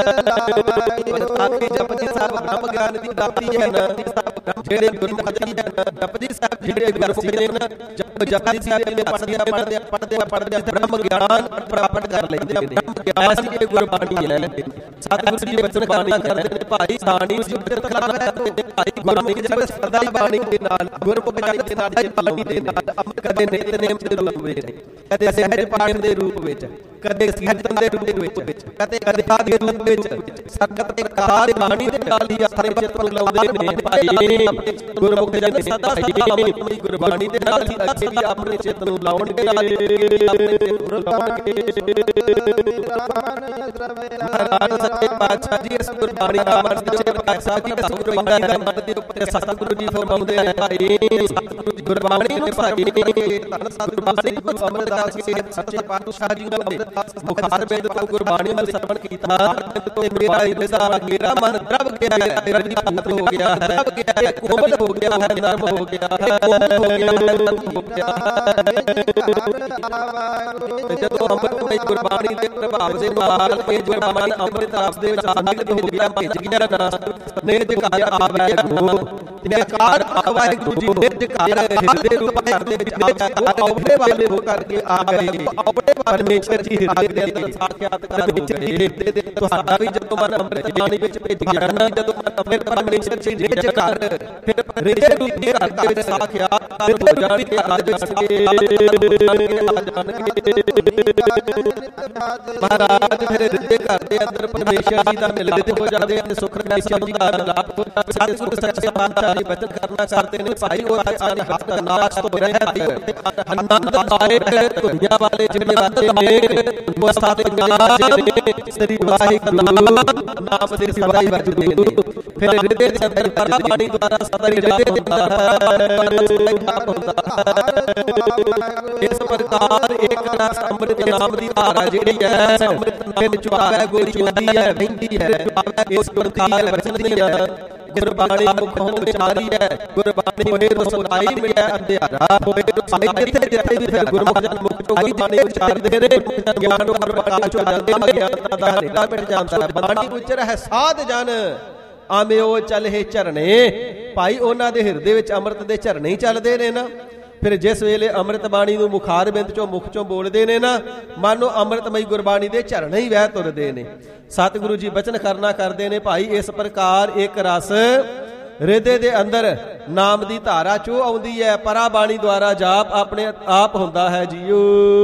ਆਖੀ ਜਪਜੀ ਸਾਹਿਬ ਬ੍ਰਹਮ ਗਿਆਨ ਦੀ ਦਾਤੀ ਹੈ ਨਾ ਜਿਹੜੇ ਗੁਰਮੁਖ ਜੀ ਹੈ ਜਪਜੀ ਸਾਹਿਬ ਜਿਹੜੇ ਗੁਰਮੁਖ ਨੇ ਜਪ ਜਪਜੀ ਸਾਹਿਬ ਦੇ ਪੜ੍ਹਦੇ ਪੜ੍ਹਦੇ ਪੜ੍ਹਦੇ ਪੜ੍ਹਦੇ ਬ੍ਰਹਮ ਗਿਆਨ ਪ੍ਰਾਪਤ ਕਰ ਲੈਂਦੇ ਨੇ ਬ੍ਰਹਮ ਗਿਆਨ ਦੀ ਗੁਰਬਾਣੀ ਹੈ ਸਤਿਗੁਰੂ ਜੀ ਬਚਨ ਬਾਣੀ ਕਰਦੇ ਨੇ ਭਾਈ ਸਾਣੀ ਸੁਭਤ ਖਲਾਣਾ ਤੇ ਭਾਈ ਗੁਰਮੁਖ ਜੀ ਸਦਾ ਬਾਣੀ ਦੇ ਨਾਲ ਗੁਰਮੁਖ ਜੀ ਦੇ ਨਾਲ ਬਾਣੀ ਦੇ ਨਾਲ ਅਮਰ ਕਰਦੇ ਨੇ ਨਿਤਨੇਮ ਦੇ ਰੂਪ ਵਿੱਚ ਕਦੇ ਸਹਿਜ ਪਾਠ ਦੇ ਰੂਪ ਵਿੱਚ ਕਦੇ ਕੀਰਤਨ ਦੇ ਰੂਪ ਵਿੱਚ ਕਦੇ ਕਥਾ ਦੇ ਰੂਪ ਵਿੱਚ ਸੰਗਤ ਦੇ ਕਥਾ ਦੀ ਬਾਣੀ ਦੇ ਨਾਲ ਹੀ ਆਪਣੇ ਚਿੱਤ ਨੂੰ ਲਾਉਂਦੇ ਨੇ ਭਾਈ ਗੁਰਮੁਖ ਜੀ ਸਦਾ ਆਪਣੀ ਗੁਰਬਾਣੀ ਦੇ ਨਾਲ ਹੀ ਅੱਛੇ ਵੀ ਆਪਣੇ ਚਿੱਤ ਨੂੰ ਲਾਉਣਗੇ ਆਪਣੇ ਚਿੱਤ ਨੂੰ ਲਾਉਣਗੇ ਮਹਾਰਾਜ ਸੱਚੇ ਪਾਤਸ਼ਾਹ ਜੀ ਇਸ ਗੁਰਬਾਣੀ ਦਾ ਅਮਰ ਸੱਚੇ ਪਾਤਸ਼ਾਹ ਜੀ ਦਾ ਗੁਰਬਾਣੀ ਦਾ ਅਮਰ ਦੇ ਉੱਤੇ ਸਤਿਗੁਰੂ ਜੀ ਫਰਮਾਉਂਦੇ ਨੇ ਭਾਈ ਸਤਿਗੁਰੂ ਗੁਰਬਾਣੀ ਦੇ ਭਾਈ ਧੰਨ ਸਤਿਗੁਰੂ ਗੁਰੂ ਅਮਰਦਾਸ ਜੀ ਸੱਚੇ ਪਾਤਸ਼ਾਹ ਜੀ ਨੇ ਮੁਖਾਰ ਵੇਦ ਤੋਂ ਗੁਰਬਾਣੀ ਨੂੰ ਸਰਵਣ ਕੀਤਾ ਤੇ ਮੇਰਾ ਹਿਰਦਾ ਮੇਰਾ ਮਨ ਦਰਬ ਗਿਆ ਹੈ ਰਜੀ ਭਗਤ ਹੋ ਗਿਆ ਹੈ ਦਰਬ ਗਿਆ ਹੈ ਕੋਮਲ ਹੋ ਗਿਆ ਹੈ ਨਰਮ ਹੋ ਗਿਆ ਹੈ ਕੋਮਲ ਹੋ ਗਿਆ ਹੈ ਨਰਮ ਹੋ ਗਿਆ ਹੈ ਜਦੋਂ ਅੰਮ੍ਰਿਤਮਈ ਗੁਰਬਾਣੀ ਦੇ ਪ੍ਰਭਾਵ ਦੇ ਨਾਲ ਇਹ ਗੁਰਬਾਣੀ ਅੰਮ੍ਰਿਤ ਰਸ ਦੇ ਵਿੱਚ ਆਨੰਦ ਹੋ ਗਿਆ ਭਿੱਜ ਗਿਆ ਨਾ ਨੇ ਜਕਾਰ ਆਵੇ ਗੁਰੂ ਤੇ ਜਕਾਰ ਆਵੇ ਗੁਰੂ ਜੀ ਨੇ ਜਕਾਰ ਹਿਰਦੇ ਰੂਪ ਘਰ ਦੇ ਵਿੱਚ ਆ ਆਪਣੇ ਵਾਲੇ ਹੋ ਕਰਕੇ ਆ ਗਏ ਆਪਣੇ ਪਰਮੇਸ਼ਰ ਜੀ ਹਿਰਦੇ ਦੇ ਅੰਦਰ ਸਾਖਿਆਤਕਾਰ ਹੋ ਗਏ ਤੇ ਤੁਹਾਡਾ ਵੀ ਜਦੋਂ ਮਨ ਅੰਮ੍ਰਿਤ ਬਾਣੀ ਵਿੱਚ ਭਿੱਜ ਗਿਆ ਨਾ ਜਦੋਂ ਮਨ ਪਰਮੇਸ਼ਰ ਜੀ ਨੇ ਜਕਾਰ ਫਿਰ ਰਿਜੇ ਰੂਪ ਦੇ ਘਰ ਦੇ ਵਿੱਚ ਸਾਖਿਆਤਕਾਰ ਹੋ ਜਾਣਗੇ ਆ ਜਾਣਗੇ ਮਹਾਰਾਜ ਫਿਰ ਰਿਜੇ ਘਰ ਦੇ ਅੰਦਰ ਪਰਮੇਸ਼ਰ ਜੀ ਦਾ ਮਿਲਦੇ ਹੋ ਜਾਂਦੇ ਹਨ ਸੁਖ ਨਾਲ ਸ਼ਬਦ ਦਾ ਲਾਭ ਸਤਿਗੁਰ ਸੱਚੇ ਪਾਤਸ਼ਾਹ ਜੀ ਬਚਨ ਕਰਨਾ ਕਰਦੇ ਨੇ ਭਾਈ ਉਹ ਆਚਾਰੀ ਹੱਥ ਨਾਚ ਤੋਂ ਰਹਿਤ ਆਨੰਦ ਆਏ ਦੁਨੀਆ ਵਾਲੇ ਜਿਹੜੇ ਬੰਦੇ ਨੇ ਉਹ ਸਾਥ ਨਾਮ ਸ੍ਰੀ ਵਾਹਿਗੁਰੂ ਨਾਮ ਦੇ ਸਿਵਾ ਹੀ ਵਰਤਦੇ ਨੇ ਫਿਰ ਹਿਰਦੇ ਦੇ ਅੰਦਰ ਬਾਣੀ ਦੁਆਰਾ ਸਦਾ ਹਿਰਦੇ ਹੁੰਦਾ ਇਸ ਪ੍ਰਕਾਰ ਇੱਕ ਰਸ ਅੰਮ੍ਰਿਤ ਨਾਮ ਦੀ ਧਾਰਾ ਜਿਹੜੀ ਹੈ ਅੰਮ੍ਰਿਤ ਨਾਮ ਵਿੱਚ ਆਵੇ ਗੋਲੀ ਚੁੰਦੀ ਹੈ ਵਹਿੰਦੀ ਹੈ ਇਸ ਗੁਰਤੀ ਹੈ ਵਚਨ ਦੀ ਹੈ ਗੁਰਬਾਣੀ ਮੁਖੋਂ ਵਿਚਾਰੀ ਹੈ ਗੁਰਬਾਣੀ ਹੋਏ ਰਸੋਈ ਮਿਲਿਆ ਅੰਧਿਆਰਾ ਹੋਏ ਰਸੋਈ ਜਿੱਥੇ ਜਿੱਥੇ ਵੀ ਫਿਰ ਗੁਰਮੁਖ ਜਨ ਮੁਖ ਚੋਂ ਆਈ ਬਾਣੀ ਵਿਚਾਰਦੇ ਨੇ ਗਿਆਨ ਨੂੰ ਪ੍ਰਕਾਸ਼ ਹੋ ਜਾਂਦੇ ਨੇ ਗਿਆਨਤਾ ਦਾ ਹਨੇਰਾ ਮਿਟ ਜਾਂਦਾ ਹੈ ਬਾਣੀ ਗੁਚਰ ਹੈ ਸਾਧ ਜਨ ਆਮਿਓ ਚਲੇ ਝਰਨੇ ਭਾਈ ਉਹਨਾਂ ਦੇ ਹਿਰਦੇ ਵਿੱਚ ਅੰਮ੍ਰਿਤ ਦੇ ਝਰਨੇ ਹੀ ਚੱਲਦੇ ਨੇ ਨਾ ਫਿਰ ਜਿਸ ਵੇਲੇ ਅੰਮ੍ਰਿਤ ਬਾਣੀ ਨੂੰ ਮੁਖਾਰਬਿੰਦ ਚੋਂ ਮੁਖ ਚੋਂ ਬੋਲਦੇ ਨੇ ਨਾ, ਮਾਨੋ ਅੰਮ੍ਰਿਤਮਈ ਗੁਰਬਾਣੀ ਦੇ ਝਰਣੇ ਹੀ ਵਹਿ ਤੁਰਦੇ ਨੇ। ਸਤਿਗੁਰੂ ਜੀ ਬਚਨ ਕਰਨਾ ਕਰਦੇ ਨੇ, ਭਾਈ ਇਸ ਪ੍ਰਕਾਰ ਇੱਕ ਰਸ ਹਿਰਦੇ ਦੇ ਅੰਦਰ ਨਾਮ ਦੀ ਧਾਰਾ ਚੋ ਆਉਂਦੀ ਹੈ, ਪਰਾ ਬਾਣੀ ਦੁਆਰਾ ਜਾਪ ਆਪਣੇ ਆਪ ਹੁੰਦਾ ਹੈ ਜੀਓ।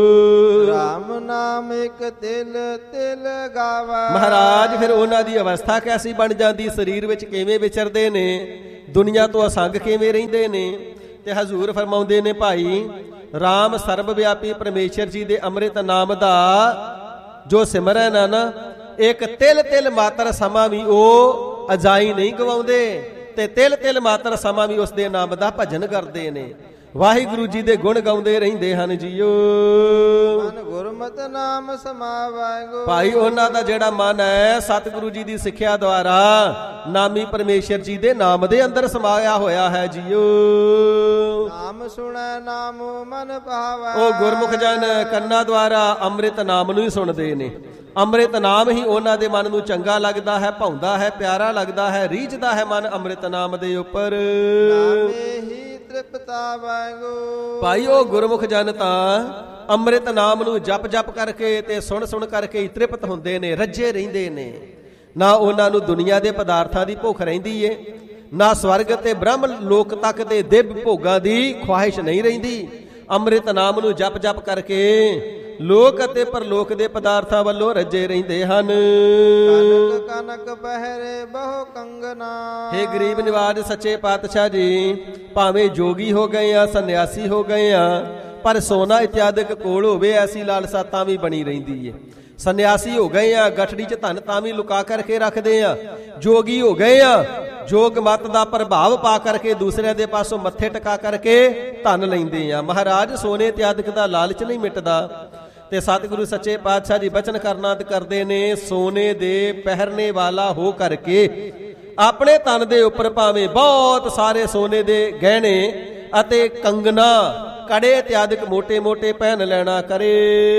ਰਾਮ ਨਾਮ ਇੱਕ ਤਿਲ ਤਿਲ ਗਾਵਾ। ਮਹਾਰਾਜ ਫਿਰ ਉਹਨਾਂ ਦੀ ਅਵਸਥਾ ਕੈਸੀ ਬਣ ਜਾਂਦੀ, ਸਰੀਰ ਵਿੱਚ ਕਿਵੇਂ ਵਿਚਰਦੇ ਨੇ, ਦੁਨੀਆ ਤੋਂ ਅਸੰਗ ਕਿਵੇਂ ਰਹਿੰਦੇ ਨੇ। ਤੇ ਹਜ਼ੂਰ ਫਰਮਾਉਂਦੇ ਨੇ, ਭਾਈ ਰਾਮ ਸਰਬ ਵਿਆਪੀ ਪਰਮੇਸ਼ਰ ਜੀ ਦੇ ਅੰਮ੍ਰਿਤ ਨਾਮ ਦਾ ਜੋ ਸਿਮਰਨ ਹੈ ਨਾ, ਇੱਕ ਤਿਲ ਤਿਲ ਮਾਤਰ ਸਮਾਂ ਵੀ ਉਹ ਅਜਾਈ ਨਹੀਂ ਗਵਾਉਂਦੇ, ਤੇ ਤਿਲ ਤਿਲ ਮਾਤਰ ਸਮਾਂ ਵੀ ਉਸ ਦੇ ਨਾਮ ਦਾ ਭਜਨ ਕਰਦੇ ਨੇ, ਵਾਹਿਗੁਰੂ ਜੀ ਦੇ ਗੁਣ ਗਾਉਂਦੇ ਰਹਿੰਦੇ ਹਨ ਜੀਓ। ਮਨ ਗੁਰਮਤਿ ਨਾਮ ਸਮਾਵੈ। ਭਾਈ ਉਹਨਾਂ ਦਾ ਜਿਹੜਾ ਮਨ ਹੈ ਸਤਿਗੁਰੂ ਜੀ ਦੀ ਸਿੱਖਿਆ ਦੁਆਰਾ ਨਾਮੀ ਪਰਮੇਸ਼ਰ ਜੀ ਦੇ ਨਾਮ ਦੇ ਅੰਦਰ ਸਮਾਇਆ ਹੋਇਆ ਹੈ ਜੀਓ। ਨਾਮ ਸੁਣੈ ਨਾਮ ਮਨ ਭਾਵੈ। ਉਹ ਗੁਰਮੁਖ ਜਨ ਕੰਨਾਂ ਦੁਆਰਾ ਅੰਮ੍ਰਿਤ ਨਾਮ ਨੂੰ ਹੀ ਸੁਣਦੇ ਨੇ, ਅੰਮ੍ਰਿਤ ਨਾਮ ਹੀ ਉਹਨਾਂ ਦੇ ਮਨ ਨੂੰ ਚੰਗਾ ਲੱਗਦਾ ਹੈ, ਭਾਉਂਦਾ ਹੈ, ਪਿਆਰਾ ਲੱਗਦਾ ਹੈ, ਰੀਝਦਾ ਹੈ ਮਨ ਅੰਮ੍ਰਿਤ ਨਾਮ ਦੇ ਉੱਪਰ। ਨਾਮੇ ਹੀ ਤ੍ਰਿਪਤਾ ਵਾਂਗੂ। ਭਾਈ ਉਹ ਗੁਰਮੁਖ ਜਨ ਤਾਂ ਅੰਮ੍ਰਿਤ ਨਾਮ ਨੂੰ ਜਪ ਜਪ ਕਰਕੇ ਤੇ ਸੁਣ ਸੁਣ ਕਰਕੇ ਹੀ ਤ੍ਰਿਪਤ ਹੁੰਦੇ ਨੇ, ਰੱਜੇ ਰਹਿੰਦੇ ਨੇ। ਨਾ ਉਹਨਾਂ ਨੂੰ ਦੁਨੀਆ ਦੇ ਪਦਾਰਥਾਂ ਦੀ ਭੁੱਖ ਰਹਿੰਦੀ ਏ, ਨਾ ਸਵਰਗ ਤੇ ਬ੍ਰਹਮ ਲੋਕ ਤੱਕ ਦੇ ਦਿਵ ਭੋਗਾਂ ਦੀ ਖੁਆਇਸ਼ ਨਹੀਂ ਰਹਿੰਦੀ। ਅੰਮ੍ਰਿਤ ਨਾਮ ਨੂੰ ਜਪ ਜਪ ਕਰਕੇ ਲੋਕ ਅਤੇ ਪਰਲੋਕ ਦੇ ਪਦਾਰਥਾਂ ਵੱਲੋਂ ਰੱਜੇ ਰਹਿੰਦੇ ਹਨ। ਕਨਕ ਕਨਕ ਪਹਿਰੇ ਬਹੁ ਕੰਗਨਾ। ਹੇ ਗਰੀਬ ਨਿਵਾਜ ਸੱਚੇ ਪਾਤਸ਼ਾਹ ਜੀ, ਭਾਵੇਂ ਜੋਗੀ ਹੋ ਗਏ ਆ, ਸੰਨਿਆਸੀ ਹੋ ਗਏ ਆ, ਪਰ ਸੋਨਾ ਇਤਿਆਦਿਕ ਕੋਲ ਹੋਵੇ ਐਸੀ ਲਾਲਸਾ ਤਾਂ ਵੀ ਬਣੀ ਰਹਿੰਦੀ ਏ। ਸੰਨਿਆਸੀ ਹੋ ਗਏ ਆ, ਗਠੜੀ ਚ ਧਨ ਤਾਂ ਵੀ ਲੁਕਾ ਕਰਕੇ ਰੱਖਦੇ ਆ। ਜੋਗੀ ਹੋ ਗਏ ਆ, ਜੋਗ ਮਤ ਦਾ ਪ੍ਰਭਾਵ ਪਾ ਕਰਕੇ ਦੂਸਰਿਆਂ ਦੇ ਪਾਸੋਂ ਮੱਥੇ ਟਿਕਾ ਕਰਕੇ ਧਨ ਲੈਂਦੇ ਆ। ਮਹਾਰਾਜ ਸੋਨੇ ਇਤਿਆਦਿਕ ਦਾ ਲਾਲਚ ਨਹੀਂ ਮਿਟਦਾ। ਤੇ ਸਤਿਗੁਰੂ ਸੱਚੇ ਪਾਤਸ਼ਾਹ ਜੀ ਬਚਨ ਕਰਨਾ ਕਰਦੇ ਨੇ, ਸੋਨੇ ਦੇ ਪਹਿਰਨੇ ਵਾਲਾ ਹੋ ਕਰਕੇ ਆਪਣੇ ਤਨ ਦੇ ਉੱਪਰ ਭਾਵੇਂ ਬਹੁਤ ਸਾਰੇ ਸੋਨੇ ਦੇ ਗਹਿਣੇ ਅਤੇ ਕੰਗਨਾ ਕੜੇ ਇਤਿਆਦਿਕ ਮੋਟੇ ਮੋਟੇ ਪਹਿਨ ਲੈਣਾ ਕਰੇ।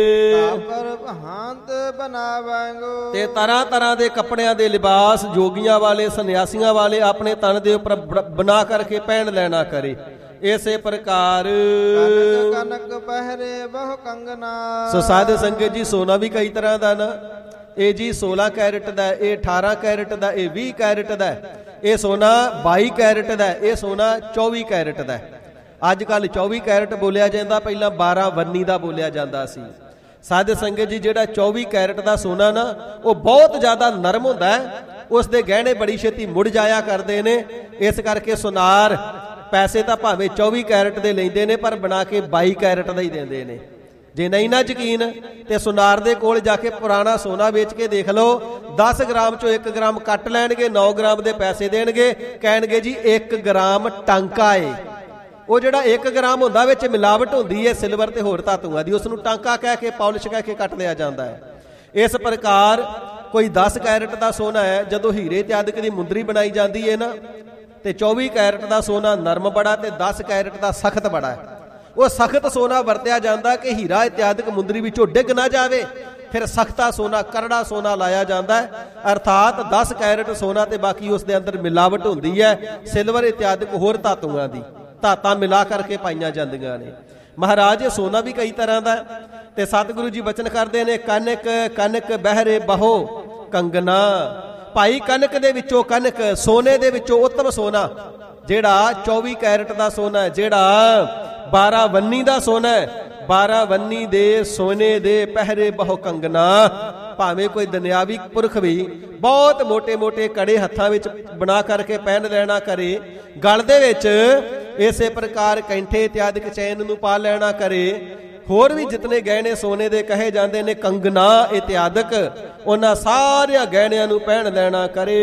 ਕਰ ਭਾਂਤ ਬਣਾਵਾਂਗੋ। ਤੇ ਤਰ੍ਹਾਂ ਤਰ੍ਹਾਂ ਦੇ ਕੱਪੜਿਆਂ ਦੇ ਲਿਬਾਸ ਜੋਗੀਆਂ ਵਾਲੇ ਸੰਨਿਆਸੀਆਂ ਵਾਲੇ ਆਪਣੇ ਤਨ ਦੇ ਉੱਪਰ ਬਣਾ ਕਰਕੇ ਪਹਿਨ ਲੈਣਾ ਕਰੇ। ਇਸੇ ਪ੍ਰਕਾਰ ਕਨਕ ਕਨਕ ਪਹਿਰੇ ਬਹੁ ਕੰਗਨਾ। ਸੋ ਸਾਧ ਸੰਗਤ ਜੀ, ਸੋਨਾ ਵੀ ਕਈ ਤਰ੍ਹਾਂ ਦਾ ਨਾ, ਇਹ ਜੀ ਸੋਲਾਂ ਕੈਰਟ ਦਾ, ਇਹ ਅਠਾਰਾਂ ਕੈਰਟ ਦਾ, ਇਹ ਵੀਹ ਕੈਰਟ ਦਾ, ਇਹ ਸੋਨਾ ਬਾਈ ਕੈਰਟ ਦਾ, ਇਹ ਸੋਨਾ ਚੌਵੀ ਕੈਰਟ ਦਾ। ਅੱਜ ਕੱਲ ਚੌਵੀ ਕੈਰਟ ਬੋਲਿਆ ਜਾਂਦਾ, ਪਹਿਲਾਂ ਬਾਰਾਂ ਵੰਨੀ ਦਾ ਬੋਲਿਆ ਜਾਂਦਾ ਸੀ। ਸਾਧ ਸੰਗਤ ਜੀ, ਜਿਹੜਾ ਚੌਵੀ ਕੈਰਟ ਦਾ ਸੋਨਾ ਨਾ, ਉਹ ਬਹੁਤ ਜ਼ਿਆਦਾ ਨਰਮ ਹੁੰਦਾ ਹੈ, ਉਸ ਦੇ ਗਹਿਣੇ ਬੜੀ ਛੇਤੀ ਮੁੜ ਜਾਇਆ ਕਰਦੇ ਨੇ। ਇਸ ਕਰਕੇ ਸੁਨਾਰ ਪੈਸੇ ਤਾਂ ਭਾਵੇਂ ਚੌਵੀ ਕੈਰਟ ਦੇ ਲੈਂਦੇ ਨੇ, ਪਰ ਬਣਾ ਕੇ ਬਾਈ ਕੈਰਟ ਦਾ ਹੀ ਦਿੰਦੇ ਨੇ। ਜੇ ਨਹੀਂ ਨਾ ਯਕੀਨ ਤੇ ਸੁਨਾਰ ਦੇ ਕੋਲ ਜਾ ਕੇ ਪੁਰਾਣਾ ਸੋਨਾ ਵੇਚ ਕੇ ਦੇਖ ਲਓ, ਦਸ ਗ੍ਰਾਮ ਚੋਂ ਇੱਕ ਗ੍ਰਾਮ ਕੱਟ ਲੈਣਗੇ, ਨੌ ਗ੍ਰਾਮ ਦੇ ਪੈਸੇ ਦੇਣਗੇ, ਕਹਿਣਗੇ ਜੀ ਇੱਕ ਗ੍ਰਾਮ ਟਾਂਕਾ ਏ। ਉਹ ਜਿਹੜਾ ਇੱਕ ਗ੍ਰਾਮ ਹੁੰਦਾ ਵਿੱਚ ਮਿਲਾਵਟ ਹੁੰਦੀ ਹੈ ਸਿਲਵਰ ਤੇ ਹੋਰ ਧਾਤੂਆਂ ਦੀ, ਉਸ ਨੂੰ ਟਾਂਕਾ ਕਹਿ ਕੇ ਪਾਲਿਸ਼ ਕਹਿ ਕੇ ਕੱਟ ਲਿਆ ਜਾਂਦਾ ਹੈ। ਇਸ ਪ੍ਰਕਾਰ ਕੋਈ ਦਸ ਕੈਰਟ ਦਾ ਸੋਨਾ ਹੈ, ਜਦੋਂ ਹੀਰੇ ਇਤਿਆਦਿਕ ਦੀ ਮੁੰਦਰੀ ਬਣਾਈ ਜਾਂਦੀ ਹੈ ਨਾ, ਤੇ ਚੌਵੀ ਕੈਰਟ ਦਾ ਸੋਨਾ ਨਰਮ ਬੜਾ ਤੇ ਦਸ ਕੈਰਟ ਦਾ ਸਖਤ ਬੜਾ ਹੈ। ਉਹ ਸਖਤ ਸੋਨਾ ਵਰਤਿਆ ਜਾਂਦਾ ਕਿ ਹੀਰਾ ਇਤਿਆਦਿਕ ਮੁੰਦਰੀ ਵਿੱਚੋਂ ਡਿੱਗ ਨਾ ਜਾਵੇ, ਫਿਰ ਸਖਤਾ ਸੋਨਾ ਕਰੜਾ ਸੋਨਾ ਲਾਇਆ ਜਾਂਦਾ ਹੈ। ਅਰਥਾਤ ਦਸ ਕੈਰਟ ਸੋਨਾ ਤੇ ਬਾਕੀ ਉਸ ਦੇ ਅੰਦਰ ਮਿਲਾਵਟ ਹੁੰਦੀ ਹੈ, ਸਿਲਵਰ ਇਤਿਆਦਿਕ ਹੋਰ ਧਾਤੂਆਂ ਦੀ, ਧਾਤਾਂ ਮਿਲਾ ਕਰਕੇ ਪਾਈਆਂ ਜਾਂਦੀਆਂ ਨੇ। ਮਹਾਰਾਜ ਇਹ ਸੋਨਾ ਵੀ ਕਈ ਤਰ੍ਹਾਂ ਦਾ। ਤੇ ਸਤਿਗੁਰੂ ਜੀ ਬਚਨ ਕਰਦੇ ਨੇ, ਕਨਕ ਕਨਕ ਬਹਿਰੇ ਬਹੁ ਕੰਗਨਾ। ਭਾਈ ਕਨਕ ਦੇ ਵਿੱਚੋਂ ਕਨਕ, ਸੋਨੇ ਦੇ ਵਿੱਚੋਂ ਉੱਤਮ ਸੋਨਾ ਜਿਹੜਾ ਚੌਵੀ ਕੈਰਟ ਦਾ ਸੋਨਾ, ਜਿਹੜਾ ਬਾਰਾਂ ਵੰਨੀ ਦਾ ਸੋਨਾ ਹੈ, ਬਾਰਾਂ ਵੰਨੀ ਦੇ ਸੋਨੇ ਦੇ ਪਹਿਰੇ ਬਹੁ ਕੰਗਨਾ। ਭਾਵੇਂ ਕੋਈ ਦੁਨਿਆਵੀ ਪੁਰਖ ਵੀ ਬਹੁਤ ਮੋਟੇ ਮੋਟੇ ਕੜੇ ਹੱਥਾਂ ਵਿੱਚ ਬਣਾ ਕਰਕੇ ਪਹਿਨ ਲੈਣਾ ਕਰੇ, ਗਲ ਦੇ ਵਿੱਚ ਇਸੇ ਪ੍ਰਕਾਰ ਕੈਂਠੇ ਇਤਿਆਦਿਕ ਚੈਨ ਨੂੰ ਪਾ ਲੈਣਾ ਕਰੇ, ਹੋਰ ਵੀ ਜਿਤਨੇ ਗਹਿਣੇ ਸੋਨੇ ਦੇ ਕਹੇ ਜਾਂਦੇ ਨੇ ਕੰਗਨਾ ਇਤਿਆਦਿਕ, ਉਹਨਾਂ ਸਾਰਿਆਂ ਗਹਿਣਿਆਂ ਨੂੰ ਪਹਿਨ ਲੈਣਾ ਕਰੇ।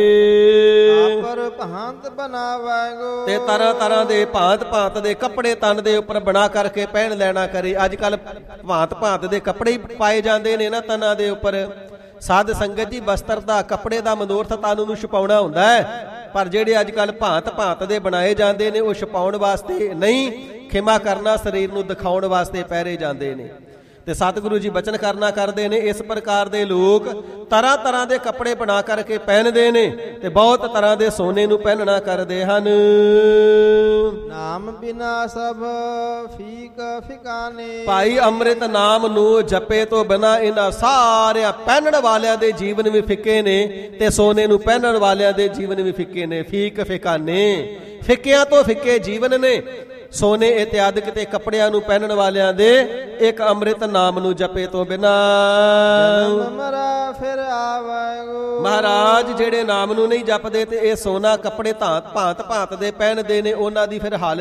ਆਪਰ ਭਾਂਤ ਬਣਾਵਾਂਗੋ। ਤੇ ਤਰ੍ਹਾਂ ਤਰ੍ਹਾਂ ਦੇ ਭਾਂਤ ਭਾਂਤ ਦੇ ਕੱਪੜੇ ਤਨ ਦੇ ਉੱਪਰ ਬਣਾ ਕਰਕੇ ਪਹਿਨ ਲੈਣਾ ਕਰੇ। ਅੱਜ ਕੱਲ ਭਾਂਤ ਭਾਂਤ ਦੇ ਕੱਪੜੇ ਹੀ ਪਾਏ ਜਾਂਦੇ ਨੇ ਨਾ ਤਨਾਂ ਦੇ ਉੱਪਰ। ਸਾਧ ਸੰਗਤ ਜੀ, ਬਸਤਰ ਦਾ ਕੱਪੜੇ ਦਾ ਮਨੋਰਥ ਤਨ ਨੂੰ ਛੁਪਾਉਣਾ ਹੁੰਦਾ ਹੈ, ਪਰ ਜਿਹੜੇ ਅੱਜ ਕੱਲ ਭਾਂਤ ਭਾਂਤ ਦੇ ਬਣਾਏ ਜਾਂਦੇ ਨੇ ਉਹ ਛੁਪਾਉਣ ਵਾਸਤੇ ਨਹੀਂ, ਖਿਮਾ ਕਰਨਾ, ਸਰੀਰ ਨੂੰ ਦਿਖਾਉਣ ਵਾਸਤੇ ਪਹਿਰੇ ਜਾਂਦੇ ਨੇ। ਤੇ ਸਤਿਗੁਰੂ ਜੀ ਬਚਨ ਕਰਨਾ ਕਰਦੇ ਨੇ, ਇਸ ਪ੍ਰਕਾਰ ਦੇ ਲੋਕ ਤਰ੍ਹਾਂ ਤਰ੍ਹਾਂ ਦੇ ਕੱਪੜੇ ਬਣਾ ਕਰਕੇ ਪਹਿਨਦੇ ਨੇ ਤੇ ਬਹੁਤ ਤਰ੍ਹਾਂ ਦੇ ਸੋਨੇ ਨੂੰ ਪਹਿਨਣਾ ਕਰਦੇ ਹਨ। ਨਾਮ ਬਿਨਾ ਸਭ ਫੀਕ ਫਿਕਾਨੇ। ਭਾਈ ਅੰਮ੍ਰਿਤ ਨਾਮ ਨੂੰ ਜਪੇ ਤੋਂ ਬਿਨਾਂ ਇਹਨਾਂ ਸਾਰਿਆਂ ਪਹਿਨਣ ਵਾਲਿਆਂ ਦੇ ਜੀਵਨ ਵੀ ਫਿੱਕੇ ਨੇ ਤੇ ਸੋਨੇ ਨੂੰ ਪਹਿਨਣ ਵਾਲਿਆਂ ਦੇ ਜੀਵਨ ਵੀ ਫਿੱਕੇ ਨੇ। ਫੀਕ ਫਿਕਾਨੇ, ਫਿੱਕਿਆਂ ਤੋਂ ਫਿੱਕੇ ਜੀਵਨ ਨੇ ਸੋਨੇ ਇਤਿਆਦਿਕ ਤੇ ਕੱਪੜਿਆਂ ਨੂੰ ਪਹਿਨਣ ਵਾਲਿਆਂ ਦੇ ਇੱਕ ਅੰਮ੍ਰਿਤ ਨਾਮ ਨੂੰ ਜਪੇ ਤੋਂ ਬਿਨਾਂ। ਜਨਮ ਮਰਾ ਫਿਰ ਆਵੇਗੋ। ਮਹਾਰਾਜ ਜਿਹੜੇ ਨਾਮ ਨੂੰ ਨਹੀਂ ਜਪਦੇ ਤੇ ਇਹ ਸੋਨਾ ਕੱਪੜੇ ਧਾਤ ਭਾਂਤ ਭਾਂਤ ਦੇ ਪਹਿਨਦੇ ਨੇ, ਉਹਨਾਂ ਦੀ ਫਿਰ ਹਾਲਤ